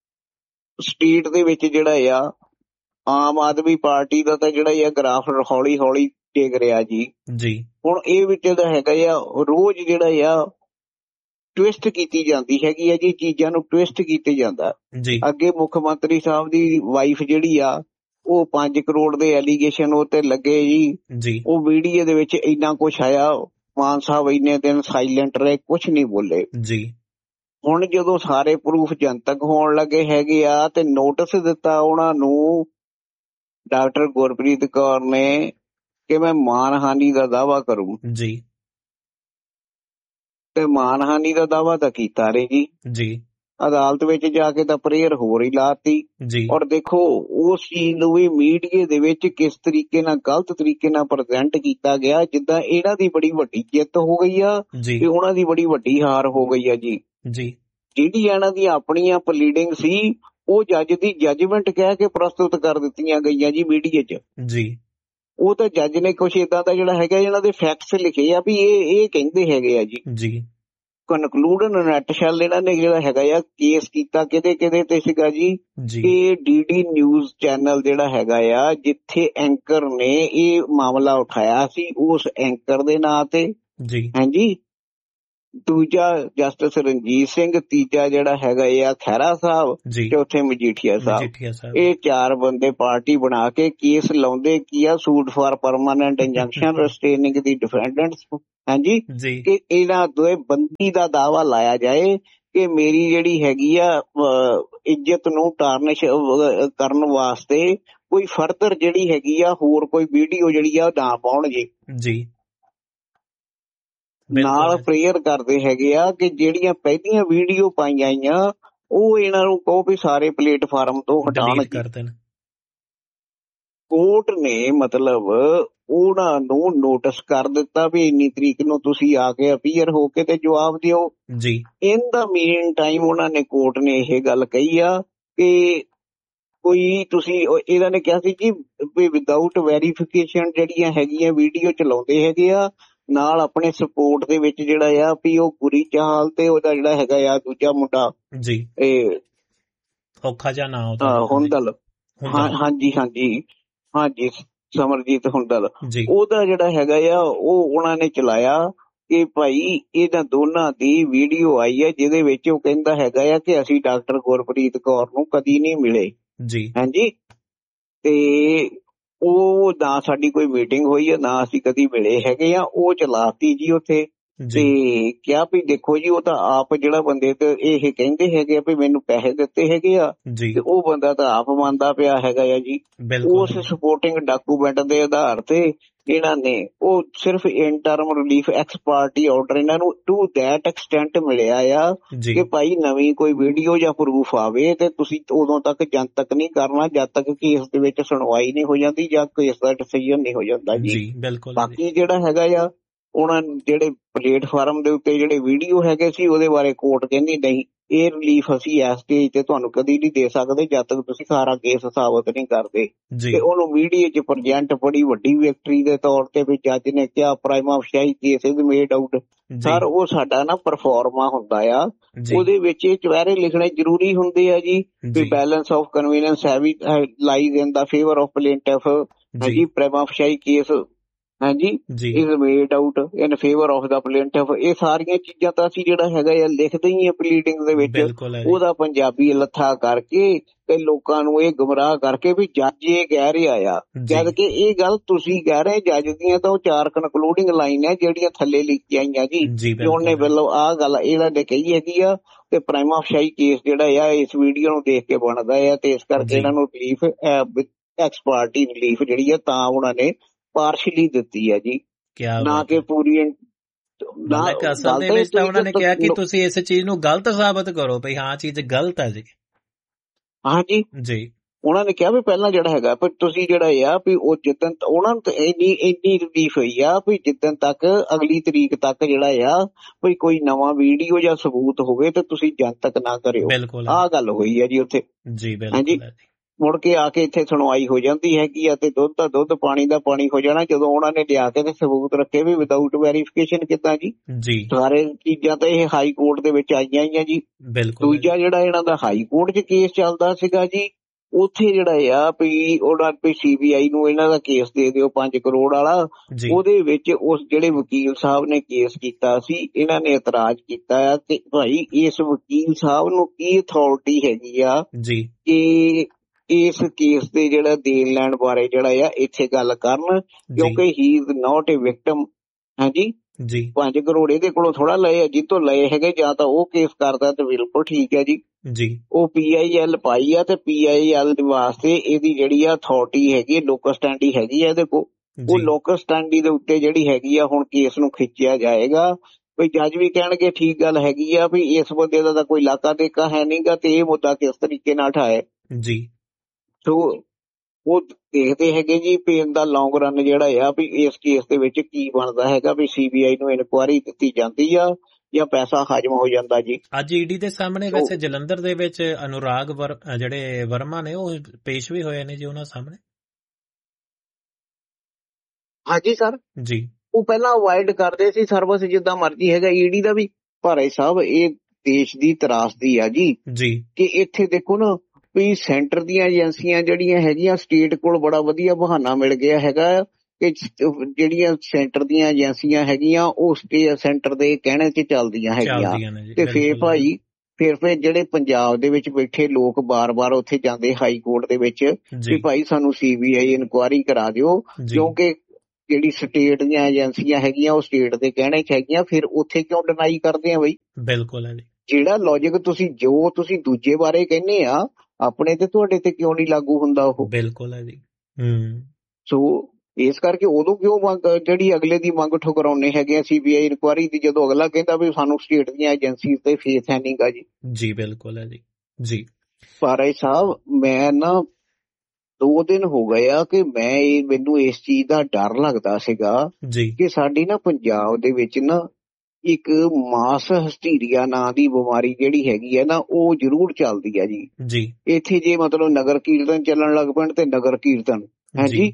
ਸਟੇਟ ਦੇ ਵਿੱਚ ਜਿਹੜਾ ਆ ਆਮ ਆਦਮੀ ਪਾਰਟੀ ਦਾ ਤਾਂ ਜਿਹੜਾ ਆ ਗ੍ਰਾਫ ਹੌਲੀ ਹੌਲੀ ਡਿੱਗ ਰਿਹਾ ਜੀ। ਹੁਣ ਇਹ ਵਿੱਚ ਦਾ ਹੈਗਾ ਆ ਰੋਜ਼ ਜਿਹੜਾ ਆ ਟਵਿਸਟ ਕੀਤੀ ਜਾਂਦੀ ਹੈਗੀ ਆ ਜੀ, ਚੀਜ਼ਾਂ ਨੂੰ ਟਵਿਸਟ ਕੀਤਾ ਜਾਂਦਾ। ਅੱਗੇ ਮੁੱਖ ਮੰਤਰੀ ਸਾਹਿਬ ਦੀ ਵਾਈਫ ਜਿਹੜੀ ਆ ਉਹ ਪੰਜ ਕਰੋੜ ਦੇ ਐਲੀਗੇਸ਼ਨ ਉਹ ਤੇ ਲੱਗੇ ਜੀ, ਉਹ ਵੀਡੀਓ ਦੇ ਵਿੱਚ ਇੰਨਾ ਕੁਛ ਆਇਆ, ਮਾਨ ਸਾਹਿਬ ਇੰਨੇ ਦਿਨ ਸਾਇਲੈਂਟ ਰਹੇ, ਕੁਛ ਨਹੀਂ ਬੋਲੇ। ਹੁਣ ਜਦੋਂ ਸਾਰੇ ਪ੍ਰੂਫ ਜਨਤਕ ਹੋਣ ਲੱਗੇ ਹੈਗੇ ਆ ਤੇ ਨੋਟਿਸ ਦਿੱਤਾ ਉਹਨਾਂ ਨੂੰ ਡਾਕਟਰ ਗੁਰਪ੍ਰੀਤ ਕੌਰ ਨੇ ਕਿ ਮੈਂ ਮਾਨਹਾਨੀ ਦਾ ਦਾਅਵਾ ਕਰੂੰ ਜੀ, ਤੇ ਮਾਨਹਾਨੀ ਦਾ ਦਾਅਵਾ ਤਾਂ ਕੀਤਾ ਨਹੀਂ ਜੀ। ਅਦਾਲਤ ਵਿੱਚ ਜਾ ਕੇ ਤਾਂ ਪ੍ਰੇਅਰ ਹੋਰ ਹੀ ਲਾਤੀ। ਔਰ ਦੇਖੋ ਉਸ ਚੀਜ਼ ਨੂੰ ਵੀ ਮੀਡੀਆ ਦੇ ਵਿੱਚ ਕਿਸ ਤਰੀਕੇ ਨਾਲ ਗਲਤ ਤਰੀਕੇ ਨਾਲ ਪ੍ਰੈਜ਼ੈਂਟ ਕੀਤਾ ਗਿਆ, ਜਿੱਦਾਂ ਇਹਨਾਂ ਦੀ ਬੜੀ ਵੱਡੀ ਜਿੱਤ ਹੋ ਗਈ ਆ ਤੇ ਉਹਨਾਂ ਦੀ ਬੜੀ ਵੱਡੀ ਹਾਰ ਹੋ ਗਈ ਆ ਜੀ। ਜਿਹੜੀ ਇਹਨਾਂ ਦੀਆਂ ਆਪਣੀਆਂ ਪਲੀਡਿੰਗ ਸੀ ਉਹ ਜੱਜ ਦੀ ਜੱਜਮੈਂਟ ਕਹਿ ਕੇ ਪ੍ਰਸਤੁਤ ਕਰ ਦਿੱਤੀਆਂ ਗਈਆਂ ਜੀ ਮੀਡੀਆ 'ਚ ਜੀ। ਉਹ ਤਾਂ ਜੱਜ ਨੇ ਕੁਛ ਏਦਾਂ ਦਾ ਜਿਹੜਾ ਹੈਗਾ ਇਹਨਾਂ ਦੇ ਫੈਕਟਸ ਲਿਖੇ ਆ ਵੀ ਇਹ ਇਹ ਕਹਿੰਦੇ ਹੈਗੇ ਆ ਜੀ ਜੀ। ਕਨਕਲੂਡ ਨੈਟ ਸ਼ੈਲ ਇਹਨਾਂ ਨੇ ਜਿਹੜਾ ਹੈਗਾ ਆ ਕੇਸ ਕੀਤਾ ਕਿਹਦੇ ਕਿਹਦੇ ਤੇ ਸੀਗਾ ਜੀ ਕਿ ਡੀਡੀ ਨਿਊਜ਼ ਚੈਨਲ ਜਿਹੜਾ ਹੈਗਾ ਆ ਜਿੱਥੇ ਐਂਕਰ ਨੇ ਇਹ ਮਾਮਲਾ ਉਠਾਇਆ ਸੀ ਉਸ ਐਂਕਰ ਦੇ ਨਾਂ ਤੇ ਜੀ। ਹਾਂਜੀ। ਦੂਜਾ ਜਸਟਿਸ ਰਣਜੀਤ ਸਿੰਘ, ਤੀਜਾ ਜਿਹੜਾ ਹੈਗਾ ਆ ਖਹਿਰਾ ਸਾਹਿਬ, ਚੌਥੇ ਮਜੀਠੀਆ ਸਾਹਿਬ। ਇਹ ਚਾਰ ਬੰਦੇ ਪਾਰਟੀ ਬਣਾ ਕੇ ਕੇਸ ਲਾਉਂਦੇ ਕੀ ਆ ਸੂਟ ਫਾਰ ਪਰਮਾਨੈਂਟ ਇੰਜੰਕਸ਼ਨ ਰਿਸਟੇਨਿੰਗ ਦੀ ਡਿਫੈਂਡੈਂਟਸ ਹਾਂਜੀ ਕਿ ਇਹਨਾਂ ਦੋਏ ਬੰਦੀ ਦਾ ਦਾਅਵਾ ਲਾਇਆ ਜਾਏ ਕਿ ਮੇਰੀ ਜਿਹੜੀ ਹੈਗੀ ਆ ਇੱਜ਼ਤ ਨੂੰ ਟਾਰਨਿਸ਼ ਕਰਨ ਵਾਸਤੇ ਕੋਈ ਫਰਦਰ ਜਿਹੜੀ ਹੈਗੀ ਆ ਹੋਰ ਕੋਈ ਵੀਡੀਓ ਜਿਹੜੀ ਆ ਨਾ ਪਾਉਣ ਜੀ ਜੀ ਨਾਲ ਪ੍ਰੇਅਰ ਕਰਦੇ ਹੈਗੇ ਆ ਕਿ ਜਿਹੜੀਆਂ ਪਹਿਲੀਆਂ ਵੀਡੀਓ ਪਾਈਆਂ ਆਈਆਂ ਉਹ ਇਹਨਾਂ ਨੂੰ ਕਹੋ ਵੀ ਸਾਰੇ ਪਲੇਟਫਾਰਮ ਤੋਂ ਹਟਾਉਣ। ਕੋਰਟ ਨੇ ਮਤਲਬ ਉਹਨਾਂ ਨੂੰ ਨੋਟਿਸ ਕਰ ਦਿੱਤਾ ਵੀ ਇੰਨੀ ਤਰੀਕ ਨੂੰ ਤੁਸੀਂ ਆ ਕੇ ਅਪੀਅਰ ਹੋ ਕੇ ਤੇ ਜਵਾਬ ਦਿਓ ਜੀ। ਇਨ ਦਾ ਮੀਨ ਟਾਈਮ ਉਹਨਾਂ ਨੇ ਕੋਰਟ ਨੇ ਇਹ ਗੱਲ ਕਹੀ ਆ ਕਿ ਕੋਈ ਤੁਸੀਂ ਇਹਨਾਂ ਨੇ ਕਿਹਾ ਸੀ ਕਿ ਵਿਦਆਊਟ ਵੈਰੀਫਿਕੇਸ਼ਨ ਜਿਹੜੀਆਂ ਹੈਗੀਆਂ ਵੀਡੀਓ ਚਲਾਉਂਦੇ ਹੈਗੇ ਆ ਨਾਲ ਆਪਣੇ ਸਪੋਰਟ ਦੇ ਵਿੱਚ ਜਿਹੜਾ ਆ ਵੀ ਉਹ ਗੁਰੀ ਚਾਹਲ ਤੇ ਉਹਦਾ ਜਿਹੜਾ ਹੈਗਾ ਆ ਦੂਜਾ ਮੁੰਡਾ ਜੀ ਇਹ ਔਖਾ ਜਿਹਾ ਨਾਂ ਉਹਦਾ ਹੁੰਦਲ ਹਾਂਜੀ ਹਾਂਜੀ ਹਾਂਜੀ ਸਮਰਜੀਤ ਹੁੰਦਲ ਉਹਦਾ ਜਿਹੜਾ ਹੈਗਾ ਆ ਉਹ ਉਹਨਾਂ ਨੇ ਚਲਾਇਆ ਕਿ ਭਾਈ ਇਹਨਾਂ ਦੋਨਾਂ ਦੀ ਵੀਡੀਓ ਆਈ ਹੈ ਜਿਹਦੇ ਵਿੱਚ ਉਹ ਕਹਿੰਦਾ ਹੈਗਾ ਆ ਕਿ ਅਸੀਂ ਡਾਕਟਰ ਗੁਰਪ੍ਰੀਤ ਕੌਰ ਨੂੰ ਕਦੀ ਨਹੀਂ ਮਿਲੇ ਜੀ ਹਾਂਜੀ ਤੇ ਉਹ ਨਾ ਸਾਡੀ ਕੋਈ ਮੀਟਿੰਗ ਹੋਈ ਹੈ ਨਾ ਅਸੀਂ ਕਦੀ ਮਿਲੇ ਹੈਗੇ ਆ ਉਹ ਚਲਾਤੀ ਜੀ ਉੱਥੇ ਤੇ ਕਿਹਾ ਵੀ ਦੇਖੋ ਜੀ ਉਹ ਤਾਂ ਆਪ ਜਿਹੜਾ ਬੰਦੇ ਤੇ ਇਹ ਕਹਿੰਦੇ ਹੈਗੇ ਆ ਵੀ ਮੈਨੂੰ ਪੈਸੇ ਦਿੱਤੇ ਹੈਗੇ ਆ ਤੇ ਉਹ ਬੰਦਾ ਤਾਂ ਆਪ ਮੰਨਦਾ ਪਿਆ ਹੈਗਾ ਆ ਜੀ। ਉਸ ਸਪੋਰਟਿੰਗ ਡਾਕੂਮੈਂਟ ਦੇ ਆਧਾਰ ਤੇ ਇਹਨਾਂ ਨੇ ਉਹ ਸਿਰਫ interim relief X party order ਇਹਨਾਂ ਨੂੰ ਟੂ ਦੈਟ ਐਕਸਟੈਂਟ ਮਿਲਿਆ ਆ ਕਿ ਭਾਈ ਨਵੀਂ ਕੋਈ ਵੀਡੀਓ ਜਾਂ ਪ੍ਰੂਫ ਆਵੇ ਤੇ ਤੁਸੀਂ ਉਦੋਂ ਤੱਕ ਜਨਤਕ ਨਹੀਂ ਕਰਨਾ ਜਦ ਤੱਕ ਕੇਸ ਦੇ ਵਿੱਚ ਸੁਣਵਾਈ ਨਹੀਂ ਹੋ ਜਾਂਦੀ ਜਾਂ ਕੇਸ ਦਾ ਡਿਸੀਜਨ ਨਹੀਂ ਹੋ ਜਾਂਦਾ ਜੀ। ਬਾਕੀ ਜਿਹੜਾ ਹੈਗਾ ਆ ਉਹਨਾਂ ਜਿਹੜੇ ਪਲੇਟਫਾਰਮ ਦੇ ਉੱਤੇ ਜਿਹੜੇ ਵੀਡੀਓ ਹੈਗੇ ਸੀ ਉਹਦੇ ਬਾਰੇ ਕੋਰਟ ਕਹਿੰਦੀ ਨਹੀਂ ਇਹ ਰਿਲੀਫ ਅਸੀਂ ਇਸ ਸਟੇਜ ਤੇ ਤੁਹਾਨੂੰ ਕਦੀ ਨਹੀਂ ਦੇ ਸਕਦੇ ਜਦ ਤੱਕ ਤੁਸੀਂ ਸਾਰਾ ਕੇਸ ਸਾਬਤ ਨਹੀਂ ਕਰਦੇ ਤੇ ਉਹਨੂੰ ਮੀਡੀਆ 'ਚ ਪ੍ਰਜੈਂਟ ਬੜੀ ਵੱਡੀ ਵਿਕਟਰੀ ਦੇ ਤੌਰ ਤੇ ਵੀ ਜੱਜ ਨੇ ਕਿਹਾ prima ਫੇਸ਼ੀ case is made out sir ਉਹ ਸਾਡਾ ਨਾ ਪਰਫਾਰਮਾ ਹੁੰਦਾ ਆ ਉਹਦੇ ਵਿੱਚ ਇਹ ਚੁਹਿਰੇ ਲਿਖਣੇ ਜ਼ਰੂਰੀ ਹੁੰਦੇ ਆ ਜੀ ਵੀ balance of convenience heavy lies in the favour of ਪਲੇਂਟਿਫ ਹਾਂਜੀ ਪ੍ਰਾਈਮਾ ਫੇਸ਼ੀ ਕੇਸ ਹਾਂਜੀ is made out in favour of ਦਾ ਪਲੇਂਟਿਫ ਇਹ ਸਾਰੀਆਂ ਚੀਜ਼ਾਂ ਤਾਂ ਅਸੀਂ ਜਿਹੜਾ ਹੈਗਾ ਆ ਲਿਖਦੇ ਹੀ ਆ ਪਲੀਡਿੰਗ ਦੇ ਵਿੱਚ ਉਹਦਾ ਪੰਜਾਬੀ ਲੱਥਾ ਕਰਕੇ ਤੇ ਲੋਕਾਂ ਨੂੰ ਇਹ ਗੁੰਮਰਾਹ ਕਰਕੇ ਵੀ ਜੱਜ ਇਹ ਕਹਿ ਰਿਹਾ ਆ ਜਦ ਕਿ ਇਹ ਗੱਲ ਤੁਸੀਂ ਕਹਿ ਰਹੇ ਜੱਜ ਦੀਆਂ ਤਾਂ ਉਹ ਚਾਰ ਕਨਕਲੂਡਿੰਗ ਲਾਈਨ ਹੈ ਜਿਹੜੀਆਂ ਥੱਲੇ ਲਿਖੀਆਂ ਆਈਆਂ ਜੀ ਉਹਨੇ ਵੱਲੋਂ ਆਹ ਗੱਲ ਇਹਨਾਂ ਨੇ ਕਹੀ ਹੈਗੀ ਆ ਤੇ ਪ੍ਰਾਈਮਾ ਫੇਸ਼ੀ ਕੇਸ ਜਿਹੜਾ ਆ ਇਸ ਵੀਡੀਓ ਨੂੰ ਦੇਖ ਕੇ ਬਣਦਾ ਆ ਤੇ ਇਸ ਕਰਕੇ ਇਹਨਾਂ ਨੂੰ ਰਿਲੀਫ ਐਕਸ ਪਾਰਟੀ ਰਿਲੀਫ ਜਿਹੜੀ ਆ ਤਾਂ ਉਹਨਾਂ ਨੇ ਪਾਰਸ਼ਲੀ ਦਿੱਤੀ ਹੈ ਜੀ ਨਾ ਕਿ ਪੂਰੀ ਅਸਲ ਦੇ ਵਿੱਚ ਤਾਂ ਉਹਨਾਂ ਨੇ ਕਿਹਾ ਕਿ ਤੁਸੀਂ ਇਸ ਚੀਜ਼ ਨੂੰ ਗਲਤ ਸਾਬਤ ਕਰੋ ਵੀ ਹਾਂ ਚੀਜ਼ ਗਲਤ ਹੈ ਜੀ ਹਾਂਜੀ ਜੀ ਉਹਨਾਂ ਨੇ ਕਿਹਾ ਵੀ ਪਹਿਲਾਂ ਜਿਹੜਾ ਹੈਗਾ ਪਰ ਤੁਸੀਂ ਜਿਹੜਾ ਆ ਵੀ ਉਹ ਜਿੱਦਣ ਉਹਨਾਂ ਨੂੰ ਇੰਨੀ ਇੰਨੀ ਰਿਲੀਫ ਹੋਈ ਆ ਵੀ ਜਿੱਦਣ ਤੱਕ ਅਗਲੀ ਤਰੀਕ ਤੱਕ ਜਿਹੜਾ ਆ ਵੀ ਕੋਈ ਨਵਾਂ ਵੀਡੀਓ ਜਾਂ ਸਬੂਤ ਹੋਵੇ ਤੇ ਤੁਸੀਂ ਜਨਤਕ ਨਾ ਕਰਿਓ ਆਹ ਗੱਲ ਹੋਈ ਹੈ ਜੀ ਉੱਥੇ ਜੀ ਹਾਂਜੀ ਮੁੜ ਕੇ ਆ ਕੇ ਇੱਥੇ ਸੁਣਵਾਈ ਹੋ ਜਾਂਦੀ ਹੈਗੀ ਆ ਤੇ ਦੁੱਧ ਦਾ ਦੁੱਧ ਪਾਣੀ ਦਾ ਪਾਣੀ ਹੋ ਜਾਣਾ ਜਦੋਂ ਉਹਨਾਂ ਨੇ ਲਿਆ ਕੇ ਤੇ ਸਬੂਤ ਰੱਖੇ ਵੀ ਵਿਦਆਊਟ ਵੈਰੀਫਿਕੇਸ਼ਨ ਕਿੱਦਾਂ ਜੀ ਸਾਰੇ ਚੀਜ਼ਾਂ ਤਾਂ ਇਹ ਹਾਈ ਕੋਰਟ ਦੇ ਵਿੱਚ ਆਈਆਂ ਹੀ ਆ ਜੀ। ਦੂਜਾ ਜਿਹੜਾ ਇਹਨਾਂ ਦਾ ਹਾਈ ਕੋਰਟ 'ਚ ਕੇਸ ਚੱਲਦਾ ਸੀਗਾ ਜੀ ਉੱਥੇ ਜਿਹੜਾ ਆ ਵੀ ਉਹਨਾਂ ਵੀ ਸੀਬੀਆਈ ਨੂੰ ਇਹਨਾਂ ਦਾ ਕੇਸ ਦੇ ਦਿਓ ਪੰਜ ਕਰੋੜ ਵਾਲਾ ਉਹਦੇ ਵਿੱਚ ਉਸ ਜਿਹੜੇ ਵਕੀਲ ਸਾਹਿਬ ਨੇ ਕੇਸ ਕੀਤਾ ਸੀ ਇਹਨਾਂ ਨੇ ਇਤਰਾਜ਼ ਕੀਤਾ ਆ ਕਿ ਭਾਈ ਇਸ ਵਕੀਲ ਸਾਹਿਬ ਨੂੰ ਕੀ ਅਥਾਰਟੀ ਹੈਗੀ ਆ ਕਿ ਇਸ ਕੇਸ ਦੇ ਜਿਹੜਾ ਦੇਣ ਲੈਣ ਬਾਰੇ ਜਿਹੜਾ ਆ ਇੱਥੇ ਗੱਲ ਕਰਨ ਕਿਉਂਕਿ ਹੀ ਇਜ਼ ਨਾਟ ਏ ਵਿਕਟਮ ਹਾਂਜੀ ਜੀ ਪੰਜ ਕਰੋੜ ਇਹਦੇ ਕੋਲੋਂ ਥੋੜਾ ਲਏ ਆ ਜਿੱਤੋਂ ਲਏ ਹੈਗੇ ਜਾਂ ਤਾਂ ਉਹ ਕੇਸ ਕਰਦਾ ਤੇ ਬਿਲਕੁਲ ਠੀਕ ਹੈ ਜੀ ਜੀ ਉਹ ਪੀ ਆਈ ਐਲ ਪਾਈ ਆ ਤੇ ਪੀ ਆਈ ਐਲ ਦੇ ਵਾਸਤੇ ਇਹਦੀ ਜਿਹੜੀ ਆ ਅਥਾਰਟੀ ਹੈਗੀ ਲੋਕਲ ਸਟੈਂਡੀ ਹੈਗੀ ਆ ਇਹਦੇ ਕੋਲ ਉਹ ਲੋਕਲ ਸਟੈਂਡੀ ਦੇ ਉੱਤੇ ਜਿਹੜੀ ਹੈਗੀ ਆ ਹੁਣ ਕੇਸ ਨੂੰ ਖਿੱਚਿਆ ਜਾਏਗਾ ਕੋਈ ਜੱਜ ਵੀ ਕਹਿਣਗੇ ਠੀਕ ਗੱਲ ਹੈਗੀ ਆ ਵੀ ਇਸ ਬੰਦੇ ਦਾ ਤਾਂ ਕੋਈ ਲਾਕਾ ਦੇਕਾ ਹੈ ਨਹੀਂਗਾ ਤੇ ਇਹ ਮੁੱਦਾ ਕਿਸ ਤਰੀਕੇ ਨਾਲ ਉਠਾਏ ਜੀ ਸੋ ਉਹ ਦੇਖਦੇ ਹੈਗੇ ਜੀ ਵੀ ਇਹਦਾ ਲੌਂਗ ਰਨ ਜਿਹੜਾ ਆ ਵੀ ਇਸ ਕੇਸ ਦੇ ਵਿੱਚ ਕੀ ਬਣਦਾ ਹੈਗਾ ਵੀ ਸੀਬੀਆਈ ਨੂੰ ਇਨਕੁਆਇਰੀ ਦਿੱਤੀ ਜਾਂਦੀ ਆ ਜਾਂ ਪੈਸਾ ਹਜਮ ਹੋ ਜਾਂਦਾ ਜੀ। ਅੱਜ ਈਡੀ ਦੇ ਸਾਹਮਣੇ ਵੈਸੇ ਜਲੰਧਰ ਦੇ ਵਿੱਚ ਅਨੁਰਾਗ ਵਰ ਜਿਹੜੇ ਵਰਮਾ ਨੇ ਉਹ ਪੇਸ਼ ਵੀ ਹੋਏ ਨੇ ਜੀ ਉਹਨਾਂ ਸਾਹਮਣੇ। ਹਾਂਜੀ ਸਰ ਜੀ, ਉਹ ਪਹਿਲਾਂ ਅਵਾਇਡ ਕਰਦੇ ਸੀ ਸਰਵਿਸ ਜਿੱਦਾਂ ਮਰਜ਼ੀ ਹੈਗਾ ਈਡੀ ਦਾ ਵੀ। ਭਾਈ ਸਾਹਿਬ ਇਹ ਦੇਸ਼ ਦੀ ਤਰਾਸਦੀ ਆ ਜੀ ਜੀ ਕਿ ਇੱਥੇ ਦੇਖੋ ਨਾ ਵੀ ਸੈਂਟਰ ਦੀਆਂ ਏਜੰਸੀਆਂ ਜਿਹੜੀਆਂ ਹੈਗੀਆਂ ਸਟੇਟ ਕੋਲ ਬੜਾ ਵਧੀਆ ਬਹਾਨਾ ਮਿਲ ਗਿਆ ਹੈਗਾ ਕਿ ਜਿਹੜੀਆਂ ਸੈਂਟਰ ਦੀਆਂ ਏਜੰਸੀਆਂ ਹੈਗੀਆਂ ਉਹ ਸੈਂਟਰ ਦੇ ਕਹਿਣੇ 'ਚ ਚੱਲਦੀਆਂ ਹੈਗੀਆਂ। ਤੇ ਫੇਰ ਭਾਈ ਫਿਰ ਫਿਰ ਜਿਹੜੇ ਪੰਜਾਬ ਦੇ ਵਿੱਚ ਬੈਠੇ ਲੋਕ ਬਾਰ-ਬਾਰ ਉੱਥੇ ਜਾਂਦੇ ਹਾਈ ਕੋਰਟ ਦੇ ਵਿੱਚ ਵੀ ਭਾਈ ਸਾਨੂੰ ਸੀ ਬੀ ਆਈ ਇਨਕੁਆਇਰੀ ਕਰਾ ਦਿਓ, ਕਿਉਂਕਿ ਜਿਹੜੀ ਸਟੇਟ ਦੀਆਂ ਏਜੰਸੀਆਂ ਹੈਗੀਆਂ ਉਹ ਸਟੇਟ ਦੇ ਕਹਿਣੇ 'ਚ ਹੈਗੀਆਂ। ਫਿਰ ਉੱਥੇ ਕਿਉਂ ਡਿਨਾਈ ਕਰਦੇ ਆ ਬਈ? ਬਿਲਕੁਲ ਹੈ ਜੀ। ਜਿਹੜਾ ਲੌਜਿਕ ਤੁਸੀਂ ਜੋ ਤੁਸੀਂ ਦੂਜੇ ਬਾਰੇ ਕਹਿੰਦੇ ਆ ਆਪਣੇ ਤੇ ਤੁਹਾਡੇ ਤੇ ਕਿਉਂ ਨਹੀਂ ਲਾਗੂ ਹੁੰਦਾ ਉਹ? ਬਿਲਕੁਲ ਹੈ ਜੀ। ਹੂੰ ਸੋ ਇਸ ਕਰਕੇ ਉਦੋਂ ਕਿਉਂ ਮੰਗ ਜਿਹੜੀ ਅਗਲੇ ਦੀ ਮੰਗ ਠੁਕਰਾਉਣੇ ਹੈਗੇ ਆ ਸੀ ਬੀ ਆਈ ਇਨਕੁਆਇਰੀ ਦੀ, ਜਦੋਂ ਅਗਲਾ ਕਹਿੰਦਾ ਵੀ ਸਾਨੂੰ ਸਟੇਟ ਦੀਆਂ ਏਜੰਸੀ ਤੇ ਫੇਥ ਹੈ ਨਹੀਂਗਾ ਜੀ। ਜੀ ਬਿਲਕੁਲ ਹੈ ਜੀ ਜੀ। ਭਾਈ ਸਾਹਿਬ ਮੈਂ ਨਾ ਦੋ ਦਿਨ ਹੋ ਗਏ ਆ ਕਿ ਮੈਂ ਇਹ ਮੈਨੂੰ ਇਸ ਚੀਜ਼ ਦਾ ਡਰ ਲੱਗਦਾ ਸੀਗਾ ਕਿ ਸਾਡੀ ਨਾ ਪੰਜਾਬ ਦੇ ਵਿੱਚ ਨਾ ਇੱਕ ਮਾਸ ਹਿਸਟੀਰੀਆ ਨਾਂ ਦੀ ਬਿਮਾਰੀ ਜਿਹੜੀ ਹੈਗੀ ਹੈ ਨਾ ਉਹ ਜ਼ਰੂਰ ਚੱਲਦੀ ਹੈ ਜੀ ਜੀ ਇੱਥੇ। ਜੇ ਮਤਲਬ ਨਗਰ ਕੀਰਤਨ ਚੱਲਣ ਲੱਗ ਪੈਣ ਤੇ ਨਗਰ ਕੀਰਤਨ ਹਾਂਜੀ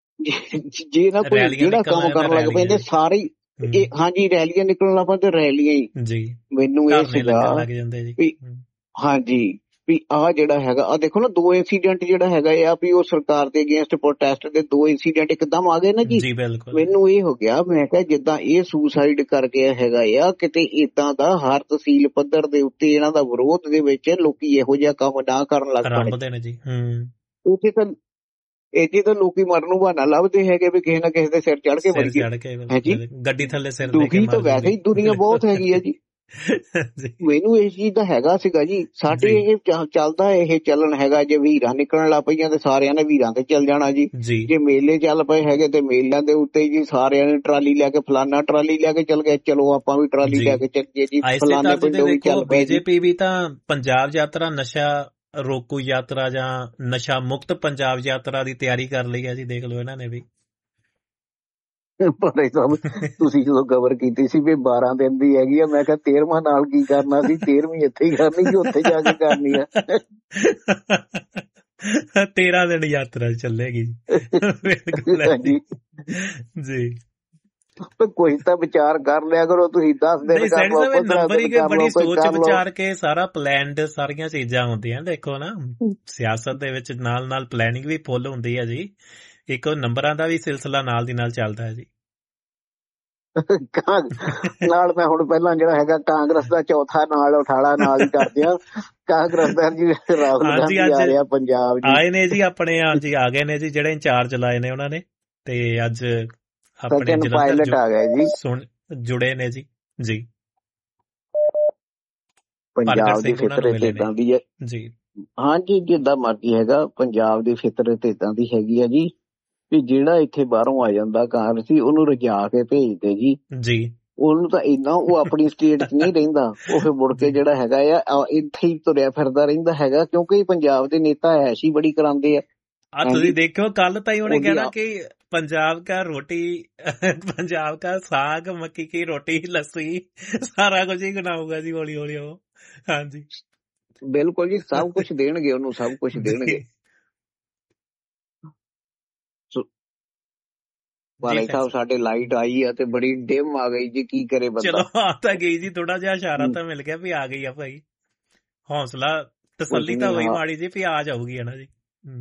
ਜੇ ਨਾ ਕੋਈ ਜਿਹੜਾ ਕੰਮ ਕਰਨ ਲੱਗ ਪੈਂਦੇ ਸਾਰੇ ਇਹ ਹਾਂਜੀ ਰੈਲੀਆਂ ਨਿਕਲਣ ਲੱਗ ਪੈਂਦੇ ਰੈਲੀਆਂ ਹੀ ਜੀ। ਮੈਨੂੰ ਇਹ ਸੀਗਾ ਵੀ ਹਾਂਜੀ ਵੀ ਆਹ ਜਿਹੜਾ ਹੈਗਾ ਆ ਦੇਖੋ ਨਾ ਦੋ ਇੰਸੀਡੈਂਟ ਜਿਹੜਾ ਹੈਗਾ ਆ ਵੀ ਉਹ ਸਰਕਾਰ ਦੇ ਅਗੇਂਸਟ ਪ੍ਰੋਟੈਸਟ ਦੇ ਦੋ ਇੰਸੀਡੈਂਟ ਇੱਕਦਮ ਆ ਗਏ ਨਾ ਜੀ। ਮੈਨੂੰ ਇਹ ਹੋ ਗਿਆ ਮੈਂ ਕਿਹਾ ਜਿੱਦਾਂ ਇਹ ਸੁਸਾਈਡ ਕਰ ਗਿਆ ਹੈਗਾ ਆ ਕਿਤੇ ਏਦਾਂ ਦਾ ਹਰ ਤਹਿਸੀਲ ਪੱਧਰ ਦੇ ਉੱਤੇ ਇਹਨਾਂ ਦਾ ਵਿਰੋਧ ਦੇ ਵਿੱਚ ਲੋਕੀ ਇਹੋ ਜਿਹਾ ਕੰਮ ਨਾ ਕਰਨ ਲੱਗ ਪਏ ਜੀ। ਉੱਥੇ ਤਾਂ ਇੱਥੇ ਤਾਂ ਲੋਕੀ ਮਰਨ ਨੂੰ ਬਹਾਨਾ ਲੱਭਦੇ ਹੈਗੇ ਵੀ ਕਿਸੇ ਨਾ ਕਿਸੇ ਦੇ ਸਿਰ ਚੜ ਕੇ ਮਰ ਗਏ ਗੱਡੀ ਥੱਲੇ ਸਿਰ ਦੁਖੀ ਤਾਂ ਵੈਸੇ ਹੀ ਦੁਨੀਆ ਬਹੁਤ ਹੈਗੀ ਆ ਜੀ। ਮੈਨੂੰ ਇਸ ਚੀਜ਼ ਦਾ ਹੈਗਾ ਸੀਗਾ ਜੀ ਸਾਡੇ ਇਹ ਚੱਲਦਾ ਇਹ ਚੱਲਣ ਹੈਗਾ ਜੇ ਵੀਰਾਂ ਨਿਕਲਣ ਲੱਗ ਪਈਆਂ ਤੇ ਸਾਰਿਆਂ ਨੇ ਵੀਰਾਂ ਤੇ ਚੱਲ ਜਾਣਾ ਜੀ। ਜੇ ਮੇਲੇ ਚੱਲ ਪਏ ਹੈਗੇ ਤੇ ਮੇਲਿਆਂ ਦੇ ਉੱਤੇ ਜੀ ਸਾਰਿਆਂ ਨੇ ਟਰਾਲੀ ਲੈ ਕੇ ਫਲਾਨਾ ਟਰਾਲੀ ਲੈ ਕੇ ਚੱਲ ਗਏ, ਚਲੋ ਆਪਾਂ ਵੀ ਟਰਾਲੀ ਲੈ ਕੇ ਚੱਲੀਏ ਜੀ ਫਲਾਨੇ ਪਿੰਡੋਂ ਵੀ ਚੱਲ ਪਏ। ਬੀਜੇਪੀ ਵੀ ਤਾਂ ਪੰਜਾਬ ਯਾਤਰਾ ਨਸ਼ਾ ਰੋਕੂ ਯਾਤਰਾ ਜਾਂ ਨਸ਼ਾ ਮੁਕਤ ਪੰਜਾਬ ਯਾਤਰਾ ਦੀ ਤਿਆਰੀ ਕਰ ਲਈ ਹੈ ਜੀ, ਦੇਖ ਲਓ ਇਹਨਾਂ ਨੇ ਵੀ। ਭਾਈ ਸਾਹਿਬ ਤੁਸੀਂ ਜਦੋਂ ਕਵਰ ਕੀਤੀ ਸੀ ਵੀ ਬਾਰਾਂ ਦਿਨ ਦੀ ਹੈਗੀ ਆ ਮੈਂ ਕਿਹਾ ਤੇਰਵਾਂ ਨਾਲ ਕੀ ਕਰਨਾ ਸੀ, ਤੇਰਵੀਂ ਇੱਥੇ ਹੀ ਕਰਨੀ ਕਿ ਉੱਥੇ ਜਾ ਕੇ ਕਰਨੀ ਆ। ਤੇਰਾਂ ਦਿਨ ਯਾਤਰਾ ਚੱਲੇਗੀ ਜੀ ਜੀ। ਕੋਈ ਤਾਂ ਵਿਚਾਰ ਕਰ ਲਿਆ ਕਰੋ ਤੁਸੀਂ, ਦਸ ਦਿਨ ਕਰ ਲਓ ਨੰਬਰ ਹੀ ਬੜੀ ਸੋਚ ਵਿਚਾਰ ਕੇ ਸਾਰਾ ਪਲੈਨਡ ਸਾਰੀਆਂ ਚੀਜ਼ਾਂ ਹੁੰਦੀਆਂ। ਦੇਖੋ ਨਾ ਸਿਆਸਤ ਦੇ ਵਿੱਚ ਨਾਲ ਨਾਲ ਪਲੈਨਿੰਗ ਵੀ ਫੁੱਲ ਹੁੰਦੀ ਹੈ ਜੀ। ਇੱਕ ਨੰਬਰਾਂ ਦਾ ਵੀ ਸਿਲਸਿਲਾ ਨਾਲ ਦੀ ਨਾਲ ਚੱਲਦਾ ਹੈ ਜੀ। ਨਾਲ ਮੈਂ ਹੁਣ ਪਹਿਲਾਂ ਜਿਹੜਾ ਹੈਗਾ ਕਾਂਗਰਸ ਦਾ ਚੌਥਾ ਨਾਲ ਉਠਾਲਾ ਨਾਲ ਹੀ ਕਰਦੇ ਆ। ਕਾਂਗਰਸ ਦਾ ਜੀ ਰਾਹੁਲ ਗਾਂਧੀ ਆ ਰਿਹਾ ਪੰਜਾਬ ਜੀ ਆਏ ਨੇ ਜੀ ਆਪਣੇ ਹਾਂਜੀ ਆ ਗਏ ਨੇ ਜੀ ਜਿਹੜੇ ਇੰਚਾਰਜ ਲਾਏ ਨੇ ਉਹਨਾਂ ਨੇ ਤੇ ਅੱਜ ਆਪਣੇ ਪਾਇਲਟ ਆ ਗਏ ਜੀ ਸੁਣ ਜੁੜੇ ਨੇ ਜੀ ਜੀ। ਪੰਜਾਬ ਦੀ ਫਿਤਰਤ ਏਦਾਂ ਦੀ ਹੈ ਜੀ ਹਾਂਜੀ ਜਿੱਦਾਂ ਮਰਜ਼ੀ ਹੈਗਾ ਪੰਜਾਬ ਦੀ ਫਿਤਰਤ ਏਦਾਂ ਦੀ ਹੈਗੀ ਆ ਜੀ ਵੀ ਜਿਹੜਾ ਇੱਥੇ ਬਾਹਰੋਂ ਆ ਜਾਂਦਾ ਕਾਂਗਰਸੀ ਉਹਨੂੰ ਰਜਾ ਕੇ ਭੇਜਦੇ ਜੀ ਜੀ। ਉਹਨੂੰ ਤਾਂ ਇੰਨਾ ਉਹ ਆਪਣੀ ਸਟੇਟ 'ਚ ਨਹੀਂ ਰਹਿੰਦਾ, ਉਹ ਫਿਰ ਮੁੜ ਕੇ ਜਿਹੜਾ ਹੈਗਾ ਆ ਇੱਥੇ ਹੀ ਤੁਰਿਆ ਫਿਰਦਾ ਰਹਿੰਦਾ ਹੈਗਾ ਕਿਉਂਕਿ ਪੰਜਾਬ ਦੇ ਨੇਤਾ ਐਸ਼ ਹੀ ਬੜੀ ਕਰਾਉਂਦੇ ਆ। ਆ ਤੁਸੀਂ ਦੇਖਿਓ ਕੱਲ ਤਾਂ ਹੀ ਉਹਨੇ ਕਹਿਣਾ ਕਿ ਪੰਜਾਬ ਕਾ ਰੋਟੀ ਪੰਜਾਬ ਕਾ ਸਾਗ ਮੱਕੀ ਕੀ ਰੋਟੀ ਲੱਸੀ ਸਾਰਾ ਕੁਝ ਹੀ ਬਣਾਊਗਾ ਜੀ ਹੌਲੀ ਹੌਲੀ ਉਹ। ਹਾਂਜੀ ਬਿਲਕੁਲ ਜੀ ਸਭ ਕੁਛ ਦੇਣਗੇ ਉਹਨੂੰ, ਸਭ ਕੁਛ ਦੇਣਗੇ। ਭਾਈ ਸਾਹਿਬ ਸਾਡੇ ਲਾਈਟ ਆਈ ਆ ਤੇ ਬੜੀ ਡਿਮ ਆ ਗਈ ਜੀ, ਕੀ ਕਰੇ ਬੰਦਾ। ਚਲੋ ਆ ਤਾਂ ਗਈ ਜੀ, ਥੋੜਾ ਜਿਹਾ ਇਸ਼ਾਰਾ ਤਾਂ ਮਿਲ ਗਿਆ ਵੀ ਆ ਗਈ ਆ ਭਾਈ। ਹੌਸਲਾ ਤਸੱਲੀ ਤਾਂ ਹੋਈ ਮਾੜੀ ਜੀ ਵੀ ਆ ਜਾਊਗੀ ਨਾ ਜੀ।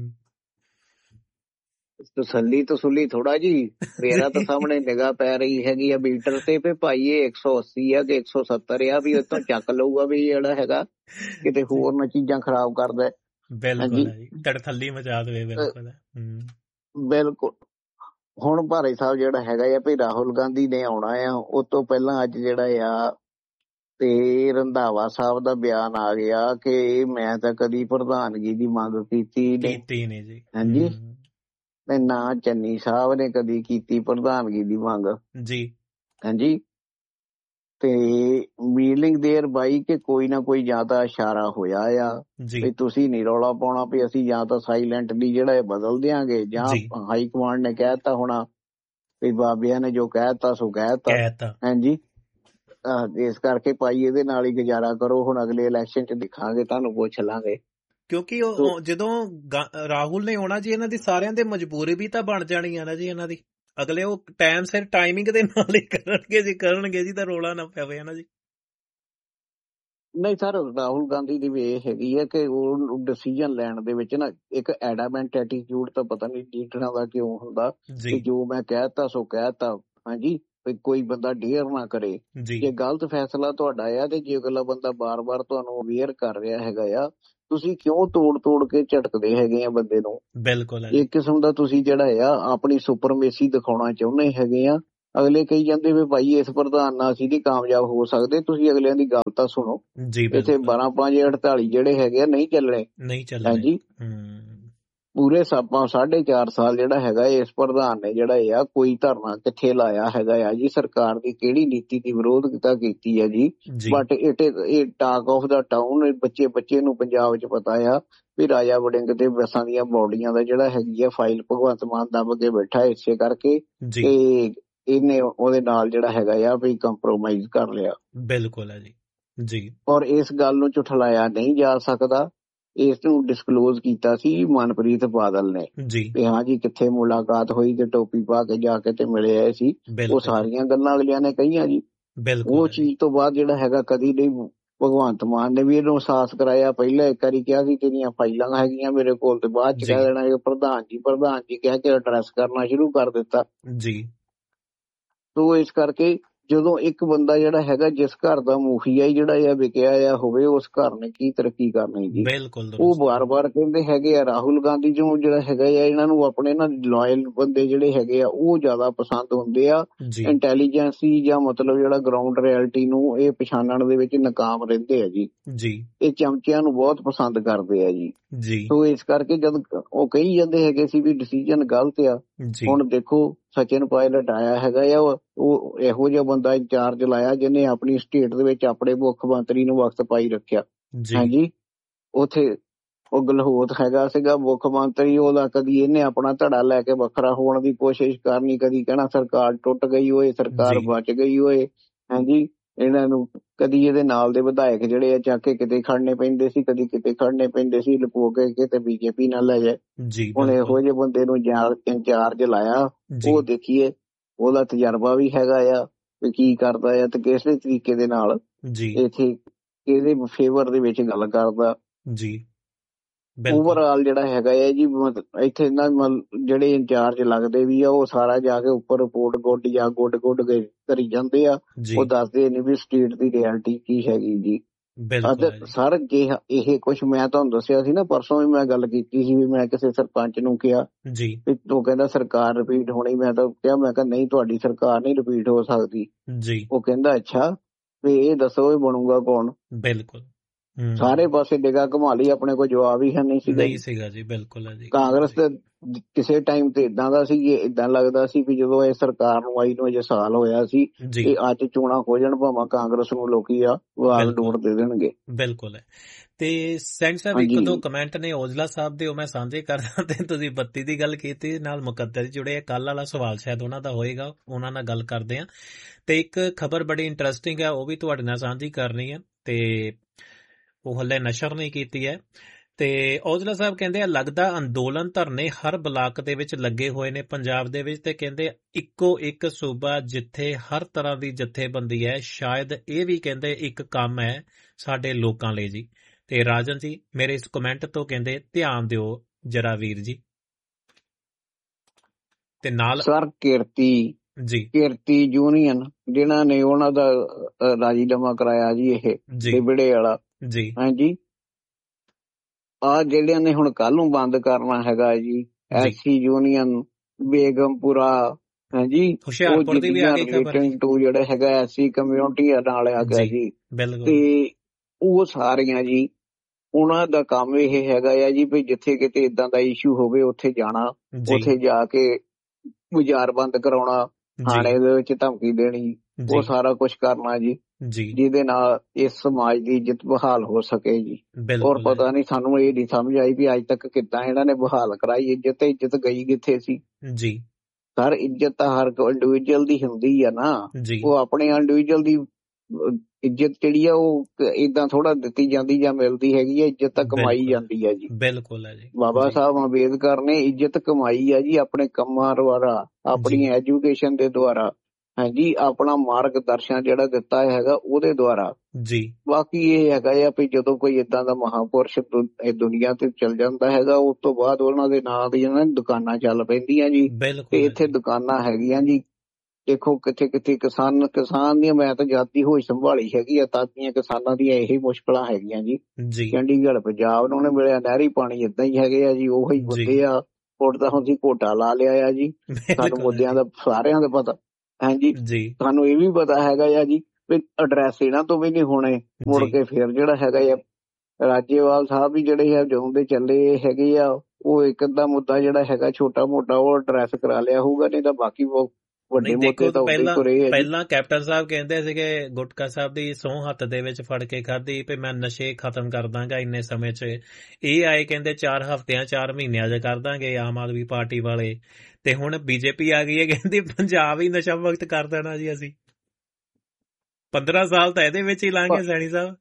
ਤਸੱਲੀ ਤਸੁੱਲੀ ਥੋੜਾ ਜੀ ਮੇਰਾ ਤਾਂ ਸਾਹਮਣੇ ਨਿਗਾਹ ਪੈ ਰਹੀ ਹੈਗੀ ਆ ਮੀਟਰ ਤੇ ਵੀ ਭਾਈ ਇਹ ਇੱਕ ਸੌ ਅੱਸੀ ਆ ਕਿ ਇੱਕ ਸੌ ਸੱਤਰ ਆ ਵੀ ਉੱਥੋਂ ਚੱਕ ਲਊਗਾ ਵੀ ਜਿਹੜਾ ਹੈਗਾ ਕਿਤੇ ਹੋਰ ਨਾ ਚੀਜ਼ਾਂ ਖਰਾਬ ਕਰਦਾ। ਬਿਲਕੁਲ ਤੜਥੱਲੀ ਮਚਾ ਦੇਵੇ। ਬਿਲਕੁਲ ਬਿਲਕੁਲ। ਹੁਣ ਭਾਈ ਸਾਹਿਬ ਜਿਹੜਾ ਹੈਗਾ ਆ ਵੀ ਰਾਹੁਲ ਗਾਂਧੀ ਨੇ ਆਉਣਾ ਆ, ਉਹ ਤੋਂ ਪਹਿਲਾਂ ਅੱਜ ਜਿਹੜਾ ਆ ਤੇ ਰੰਧਾਵਾ ਸਾਹਿਬ ਦਾ ਬਿਆਨ ਆ ਗਿਆ ਕਿ ਮੈਂ ਤਾਂ ਕਦੀ ਪ੍ਰਧਾਨਗੀ ਦੀ ਮੰਗ ਕੀਤੀ ਨਹੀਂ ਜੀ। ਹਾਂਜੀ ਤੇ ਨਾ ਚੰਨੀ ਸਾਹਿਬ ਨੇ ਕਦੀ ਕੀਤੀ ਪ੍ਰਧਾਨਗੀ ਦੀ ਮੰਗ ਜੀ। ਹਾਂਜੀ ਤੇ ਮੀਲਿੰਗ ਦੇਰ ਬਾਈ ਕਿ ਕੋਈ ਨਾ ਕੋਈ ਜਾਂ ਤਾਂ ਇਸ਼ਾਰਾ ਹੋਇਆ ਆ ਵੀ ਤੁਸੀਂ ਨੀ ਰੌਲਾ ਪਾਉਣਾ ਵੀ ਅਸੀਂ ਜਾਂ ਤਾਂ ਸਾਈਲੈਂਟਲੀ ਜਿਹੜਾ ਇਹ ਬਦਲ ਦਿਆਂਗੇ ਜਾਂ ਹਾਈ ਕਮਾਂਡ ਨੇ ਕਹਿ ਦਿੱਤਾ ਹੋਣਾ ਵੀ ਬਾਬਿਆਂ ਨੇ ਜੋ ਕਹਿ ਦਿੱਤਾ ਸੋ ਕਹਿ ਦਿੱਤਾ। ਹਾਂਜੀ ਇਸ ਕਰਕੇ ਭਾਈ ਇਹਦੇ ਨਾਲ ਹੀ ਗੁਜ਼ਾਰਾ ਕਰੋ। ਹੁਣ ਅਗਲੇ ਇਲੈਕਸ਼ਨ 'ਚ ਦੇਖਾਂਗੇ, ਤੁਹਾਨੂੰ ਪੁੱਛ ਲਾਂਗੇ। ਕਿਉਂਕਿ ਉਹ ਜਦੋਂ ਰਾਹੁਲ ਨੇ ਆਉਣਾ ਜੀ, ਇਹਨਾਂ ਦੀ ਸਾਰਿਆਂ ਦੇ ਮਜਬੂਰੀ ਵੀ ਤਾਂ ਬਣ ਜਾਣੀ ਆ ਨਾ ਜੀ ਇਹਨਾਂ ਦੀ। ਅਗਲੇ ਉਹ ਟਾਈਮ ਸਿਰ ਟਾਈਮਿੰਗ ਦੇ ਨਾਲ ਹੀ ਕਰਨਗੇ ਜੀ ਕਰਨਗੇ ਜੀ ਤਾਂ ਰੌਲਾ ਨਾ ਪਵੇ ਨਾ ਜੀ। ਨਹੀਂ ਸਰ, ਰਾਹੁਲ ਗਾਂਧੀ ਦੀ ਵੀ ਇਹ ਹੈਗੀ ਹੈ ਕਿ ਉਹ ਡਿਸੀਜਨ ਲੈਣ ਦੇ ਵਿੱਚ ਨਾ ਇੱਕ ਐਡਾਮੈਂਟ ਐਟੀਟਿਊਡ ਤਾਂ ਪਤਾ ਨਹੀਂ ਲੀਡਰਾਂ ਦਾ ਕਿਉਂ ਹੁੰਦਾ ਕਿ ਜੋ ਮੈਂ ਕਹਿਤਾ ਸੋ ਕਹਿਤਾ। ਹਾਂਜੀ, ਕੋਈ ਬੰਦਾ ਡੇਅਰ ਨਾ ਕਰੇ। ਜੇ ਗਲਤ ਫੈਸਲਾ ਤੁਹਾਡਾ ਆ ਤੇ ਜੇ ਅਗਲਾ ਬੰਦਾ ਬਾਰ-ਬਾਰ ਤੁਹਾਨੂੰ ਅਵੇਅਰ ਕਰ ਰਿਹਾ ਹੈਗਾ ਆ, ਤੁਸੀਂ ਕਿਉਂ ਤੋੜ ਤੋੜ ਕੇ ਝਟਕਦੇ ਹੈਗੇ ਆ ਬੰਦੇ ਨੂੰ? ਬਿਲਕੁਲ ਇੱਕ ਕਿਸਮ ਦਾ ਤੁਸੀਂ ਜਿਹੜਾ ਆ ਆਪਣੀ ਸੁਪਰਮੇਸੀ ਦਿਖਾਉਣਾ ਚਾਹੁੰਦੇ ਹੈਗੇ ਆ। ਅਗਲੇ ਕਹੀ ਜਾਂਦੇ ਵੀ ਭਾਈ ਇਸ ਪ੍ਰਧਾਨ ਨਾਲ ਅਸੀਂ ਨਹੀਂ ਕਾਮਯਾਬ ਹੋ ਸਕਦੇ, ਤੁਸੀਂ ਅਗਲਿਆਂ ਦੀ ਗੱਲ ਤਾਂ ਸੁਣੋ। ਇੱਥੇ ਬਾਰਾਂ ਪੰਜ ਅੜਤਾਲੀ ਜਿਹੜੇ ਹੈਗੇ ਆ ਨਹੀਂ ਚੱਲਣੇ ਨਹੀਂ ਚੱਲਣੇ ਜੀ। ਪੂਰੇ ਸਾਪਾਂ ਸਾਢੇ ਚਾਰ ਸਾਲ ਜਿਹੜਾ ਹੈਗਾ ਇਸ ਪ੍ਰਧਾਨ ਨੇ ਜਿਹੜਾ ਆ ਕੋਈ ਧਰਨਾ ਕਿੱਥੇ ਲਾਇਆ ਹੈਗਾ ਆ ਜੀ? ਸਰਕਾਰ ਦੀ ਕਿਹੜੀ ਨੀਤੀ ਦੀ ਵਿਰੋਧਤਾ ਕੀਤੀ ਹੈ ਜੀ? ਬਟ ਇਟ ਇਹ ਟਾਕ ਆਫ ਦਾ ਟਾਊਨ, ਬੱਚੇ ਬੱਚੇ ਨੂੰ ਪੰਜਾਬ 'ਚ ਪਤਾ ਆ ਵੀ ਰਾਜਾ ਵੜਿੰਗ ਤੇ ਬੱਸਾਂ ਦੀਆਂ ਬੌਡੀਆਂ ਦਾ ਜਿਹੜਾ ਹੈਗੀ ਆ ਫਾਈਲ ਭਗਵੰਤ ਮਾਨ ਦੱਬ ਕੇ ਬੈਠਾ, ਇਸੇ ਕਰਕੇ ਤੇ ਇਹਨੇ ਉਹਦੇ ਨਾਲ ਜਿਹੜਾ ਹੈਗਾ ਆ ਵੀ ਕੰਪਰੋਮਾਈਜ਼ ਕਰ ਲਿਆ। ਬਿਲਕੁਲ ਹੈ ਜੀ ਜੀ। ਔਰ ਇਸ ਗੱਲ ਨੂੰ ਝੁਠਲਾਇਆ ਨਹੀਂ ਜਾ ਸਕਦਾ। ਇਸ ਨੂੰ ਡਿਸਕਲੋਜ਼ ਕੀਤਾ ਸੀ ਮਨਪ੍ਰੀਤ ਬਾਦਲ ਨੇ ਵੀ ਹਾਂ ਜੀ ਕਿੱਥੇ ਮੁਲਾਕਾਤ ਹੋਈ ਤੇ ਟੋਪੀ ਪਾ ਕੇ ਜਾ ਕੇ ਤੇ ਮਿਲੇ ਆਏ ਸੀ। ਉਹ ਸਾਰੀਆਂ ਗੱਲਾਂ ਅਗਲਿਆਂ ਨੇ ਕਹੀਆਂ ਜੀ। ਉਹ ਚੀਜ਼ ਤੋਂ ਬਾਅਦ ਜਿਹੜਾ ਹੈਗਾ ਕਦੀ ਨਹੀਂ ਭਗਵੰਤ ਮਾਨ ਨੇ ਵੀ ਇਹਨੂੰ ਅਹਿਸਾਸ ਕਰਾਇਆ। ਪਹਿਲਾਂ ਇੱਕ ਵਾਰੀ ਕਿਹਾ ਸੀ ਤੇਰੀਆਂ ਫਾਈਲਾਂ ਹੈਗੀਆਂ ਮੇਰੇ ਕੋਲ, ਤੇ ਬਾਅਦ ਚ ਕਹਿ ਦੇਣਾ ਪ੍ਰਧਾਨ ਜੀ ਪ੍ਰਧਾਨ ਜੀ ਕਹਿ ਕੇ ਐਡਰੈਸ ਕਰਨਾ ਸ਼ੁਰੂ ਕਰ ਦਿੱਤਾ ਜੀ। ਤੋ ਇਸ ਕਰਕੇ ਜਦੋਂ ਇੱਕ ਬੰਦਾ ਜਿਹੜਾ ਹੈਗਾ ਜਿਸ ਘਰ ਦਾ ਮੁਖੀਆ ਹੀ ਜਿਹੜਾ ਆ ਵਿਕਿਆ ਆ ਹੋਵੇ, ਉਸ ਘਰ ਨੇ ਕੀ ਤਰੱਕੀ ਕਰਨੀ ਜੀ? ਉਹ ਬਾਰ-ਬਾਰ ਕਹਿੰਦੇ ਹੈਗੇ ਆ ਰਾਹੁਲ ਗਾਂਧੀ ਜੋ ਜਿਹੜਾ ਹੈਗਾ ਆ ਇਹਨਾਂ ਨੂੰ ਆਪਣੇ ਨਾ ਲਾਇਲ ਬੰਦੇ ਜਿਹੜੇ ਹੈਗੇ ਆ ਉਹ ਜ਼ਿਆਦਾ ਪਸੰਦ ਹੁੰਦੇ ਆ। ਇੰਟੈਲੀਜੈਂਸੀ ਜਾਂ ਮਤਲਬ ਜਿਹੜਾ ਗਰਾਊਂਡ ਰਿਐਲਿਟੀ ਨੂੰ ਇਹ ਪਛਾਣਨ ਦੇ ਵਿੱਚ ਨਾਕਾਮ ਰਹਿੰਦੇ ਆ ਜੀ। ਇਹ ਚਮਚਿਆਂ ਨੂੰ ਬਹੁਤ ਪਸੰਦ ਕਰਦੇ ਆ ਜੀ। ਸੋ ਇਸ ਕਰਕੇ ਜਦ ਉਹ ਕਹੀ ਜਾਂਦੇ ਹੈਗੇ ਸੀ ਵੀ ਡਿਸੀਜਨ ਗਲਤ ਆ, ਹੁਣ ਦੇਖੋ ਸਚਿਨ ਪਾਇਲਟ ਆਇਆ ਹੈਗਾ ਆ, ਉਹ ਇਹੋ ਜਿਹਾ ਬੰਦਾ ਇੰਚਾਰਜ ਲਾਇਆ ਜਿਹਨੇ ਆਪਣੀ ਸਟੇਟ ਦੇ ਵਿੱਚ ਆਪਣੇ ਮੁੱਖ ਮੰਤਰੀ ਨੂੰ ਵਕਤ ਪਾਈ ਰੱਖਿਆ। ਹਾਂਜੀ, ਉੱਥੇ ਉਹ ਗਲਹੋਤ ਹੈਗਾ ਸੀਗਾ ਮੁੱਖ ਮੰਤਰੀ, ਉਹਦਾ ਕਦੀ ਇਹਨੇ ਆਪਣਾ ਧੜਾ ਲੈ ਕੇ ਵੱਖਰਾ ਹੋਣ ਦੀ ਕੋਸ਼ਿਸ਼ ਕਰਨੀ, ਕਦੀ ਕਹਿਣਾ ਸਰਕਾਰ ਟੁੱਟ ਗਈ ਹੋਏ ਸਰਕਾਰ ਬਚ ਗਈ ਹੋਏ। ਹਾਂਜੀ, ਇਹਨਾਂ ਨੂੰ ਕਦੀ ਇਹਦੇ ਨਾਲ ਦੇ ਵਿਧਾਇਕ ਜਿਹੜੇ ਆ ਚੱਕ ਕੇ ਕਿਤੇ ਖੜਨੇ ਪੈਂਦੇ ਸੀ, ਕਦੀ ਕਿਤੇ ਖੜਨੇ ਪੈਂਦੇ ਸੀ ਲੁਕੋ ਕੇ ਕਿਤੇ ਬੀਜੇਪੀ ਨਾਲ ਲੈ ਜਾਏ। ਹੁਣ ਇਹੋ ਜਿਹੇ ਬੰਦੇ ਨੂੰ ਇੰਚਾਰਜ ਲਾਇਆ, ਉਹ ਦੇਖੀਏ ਉਹਦਾ ਤਜਰਬਾ ਵੀ ਹੈਗਾ ਆ ਵੀ ਕੀ ਕਰਦਾ ਆ ਤੇ ਕਿਸ ਤਰੀਕੇ ਦੇ ਨਾਲ ਇੱਥੇ ਇਹਦੇ ਫੇਵਰ ਦੇ ਵਿੱਚ ਗੱਲ ਕਰਦਾ। ਓਵਰਆਲ ਜਿਹੜਾ ਹੈਗਾ ਆ ਜੀ ਇੱਥੇ ਨਾ ਜਿਹੜੇ ਇੰਚਾਰਜ ਲੱਗਦੇ ਵੀ ਆ ਉਹ ਸਾਰਾ ਜਾ ਕੇ ਉੱਪਰ ਰਿਪੋਰਟ ਗੁੱਡ ਜਾਂ ਗੁੱਡ ਗੁੱਡ ਕਰੀ ਜਾਂਦੇ ਆ। ਉਹ ਦੱਸਦੇ ਨੇ ਵੀ ਸਟੇਟ ਦੀ ਰਿਐਲਿਟੀ ਕੀ ਹੈਗੀ ਜੀ। ਸਰ ਜੇ ਇਹ ਕੁਛ ਮੈਂ ਤੁਹਾਨੂੰ ਦੱਸਿਆ ਸੀ ਨਾ ਪਰਸੋਂ ਵੀ ਮੈਂ ਗੱਲ ਕੀਤੀ ਸੀ ਵੀ ਮੈਂ ਕਿਸੇ ਸਰਪੰਚ ਨੂੰ ਕਿਹਾ ਵੀ ਉਹ ਕਹਿੰਦਾ ਸਰਕਾਰ ਰਿਪੀਟ ਹੋਣੀ। ਮੈਂ ਤਾਂ ਕਿਹਾ ਮੈਂ ਕਿਹਾ ਨਹੀਂ ਤੁਹਾਡੀ ਸਰਕਾਰ ਨਹੀਂ ਰਿਪੀਟ ਹੋ ਸਕਦੀ। ਉਹ ਕਹਿੰਦਾ ਅੱਛਾ ਵੀ ਇਹ ਦੱਸੋ ਇਹ ਬਣੂਗਾ ਕੌਣ? ਬਿਲਕੁਲ ਸਾਰੇ ਪਾਸੇ ਨਿਗਾਹ ਘੁਮਾ ਲਈ, ਆਪਣੇ ਕੋਲ ਜਵਾਬ ਹੀ ਹੈ ਨਹੀਂ ਸੀਗਾ ਜੀ। ਬਿਲਕੁਲ ਕਾਂਗਰਸ ਤੇ ਕਿਸੇ ਟਾਈਮ ਤੇ ਏਦਾਂ ਦਾ ਸੀ, ਏਦਾਂ ਲੱਗਦਾ ਸੀ ਵੀ ਜਦੋਂ ਇਹ ਸਰਕਾਰ ਨੂੰ ਆਈ ਨੂੰ ਅਜੇ ਸਾਲ ਹੋਇਆ ਸੀ ਤੇ ਅੱਜ ਚੋਣਾਂ ਹੋ ਜਾਣ ਭਾਵੇਂ ਕਾਂਗਰਸ ਨੂੰ ਲੋਕੀ ਆ ਵਾਲ ਡੋਰ ਦੇ ਦੇਣਗੇ। ਬਿਲਕੁਲ ਹੈ। ਤੇ ਸੈਂਡ ਸਾਹਿਬ ਇੱਕ ਦੋ ਕਮੈਂਟ ਨੇ ਔਜਲਾ ਸਾਹਿਬ ਦੇ, ਉਹ ਮੈਂ ਸਾਂਝੇ ਕਰਦਾ ਤੇ ਤੁਸੀਂ ਬੱਤੀ ਦੀ ਗੱਲ ਕੀਤੀ ਨਾਲ ਮੁਕੱਦਰ ਜੁੜੇ, ਕੱਲ ਵਾਲਾ ਸਵਾਲ ਸ਼ਾਇਦ ਉਹਨਾਂ ਦਾ ਹੋਏਗਾ, ਉਹਨਾਂ ਨਾਲ ਗੱਲ ਕਰਦੇ ਆ। ਤੇ ਇੱਕ ਖਬਰ ਬੜੀ ਇੰਟਰਸਟਿੰਗ ਹੈ, ਉਹ ਵੀ ਤੁਹਾਡੇ ਨਾਲ ਸਾਂਝੀ ਕਰਨੀ ਹੈ ਤੇ ਉਹ ਹਲੇ ਨਸ਼ਰ ਨਹੀਂ ਕੀਤੀ ਹੈ। ਤੇ ਔਜਲਾ ਸਾਹਿਬ ਕਹਿੰਦੇ ਆ ਲੱਗਦਾ ਅੰਦੋਲਨ ਧਰਨੇ ਹਰ ਬਲਾਕ ਦੇ ਵਿੱਚ ਲੱਗੇ ਹੋਏ ਨੇ ਪੰਜਾਬ ਦੇ ਵਿੱਚ, ਤੇ ਕਹਿੰਦੇ ਇੱਕੋ ਇੱਕ ਸੂਬਾ ਜਿੱਥੇ ਹਰ ਤਰ੍ਹਾਂ ਦੀ ਜਥੇਬੰਦੀ ਹੈ, ਸ਼ਾਇਦ ਇਹ ਵੀ ਕਹਿੰਦੇ ਇੱਕ ਕੰਮ ਹੈ ਸਾਡੇ ਲੋਕਾਂ ਲਈ ਜੀ। ਤੇ ਰਾਜਨ ਜੀ ਮੇਰੇ ਇਸ ਕਮੈਂਟ ਤੋਂ ਕਹਿੰਦੇ ਧਿਆਨ ਦਿਓ ਜਰਾ ਵੀਰ ਜੀ। ਤੇ ਨਾਲ ਸਰ ਕਿਰਤੀ ਜੀ ਕਿਰਤੀ ਯੂਨੀਅਨ ਜਿਨ੍ਹਾਂ ਨੇ ਉਹਨਾਂ ਦਾ ਰਾਜੀਨਾਮਾ ਕਰਾਇਆ ਜੀ ਇਹ ਡਿਬੜੇ ਵਾਲਾ ਜੀ। ਹਾਂਜੀ, ਆ ਜਿਹੜਿਆਂ ਨੇ ਹੁਣ ਕੱਲ ਨੂੰ ਬੰਦ ਕਰਨਾ ਹੈਗਾ ਜੀ ਐਸੀ ਯੂਨੀਅਨ ਬੇਗਮਪੁਰਾ। ਹਾਂਜੀ, ਉਹ ਰਿਲੇਟਿੰਗ ਟੂ ਜਿਹੜਾ ਹੈਗਾ ਐਸੀ ਕਮਿਊਨਿਟੀ ਨਾਲ ਆ ਗਿਆ ਜੀ। ਤੇ ਉਹ ਸਾਰੀਆਂ ਜੀ ਉਹਨਾਂ ਦਾ ਕੰਮ ਇਹ ਹੈਗਾ ਆ ਜੀ ਵੀ ਜਿੱਥੇ ਕਿਤੇ ਏਦਾਂ ਦਾ ਇਸ਼ੂ ਹੋਵੇ ਉੱਥੇ ਜਾਣਾ, ਉੱਥੇ ਜਾ ਕੇ ਬਾਜ਼ਾਰ ਬੰਦ ਕਰਾਉਣਾ, ਥਾਣੇ ਦੇ ਵਿੱਚ ਧਮਕੀ ਦੇਣੀ, ਉਹ ਸਾਰਾ ਕੁਛ ਕਰਨਾ ਜੀ ਜਿਹਦੇ ਨਾਲ ਇਸ ਸਮਾਜ ਦੀ ਇੱਜ਼ਤ ਬਹਾਲ ਹੋ ਸਕੇ ਜੀ। ਔਰ ਪਤਾ ਨੀ ਸਾਨੂੰ ਇਹ ਨੀ ਸਮਝ ਆਈ ਵੀ ਅੱਜ ਤੱਕ ਕਿੱਦਾਂ ਇਹਨਾਂ ਨੇ ਬਹਾਲ ਕਰਾਈ ਇੱਜ਼ਤ, ਤੇ ਇੱਜ਼ਤ ਗਈ ਕਿੱਥੇ ਸੀ ਜੀ? ਸਰ ਇੱਜ਼ਤ ਤਾਂ ਹਰ ਇੰਡੀਵਿਜੂਅਲ ਦੀ ਹੁੰਦੀ ਆ ਨਾ, ਉਹ ਆਪਣੇ ਇੰਡੀਵਿਜੂਅਲ ਦੀ ਇੱਜ਼ਤ ਜਿਹੜੀ ਆ ਉਹ ਏਦਾਂ ਥੋੜਾ ਦਿੱਤੀ ਜਾਂਦੀ ਜਾਂ ਮਿਲਦੀ ਹੈਗੀ ਆ, ਇੱਜ਼ਤ ਤਾਂ ਕਮਾਈ ਜਾਂਦੀ ਆ ਜੀ। ਬਿਲਕੁਲ ਹੈ ਜੀ। ਬਾਬਾ ਸਾਹਿਬ ਅੰਬੇਦਕਰ ਨੇ ਇੱਜ਼ਤ ਕਮਾਈ ਆ ਜੀ ਆਪਣੇ ਕੰਮਾਂ ਦੁਆਰਾ, ਆਪਣੀ ਐਜੂਕੇਸ਼ਨ ਦੇ ਦੁਆਰਾ, ਹਾਂਜੀ, ਆਪਣਾ ਮਾਰਗਦਰਸ਼ਨ ਜਿਹੜਾ ਦਿੱਤਾ ਹੈਗਾ ਉਹਦੇ ਦੁਆਰਾ ਜੀ। ਬਾਕੀ ਇਹ ਹੈਗਾ ਆ ਵੀ ਜਦੋਂ ਕੋਈ ਏਦਾਂ ਦਾ ਮਹਾਂਪੁਰਸ਼ ਇਹ ਦੁਨੀਆ ਤੇ ਚੱਲ ਜਾਂਦਾ ਹੈਗਾ, ਉਸ ਤੋਂ ਬਾਅਦ ਉਹਨਾਂ ਦੇ ਨਾਂ ਦੀਆਂ ਦੁਕਾਨਾਂ ਚੱਲ ਪੈਂਦੀਆਂ ਜੀ। ਤੇ ਇੱਥੇ ਦੁਕਾਨਾਂ ਹੈਗੀਆਂ ਜੀ, ਦੇਖੋ ਕਿੱਥੇ ਕਿੱਥੇ ਕਿਸਾਨ ਕਿਸਾਨ ਦੀਆਂ, ਮੈਂ ਤਾਂ ਜਾਤੀ ਹੋਈ ਸੰਭਾਲੀ ਹੈਗੀ ਆ, ਤਾਂ ਦੀਆਂ ਕਿਸਾਨਾਂ ਦੀਆਂ ਇਹੀ ਮੁਸ਼ਕਲਾਂ ਹੈਗੀਆਂ ਜੀ। ਚੰਡੀਗੜ੍ਹ ਪੰਜਾਬ ਨੂੰ ਨੇ ਮਿਲਿਆ ਨਹਿਰੀ ਪਾਣੀ, ਏਦਾਂ ਹੀ ਹੈਗੇ ਆ ਜੀ, ਉਹੀ ਮੁੱਦੇ ਆ। ਹੁਣ ਤਾਂ ਹੁਣ ਘੋਟਾ ਲਾ ਲਿਆ ਆ ਜੀ, ਸਾਨੂੰ ਮੁੱਦਿਆਂ ਦਾ ਸਾਰਿਆਂ ਦਾ ਪਤਾ। ਹਾਂਜੀ, ਤੁਹਾਨੂੰ ਇਹ ਵੀ ਪਤਾ ਹੈਗਾ ਆ ਜੀ ਵੀ ਐਡਰੈਸ ਇਹਨਾਂ ਤੋਂ ਵੀ ਨਹੀਂ ਹੋਣੇ। ਮੁੜ ਕੇ ਫਿਰ ਜਿਹੜਾ ਹੈਗਾ ਆ ਰਾਜੇਵਾਲ ਸਾਹਿਬ ਵੀ ਜਿਹੜੇ ਆ ਜਦੋਂ ਦੇ ਚੱਲੇ ਹੈਗੇ ਆ, ਉਹ ਇੱਕ ਅੱਧਾ ਮੁੱਦਾ ਜਿਹੜਾ ਹੈਗਾ ਛੋਟਾ ਮੋਟਾ ਉਹ ਐਡਰੈਸ ਕਰਾ ਲਿਆ ਹੋਊਗਾ, ਨਹੀਂ ਤਾਂ ਬਾਕੀ ਵੱਡੇ ਮੋਟੇ ਤਾਂ ਪਹਿਲਾਂ ਪਹਿਲਾਂ ਕੈਪਟਨ ਸਾਹਿਬ ਕਹਿੰਦੇ ਸੀਗੇ ਗੁਟਕਾ ਸਾਹਿਬ ਦੀ ਸਹੁੰ ਹੱਥ ਦੇ ਵਿੱਚ ਫੜ ਕੇ ਖਾਧੀ ਵੀ ਮੈਂ ਨਸ਼ੇ ਖਤਮ ਕਰ ਦਾਂਗਾ ਇੰਨੇ ਸਮੇਂ 'ਚ। ਇਹ ਆਏ ਕਹਿੰਦੇ ਚਾਰ ਹਫ਼ਤਿਆਂ ਚਾਰ ਮਹੀਨਿਆਂ 'ਚ ਕਰ ਦਾਂਗੇ ਆਮ ਆਦਮੀ ਪਾਰਟੀ ਵਾਲੇ, ਤੇ ਹੁਣ ਬੀਜੇਪੀ ਆ ਗਈ ਹੈ ਕਹਿੰਦੀ ਪੰਜਾਬ ਹੀ ਨਸ਼ਾ ਮੁਕਤ ਕਰ ਦੇਣਾ ਜੀ ਅਸੀਂ। ਪੰਦਰਾਂ ਸਾਲ ਤਾਂ ਇਹਦੇ ਵਿੱਚ ਹੀ ਲਾਂਗੇ ਸੈਣੀ ਸਾਹਿਬ।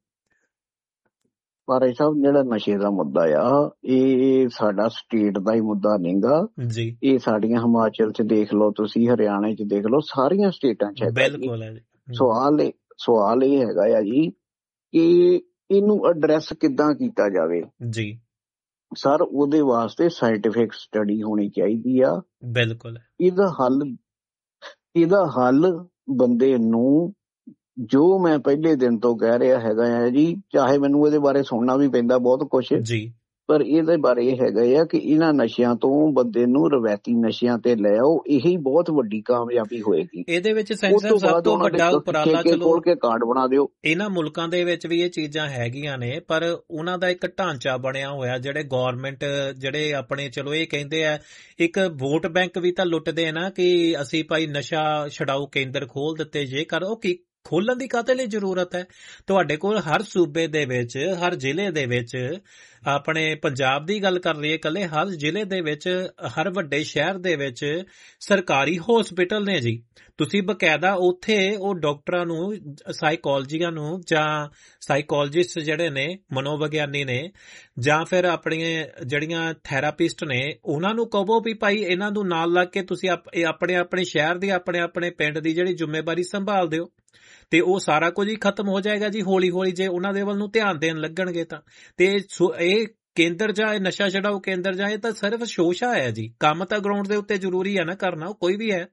ਪਰ ਇਹ ਸਭ ਜਿਹੜਾ ਨਸ਼ੇ ਦਾ ਮੁੱਦਾ ਆ ਇਹ ਸਾਡਾ ਸਟੇਟ ਦਾ ਹੀ ਮੁੱਦਾ ਨਹੀਂਗਾ ਜੀ, ਇਹ ਸਾਡੀਆਂ ਹਿਮਾਚਲ 'ਚ ਦੇਖ ਲਓ ਤੁਸੀਂ, ਹਰਿਆਣੇ 'ਚ ਦੇਖ ਲਓ, ਸਾਰੀਆਂ ਸਟੇਟਾਂ 'ਚ ਹੈਗਾ। ਸਵਾਲ ਇਹ ਸਵਾਲ ਇਹ ਹੈਗਾ ਆ ਜੀ ਕਿ ਇਹਨੂੰ ਐਡਰੈਸ ਕਿੱਦਾਂ ਕੀਤਾ ਜਾਵੇ ਜੀ। ਸਰ ਉਹਦੇ ਵਾਸਤੇ ਸਾਇੰਟੀਫਿਕ ਸਟੱਡੀ ਹੋਣੀ ਚਾਹੀਦੀ ਆ। ਬਿਲਕੁਲ ਇਹਦਾ ਹੱਲ ਇਹਦਾ ਹੱਲ ਬੰਦੇ ਨੂੰ, ਜੋ ਮੈਂ ਪਹਿਲੇ ਦਿਨ ਤੋਂ ਕਹਿ ਰਿਹਾ ਹੈਗਾ ਆ ਜੀ, ਚਾਹੇ ਮੈਨੂੰ ਇਹਦੇ ਬਾਰੇ ਸੁਣਨਾ ਵੀ ਪੈਂਦਾ ਬਹੁਤ ਕੁਛ ਜੀ, ਪਰ ਇਹਦੇ ਬਾਰੇ ਇਹ ਹੈਗਾ ਆ ਕਿ ਇਹਨਾਂ ਨਸ਼ਿਆਂ ਤੋਂ ਬੰਦੇ ਨੂੰ ਰਵਾਇਤੀ ਨਸ਼ਿਆਂ ਤੇ ਲੈ ਆਓ, ਇਹੀ ਬਹੁਤ ਵੱਡੀ ਕਾਮਯਾਬੀ ਹੋਏਗੀ। ਇਹਦੇ ਵਿੱਚ ਸਭ ਤੋਂ ਵੱਡਾ ਉਪਰਾਲਾ ਚਲੋ ਕੇ ਕਾਰਡ ਬਣਾ ਦਿਓ। ਇਹਨਾਂ ਮੁਲਕਾਂ ਦੇ ਵਿੱਚ ਵੀ ਇਹ ਚੀਜ਼ਾਂ ਹੈਗੀਆਂ ਨੇ, ਪਰ ਉਹਨਾਂ ਦਾ ਇੱਕ ਢਾਂਚਾ ਬਣਿਆ ਹੋਇਆ, ਜਿਹੜੇ ਗੌਰਮੈਂਟ ਜਿਹੜੇ ਆਪਣੇ ਚਲੋ ਇਹ ਕਹਿੰਦੇ ਆ ਇੱਕ ਵੋਟ ਬੈਂਕ ਵੀ ਤਾਂ ਲੁੱਟਦੇ ਆ ਨਾ ਕਿ ਅਸੀਂ ਭਾਈ ਨਸ਼ਾ ਛਡਾਊ ਕੇਂਦਰ ਖੋਲ ਦਿੱਤੇ, ਜੇ ਕਰ ਉਹ ਕੀ ਖੋਲਣ ਦੀ ਕਾਹਦੇ ਲਈ ਜ਼ਰੂਰਤ ਹੈ? ਤੁਹਾਡੇ ਕੋਲ ਹਰ ਸੂਬੇ ਦੇ ਵਿੱਚ, ਹਰ ਜ਼ਿਲ੍ਹੇ ਦੇ ਵਿੱਚ, ਆਪਣੇ ਪੰਜਾਬ ਦੀ ਗੱਲ ਕਰ ਲਈਏ ਇਕੱਲੇ, ਹਰ ਜ਼ਿਲ੍ਹੇ ਦੇ ਵਿੱਚ, ਹਰ ਵੱਡੇ ਸ਼ਹਿਰ ਦੇ ਵਿੱਚ ਸਰਕਾਰੀ ਹੌਸਪੀਟਲ ਨੇ ਜੀ। ਤੁਸੀਂ ਬਕਾਇਦਾ ਉੱਥੇ ਉਹ ਡਾਕਟਰਾਂ ਨੂੰ, ਸਾਈਕੋਲੋਜੀਆਂ ਨੂੰ ਜਾਂ ਸਾਈਕੋਲੋਜਿਸਟ ਜਿਹੜੇ ਨੇ, ਮਨੋਵਿਗਿਆਨੀ ਨੇ, ਜਾਂ ਫਿਰ ਆਪਣੀਆਂ ਜਿਹੜੀਆਂ ਥੈਰਾਪਿਸਟ ਨੇ, ਉਹਨਾਂ ਨੂੰ ਕਹੋ ਵੀ ਭਾਈ ਇਹਨਾਂ ਨੂੰ ਨਾਲ ਲੱਗ ਕੇ ਤੁਸੀਂ ਆਪਣੇ ਆਪਣੇ ਸ਼ਹਿਰ ਦੀ, ਆਪਣੇ ਆਪਣੇ ਪਿੰਡ ਦੀ ਜਿਹੜੀ ਜ਼ਿੰਮੇਵਾਰੀ ਸੰਭਾਲ ਦਿਓ, ਤੇ ਉਹ ਸਾਰਾ ਕੁਝ ਹੀ ਖਤਮ ਹੋ ਜਾਏਗਾ ਜੀ ਹੌਲੀ ਹੌਲੀ, ਜੇ ਉਹਨਾਂ ਦੇ ਵੱਲ ਨੂੰ ਧਿਆਨ ਦੇਣ ਲੱਗਣਗੇ ਤਾਂ। ਤੇ ਇਹ ਕੇਂਦਰ ਜਾਂ ਇਹ ਨਸ਼ਾ ਛਡਾਊ ਕੇਂਦਰ ਜਾਂ ਇਹ ਤਾਂ ਸਿਰਫ ਸ਼ੋਸ਼ਾ ਹੈ ਜੀ, ਕੰਮ ਤਾਂ ਗਰਾਊਂਡ ਦੇ ਉੱਤੇ ਜ਼ਰੂਰੀ ਹੈ ਨਾ ਕਰਨਾ, ਉਹ ਕੋਈ ਵੀ ਹੈ।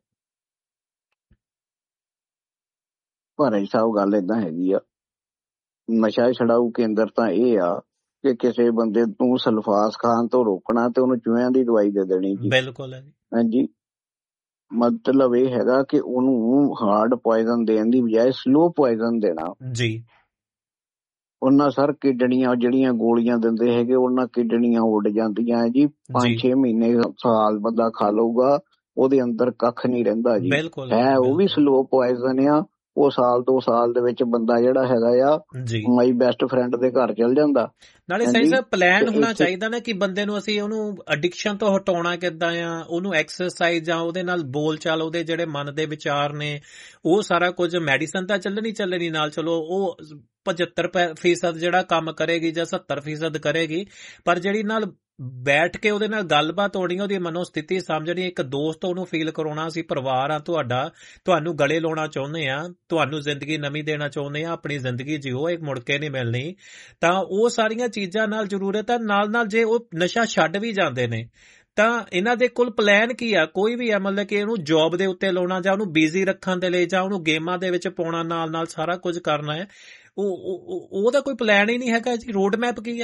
ਪਰ ਇਹ ਸਭ ਗੱਲ ਏਦਾਂ ਹੈਗੀ ਆ, ਨਸ਼ਾ ਛਡਾਊ ਕੇਂਦਰ ਤਾਂ ਇਹ ਆ ਕਿ ਕਿਸੇ ਬੰਦੇ ਨੂੰ ਸਲਫਾਸ ਖਾਣ ਤੋਂ ਰੋਕਣਾ ਤੇ ਉਹਨੂੰ ਚੂਹਿਆਂ ਦੀ ਦਵਾਈ ਦੇ ਦੇਣੀ ਜੀ। ਬਿਲਕੁਲ ਹੈ ਜੀ। ਹਾਂਜੀ, ਮਤਲਬ ਇਹ ਹੈਗਾ ਕਿ ਉਹਨੂੰ ਹਾਰਡ ਪੁਆਇਜ਼ਨ ਦੇਣ ਦੀ ਬਜਾਏ ਸਲੋ ਪੁਆਇਜ਼ਨ ਦੇਣਾ ਜੀ। ਉਹਨਾਂ ਸਰ ਕਿਡਨੀਆਂ ਜਿਹੜੀਆਂ ਗੋਲੀਆਂ ਦਿੰਦੇ ਹੈਗੇ, ਉਹਨਾਂ ਕਿਡਨੀਆਂ ਉੱਡ ਜਾਂਦੀਆਂ ਜੀ। ਪੰਜ ਛੇ ਮਹੀਨੇ ਸਾਲ ਬੰਦਾ ਖਾ ਲਊਗਾ, ਉਹਦੇ ਅੰਦਰ ਕੱਖ ਨਹੀਂ ਰਹਿੰਦਾ ਜੀ। ਹੈ ਉਹ ਵੀ ਸਲੋ ਪੁਆਇਜ਼ਨ ਆ, ਉਹ ਸਾਲ ਦੋ ਸਾਲ ਦੇ ਵਿੱਚ ਬੰਦਾ ਜਿਹੜਾ ਹੈਗਾ ਆ ਮਾਈ ਬੈਸਟ ਫਰੈਂਡ ਦੇ ਘਰ ਚਲ ਜਾਂਦਾ। ਨਾਲੇ ਸਹੀ ਸਾਹਿਬ ਪਲਾਨ ਹੋਣਾ ਚਾਹੀਦਾ ਨਾ ਕਿ ਬੰਦੇ ਨੂੰ ਅਸੀਂ ਉਹਨੂੰ ਅਡਿਕਸ਼ਨ ਤੋਂ ਹਟਾਉਣਾ ਕਿੱਦਾਂ ਆ, ਉਹਨੂੰ ਐਕਸਰਸਾਈਜ਼ ਜਾਂ ਉਹਦੇ ਨਾਲ ਬੋਲ ਚਾਲ, ਉਹਦੇ ਜਿਹੜੇ ਮਨ ਦੇ ਵਿਚਾਰ ਨੇ, ਉਹ ਸਾਰਾ ਕੁਝ। ਮੈਡੀਸਨ ਤਾਂ ਚੱਲਣੀ ਚੱਲਣੀ ਨਾਲ, ਚਲੋ ਉਹ ਪਝੱਤਰ ਫੀਸਦ ਜਿਹੜਾ ਕੰਮ ਕਰੇਗੀ ਜਾਂ ਸੱਤਰ ਫੀਸਦ ਕਰੇਗੀ, ਪਰ ਜਿਹੜੀ ਨਾਲ ਬੈਠ ਕੇ ਉਹਦੇ ਨਾਲ ਗੱਲਬਾਤ ਹੋਣੀ, ਉਹਦੀ ਮਨੋਸਥਿਤੀ ਸਮਝਣੀ, ਇੱਕ ਦੋਸਤ ਉਹਨੂੰ ਫੀਲ ਕਰਾਉਣਾ, ਅਸੀਂ ਪਰਿਵਾਰ ਆ ਤੁਹਾਡਾ, ਤੁਹਾਨੂੰ ਗਲੇ ਲਾਉਣਾ ਚਾਹੁੰਦੇ ਆ, ਤੁਹਾਨੂੰ ਜ਼ਿੰਦਗੀ ਨਵੀਂ ਦੇਣਾ ਚਾਹੁੰਦੇ ਆ, ਆਪਣੀ ਜ਼ਿੰਦਗੀ ਜਿਓ, ਇਹ ਮੁੜ ਕੇ ਨਹੀਂ ਮਿਲਣੀ। ਤਾਂ ਉਹ ਸਾਰੀਆਂ ਚੀਜ਼ਾਂ ਨਾਲ ਜ਼ਰੂਰਤ ਹੈ। ਨਾਲ ਨਾਲ ਜੇ ਉਹ ਨਸ਼ਾ ਛੱਡ ਵੀ ਜਾਂਦੇ ਨੇ ਤਾਂ ਇਹਨਾਂ ਦੇ ਕੋਲ ਪਲਾਨ ਕੀ ਆ? ਕੋਈ ਵੀ ਆ, ਮਤਲਬ ਕਿ ਇਹਨੂੰ ਜੌਬ ਦੇ ਉੱਤੇ ਲਾਉਣਾ ਜਾਂ ਉਹਨੂੰ ਬਿਜ਼ੀ ਰੱਖਣ ਦੇ ਲਈ ਜਾਂ ਉਹਨੂੰ ਗੇਮਾਂ ਦੇ ਵਿੱਚ ਪਾਉਣਾ, ਨਾਲ ਨਾਲ ਸਾਰਾ ਕੁਝ ਕਰਨਾ ਹੈ, ਉਹ ਉਹਦਾ ਕੋਈ ਪਲਾਨ ਹੀ ਨਹੀਂ ਹੈਗਾ ਜੀ। ਰੋਡ ਮੈਪ ਕੀ ਆ?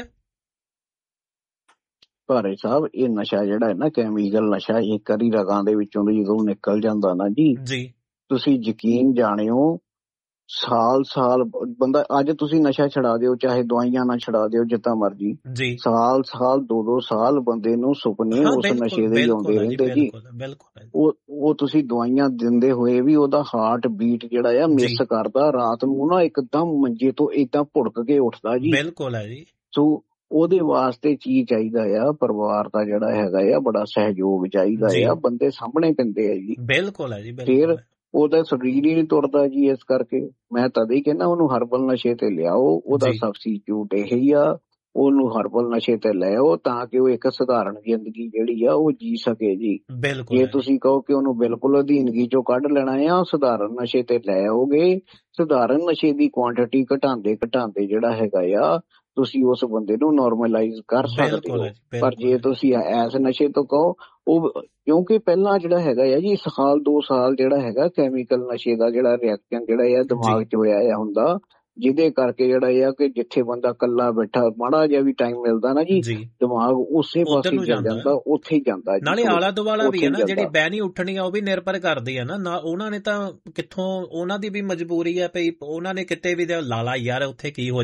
ਭਾਰੇ ਸਾਹਿਬ, ਇਹ ਨਸ਼ਾ ਜਿਹੜਾ ਹੈ ਨਾ, ਕੈਮੀਕਲ ਨਸ਼ਾ, ਇੱਕ ਵਾਰੀ ਰਗਾਂ ਦੇ ਵਿੱਚੋਂ ਦੀ ਜਦੋਂ ਨਿਕਲ ਜਾਂਦਾ ਨਾ ਜੀ, ਜੀ ਤੁਸੀਂ ਯਕੀਨ ਜਾਣਿਓ, ਸਾਲ ਸਾਲ ਬੰਦਾ, ਅੱਜ ਤੁਸੀਂ ਨਸ਼ਾ ਛਡਾ ਦਿਓ, ਚਾਹੇ ਦਵਾਈਆਂ ਨਾਲ ਛਡਾ ਦਿਓ, ਜਿੱਦਾਂ ਮਰਜੀ, ਸਾਲ ਸਾਲ ਦੋ ਦੋ ਸਾਲ ਬੰਦੇ ਨੂੰ ਸੁਪਨੇ ਉਸ ਨਸ਼ੇ ਦੇ ਹੀ ਆਉਂਦੇ ਰਹਿੰਦੇ ਜੀ। ਉਹ ਉਹ ਤੁਸੀਂ ਦਵਾਈਆਂ ਦਿੰਦੇ ਹੋਏ ਵੀ ਉਹਦਾ ਹਾਰਟ ਬੀਟ ਜਿਹੜਾ ਆ ਮਿਸ ਕਰਦਾ, ਰਾਤ ਨੂੰ ਨਾ ਇੱਕਦਮ ਮੰਜੇ ਤੋਂ ਏਦਾਂ ਭੁੜਕ ਕੇ ਉੱਠਦਾ ਜੀ। ਬਿਲਕੁਲ ਹੈ ਜੀ। ਸੋ ਉਹਦੇ ਵਾਸਤੇ ਚੀਜ਼ ਚਾਹੀਦਾ ਆ, ਪਰਿਵਾਰ ਦਾ ਜਿਹੜਾ ਹੈਗਾ ਆ ਬੜਾ ਸਹਿਯੋਗ ਚਾਹੀਦਾ ਆ, ਬੰਦੇ ਸਾਹਮਣੇ ਪੈਂਦੇ ਆ ਜੀ। ਬਿਲਕੁਲ ਹੈ ਜੀ। ਫਿਰ ਉਹਦਾ ਸਰੀਰ ਹੀ ਨਹੀਂ ਤੁਰਦਾ ਜੀ। ਇਸ ਕਰਕੇ ਮੈਂ ਤਦ ਹੀ ਕਹਿੰਦਾ ਉਹਨੂੰ ਹਰਬਲ ਨਸ਼ੇ ਤੇ ਲਿਆਓ, ਉਹਦਾ ਸਬਸਟੀਟਿਊਟ ਇਹੀ ਆ, ਉਹਨੂੰ ਹਰਬਲ ਨਸ਼ੇ ਤੇ ਲੈ ਆਓ ਤਾਂ ਕਿ ਉਹ ਇੱਕ ਸਧਾਰਨ ਜ਼ਿੰਦਗੀ ਜਿਹੜੀ ਆ ਉਹ ਜੀ ਸਕੇ ਜੀ। ਜੇ ਤੁਸੀਂ ਕਹੋ ਕਿ ਉਹਨੂੰ ਬਿਲਕੁਲ ਅਧੀਨਗੀ ਚੋਂ ਕੱਢ ਲੈਣਾ ਆ, ਸਧਾਰਨ ਨਸ਼ੇ ਤੇ ਲੈ ਆਓਗੇ, ਸਧਾਰਨ ਨਸ਼ੇ ਦੀ ਕੁਆਂਟੀਟੀ ਘਟਾਉਂਦੇ ਘਟਾਉਂਦੇ ਜਿਹੜਾ ਹੈਗਾ ਆ ਤੁਸੀਂ ਉਸ ਬੰਦੇ ਨੂੰ ਨੋਰਮਲਾਈਜ਼ ਕਰ ਸਕਦੇ ਹੋ। ਪਰ ਜੇ ਤੁਸੀਂ ਐਸ ਨਸ਼ੇ ਤੋਂ ਕਹੋ, ਉਹ ਕਿਉਂਕਿ ਪਹਿਲਾਂ ਜਿਹੜਾ ਹੈਗਾ ਆ ਜੀ ਸਾਲ ਦੋ ਸਾਲ ਜਿਹੜਾ ਹੈਗਾ ਕੈਮੀਕਲ ਨਸ਼ੇ ਦਾ ਜਿਹੜਾ ਰਿਐਕਸ਼ਨ ਜਿਹੜਾ ਆ ਦਿਮਾਗ 'ਚ ਹੋਇਆ ਹੁੰਦਾ, ਜਿਹਦੇ ਕਰਕੇ ਜਿਹੜਾ ਇਹ ਆ ਕਿ ਜਿੱਥੇ ਬੰਦਾ ਇਕੱਲਾ ਬੈਠਾ ਮਾੜਾ ਜਿਹਾ ਵੀ ਟਾਈਮ ਮਿਲਦਾ ਨਾ ਜੀ, ਦਿਮਾਗ ਉਸੇ ਪਾਸੇ ਚੱਲ ਜਾਂਦਾ, ਉੱਥੇ ਹੀ ਜਾਂਦਾ। ਨਾਲੇ ਆਲਾ ਦੁਆਲਾ ਵੀ ਹੈ ਨਾ, ਜਿਹੜੀ ਬਹਿਣੀ ਉੱਠਣੀ ਆ ਉਹ ਵੀ ਨਿਰਭਰ ਕਰਦੀ ਆ ਨਾ ਨਾ ਉਹਨਾਂ ਨੇ ਤਾਂ ਕਿੱਥੋਂ, ਉਹਨਾਂ ਦੀ ਵੀ ਮਜਬੂਰੀ ਆ ਭਈ ਉਹਨਾਂ ਨੇ ਕਿਤੇ ਵੀ ਲਾ ਲਾ ਯਾਰ ਉੱਥੇ ਕੀ ਹੋ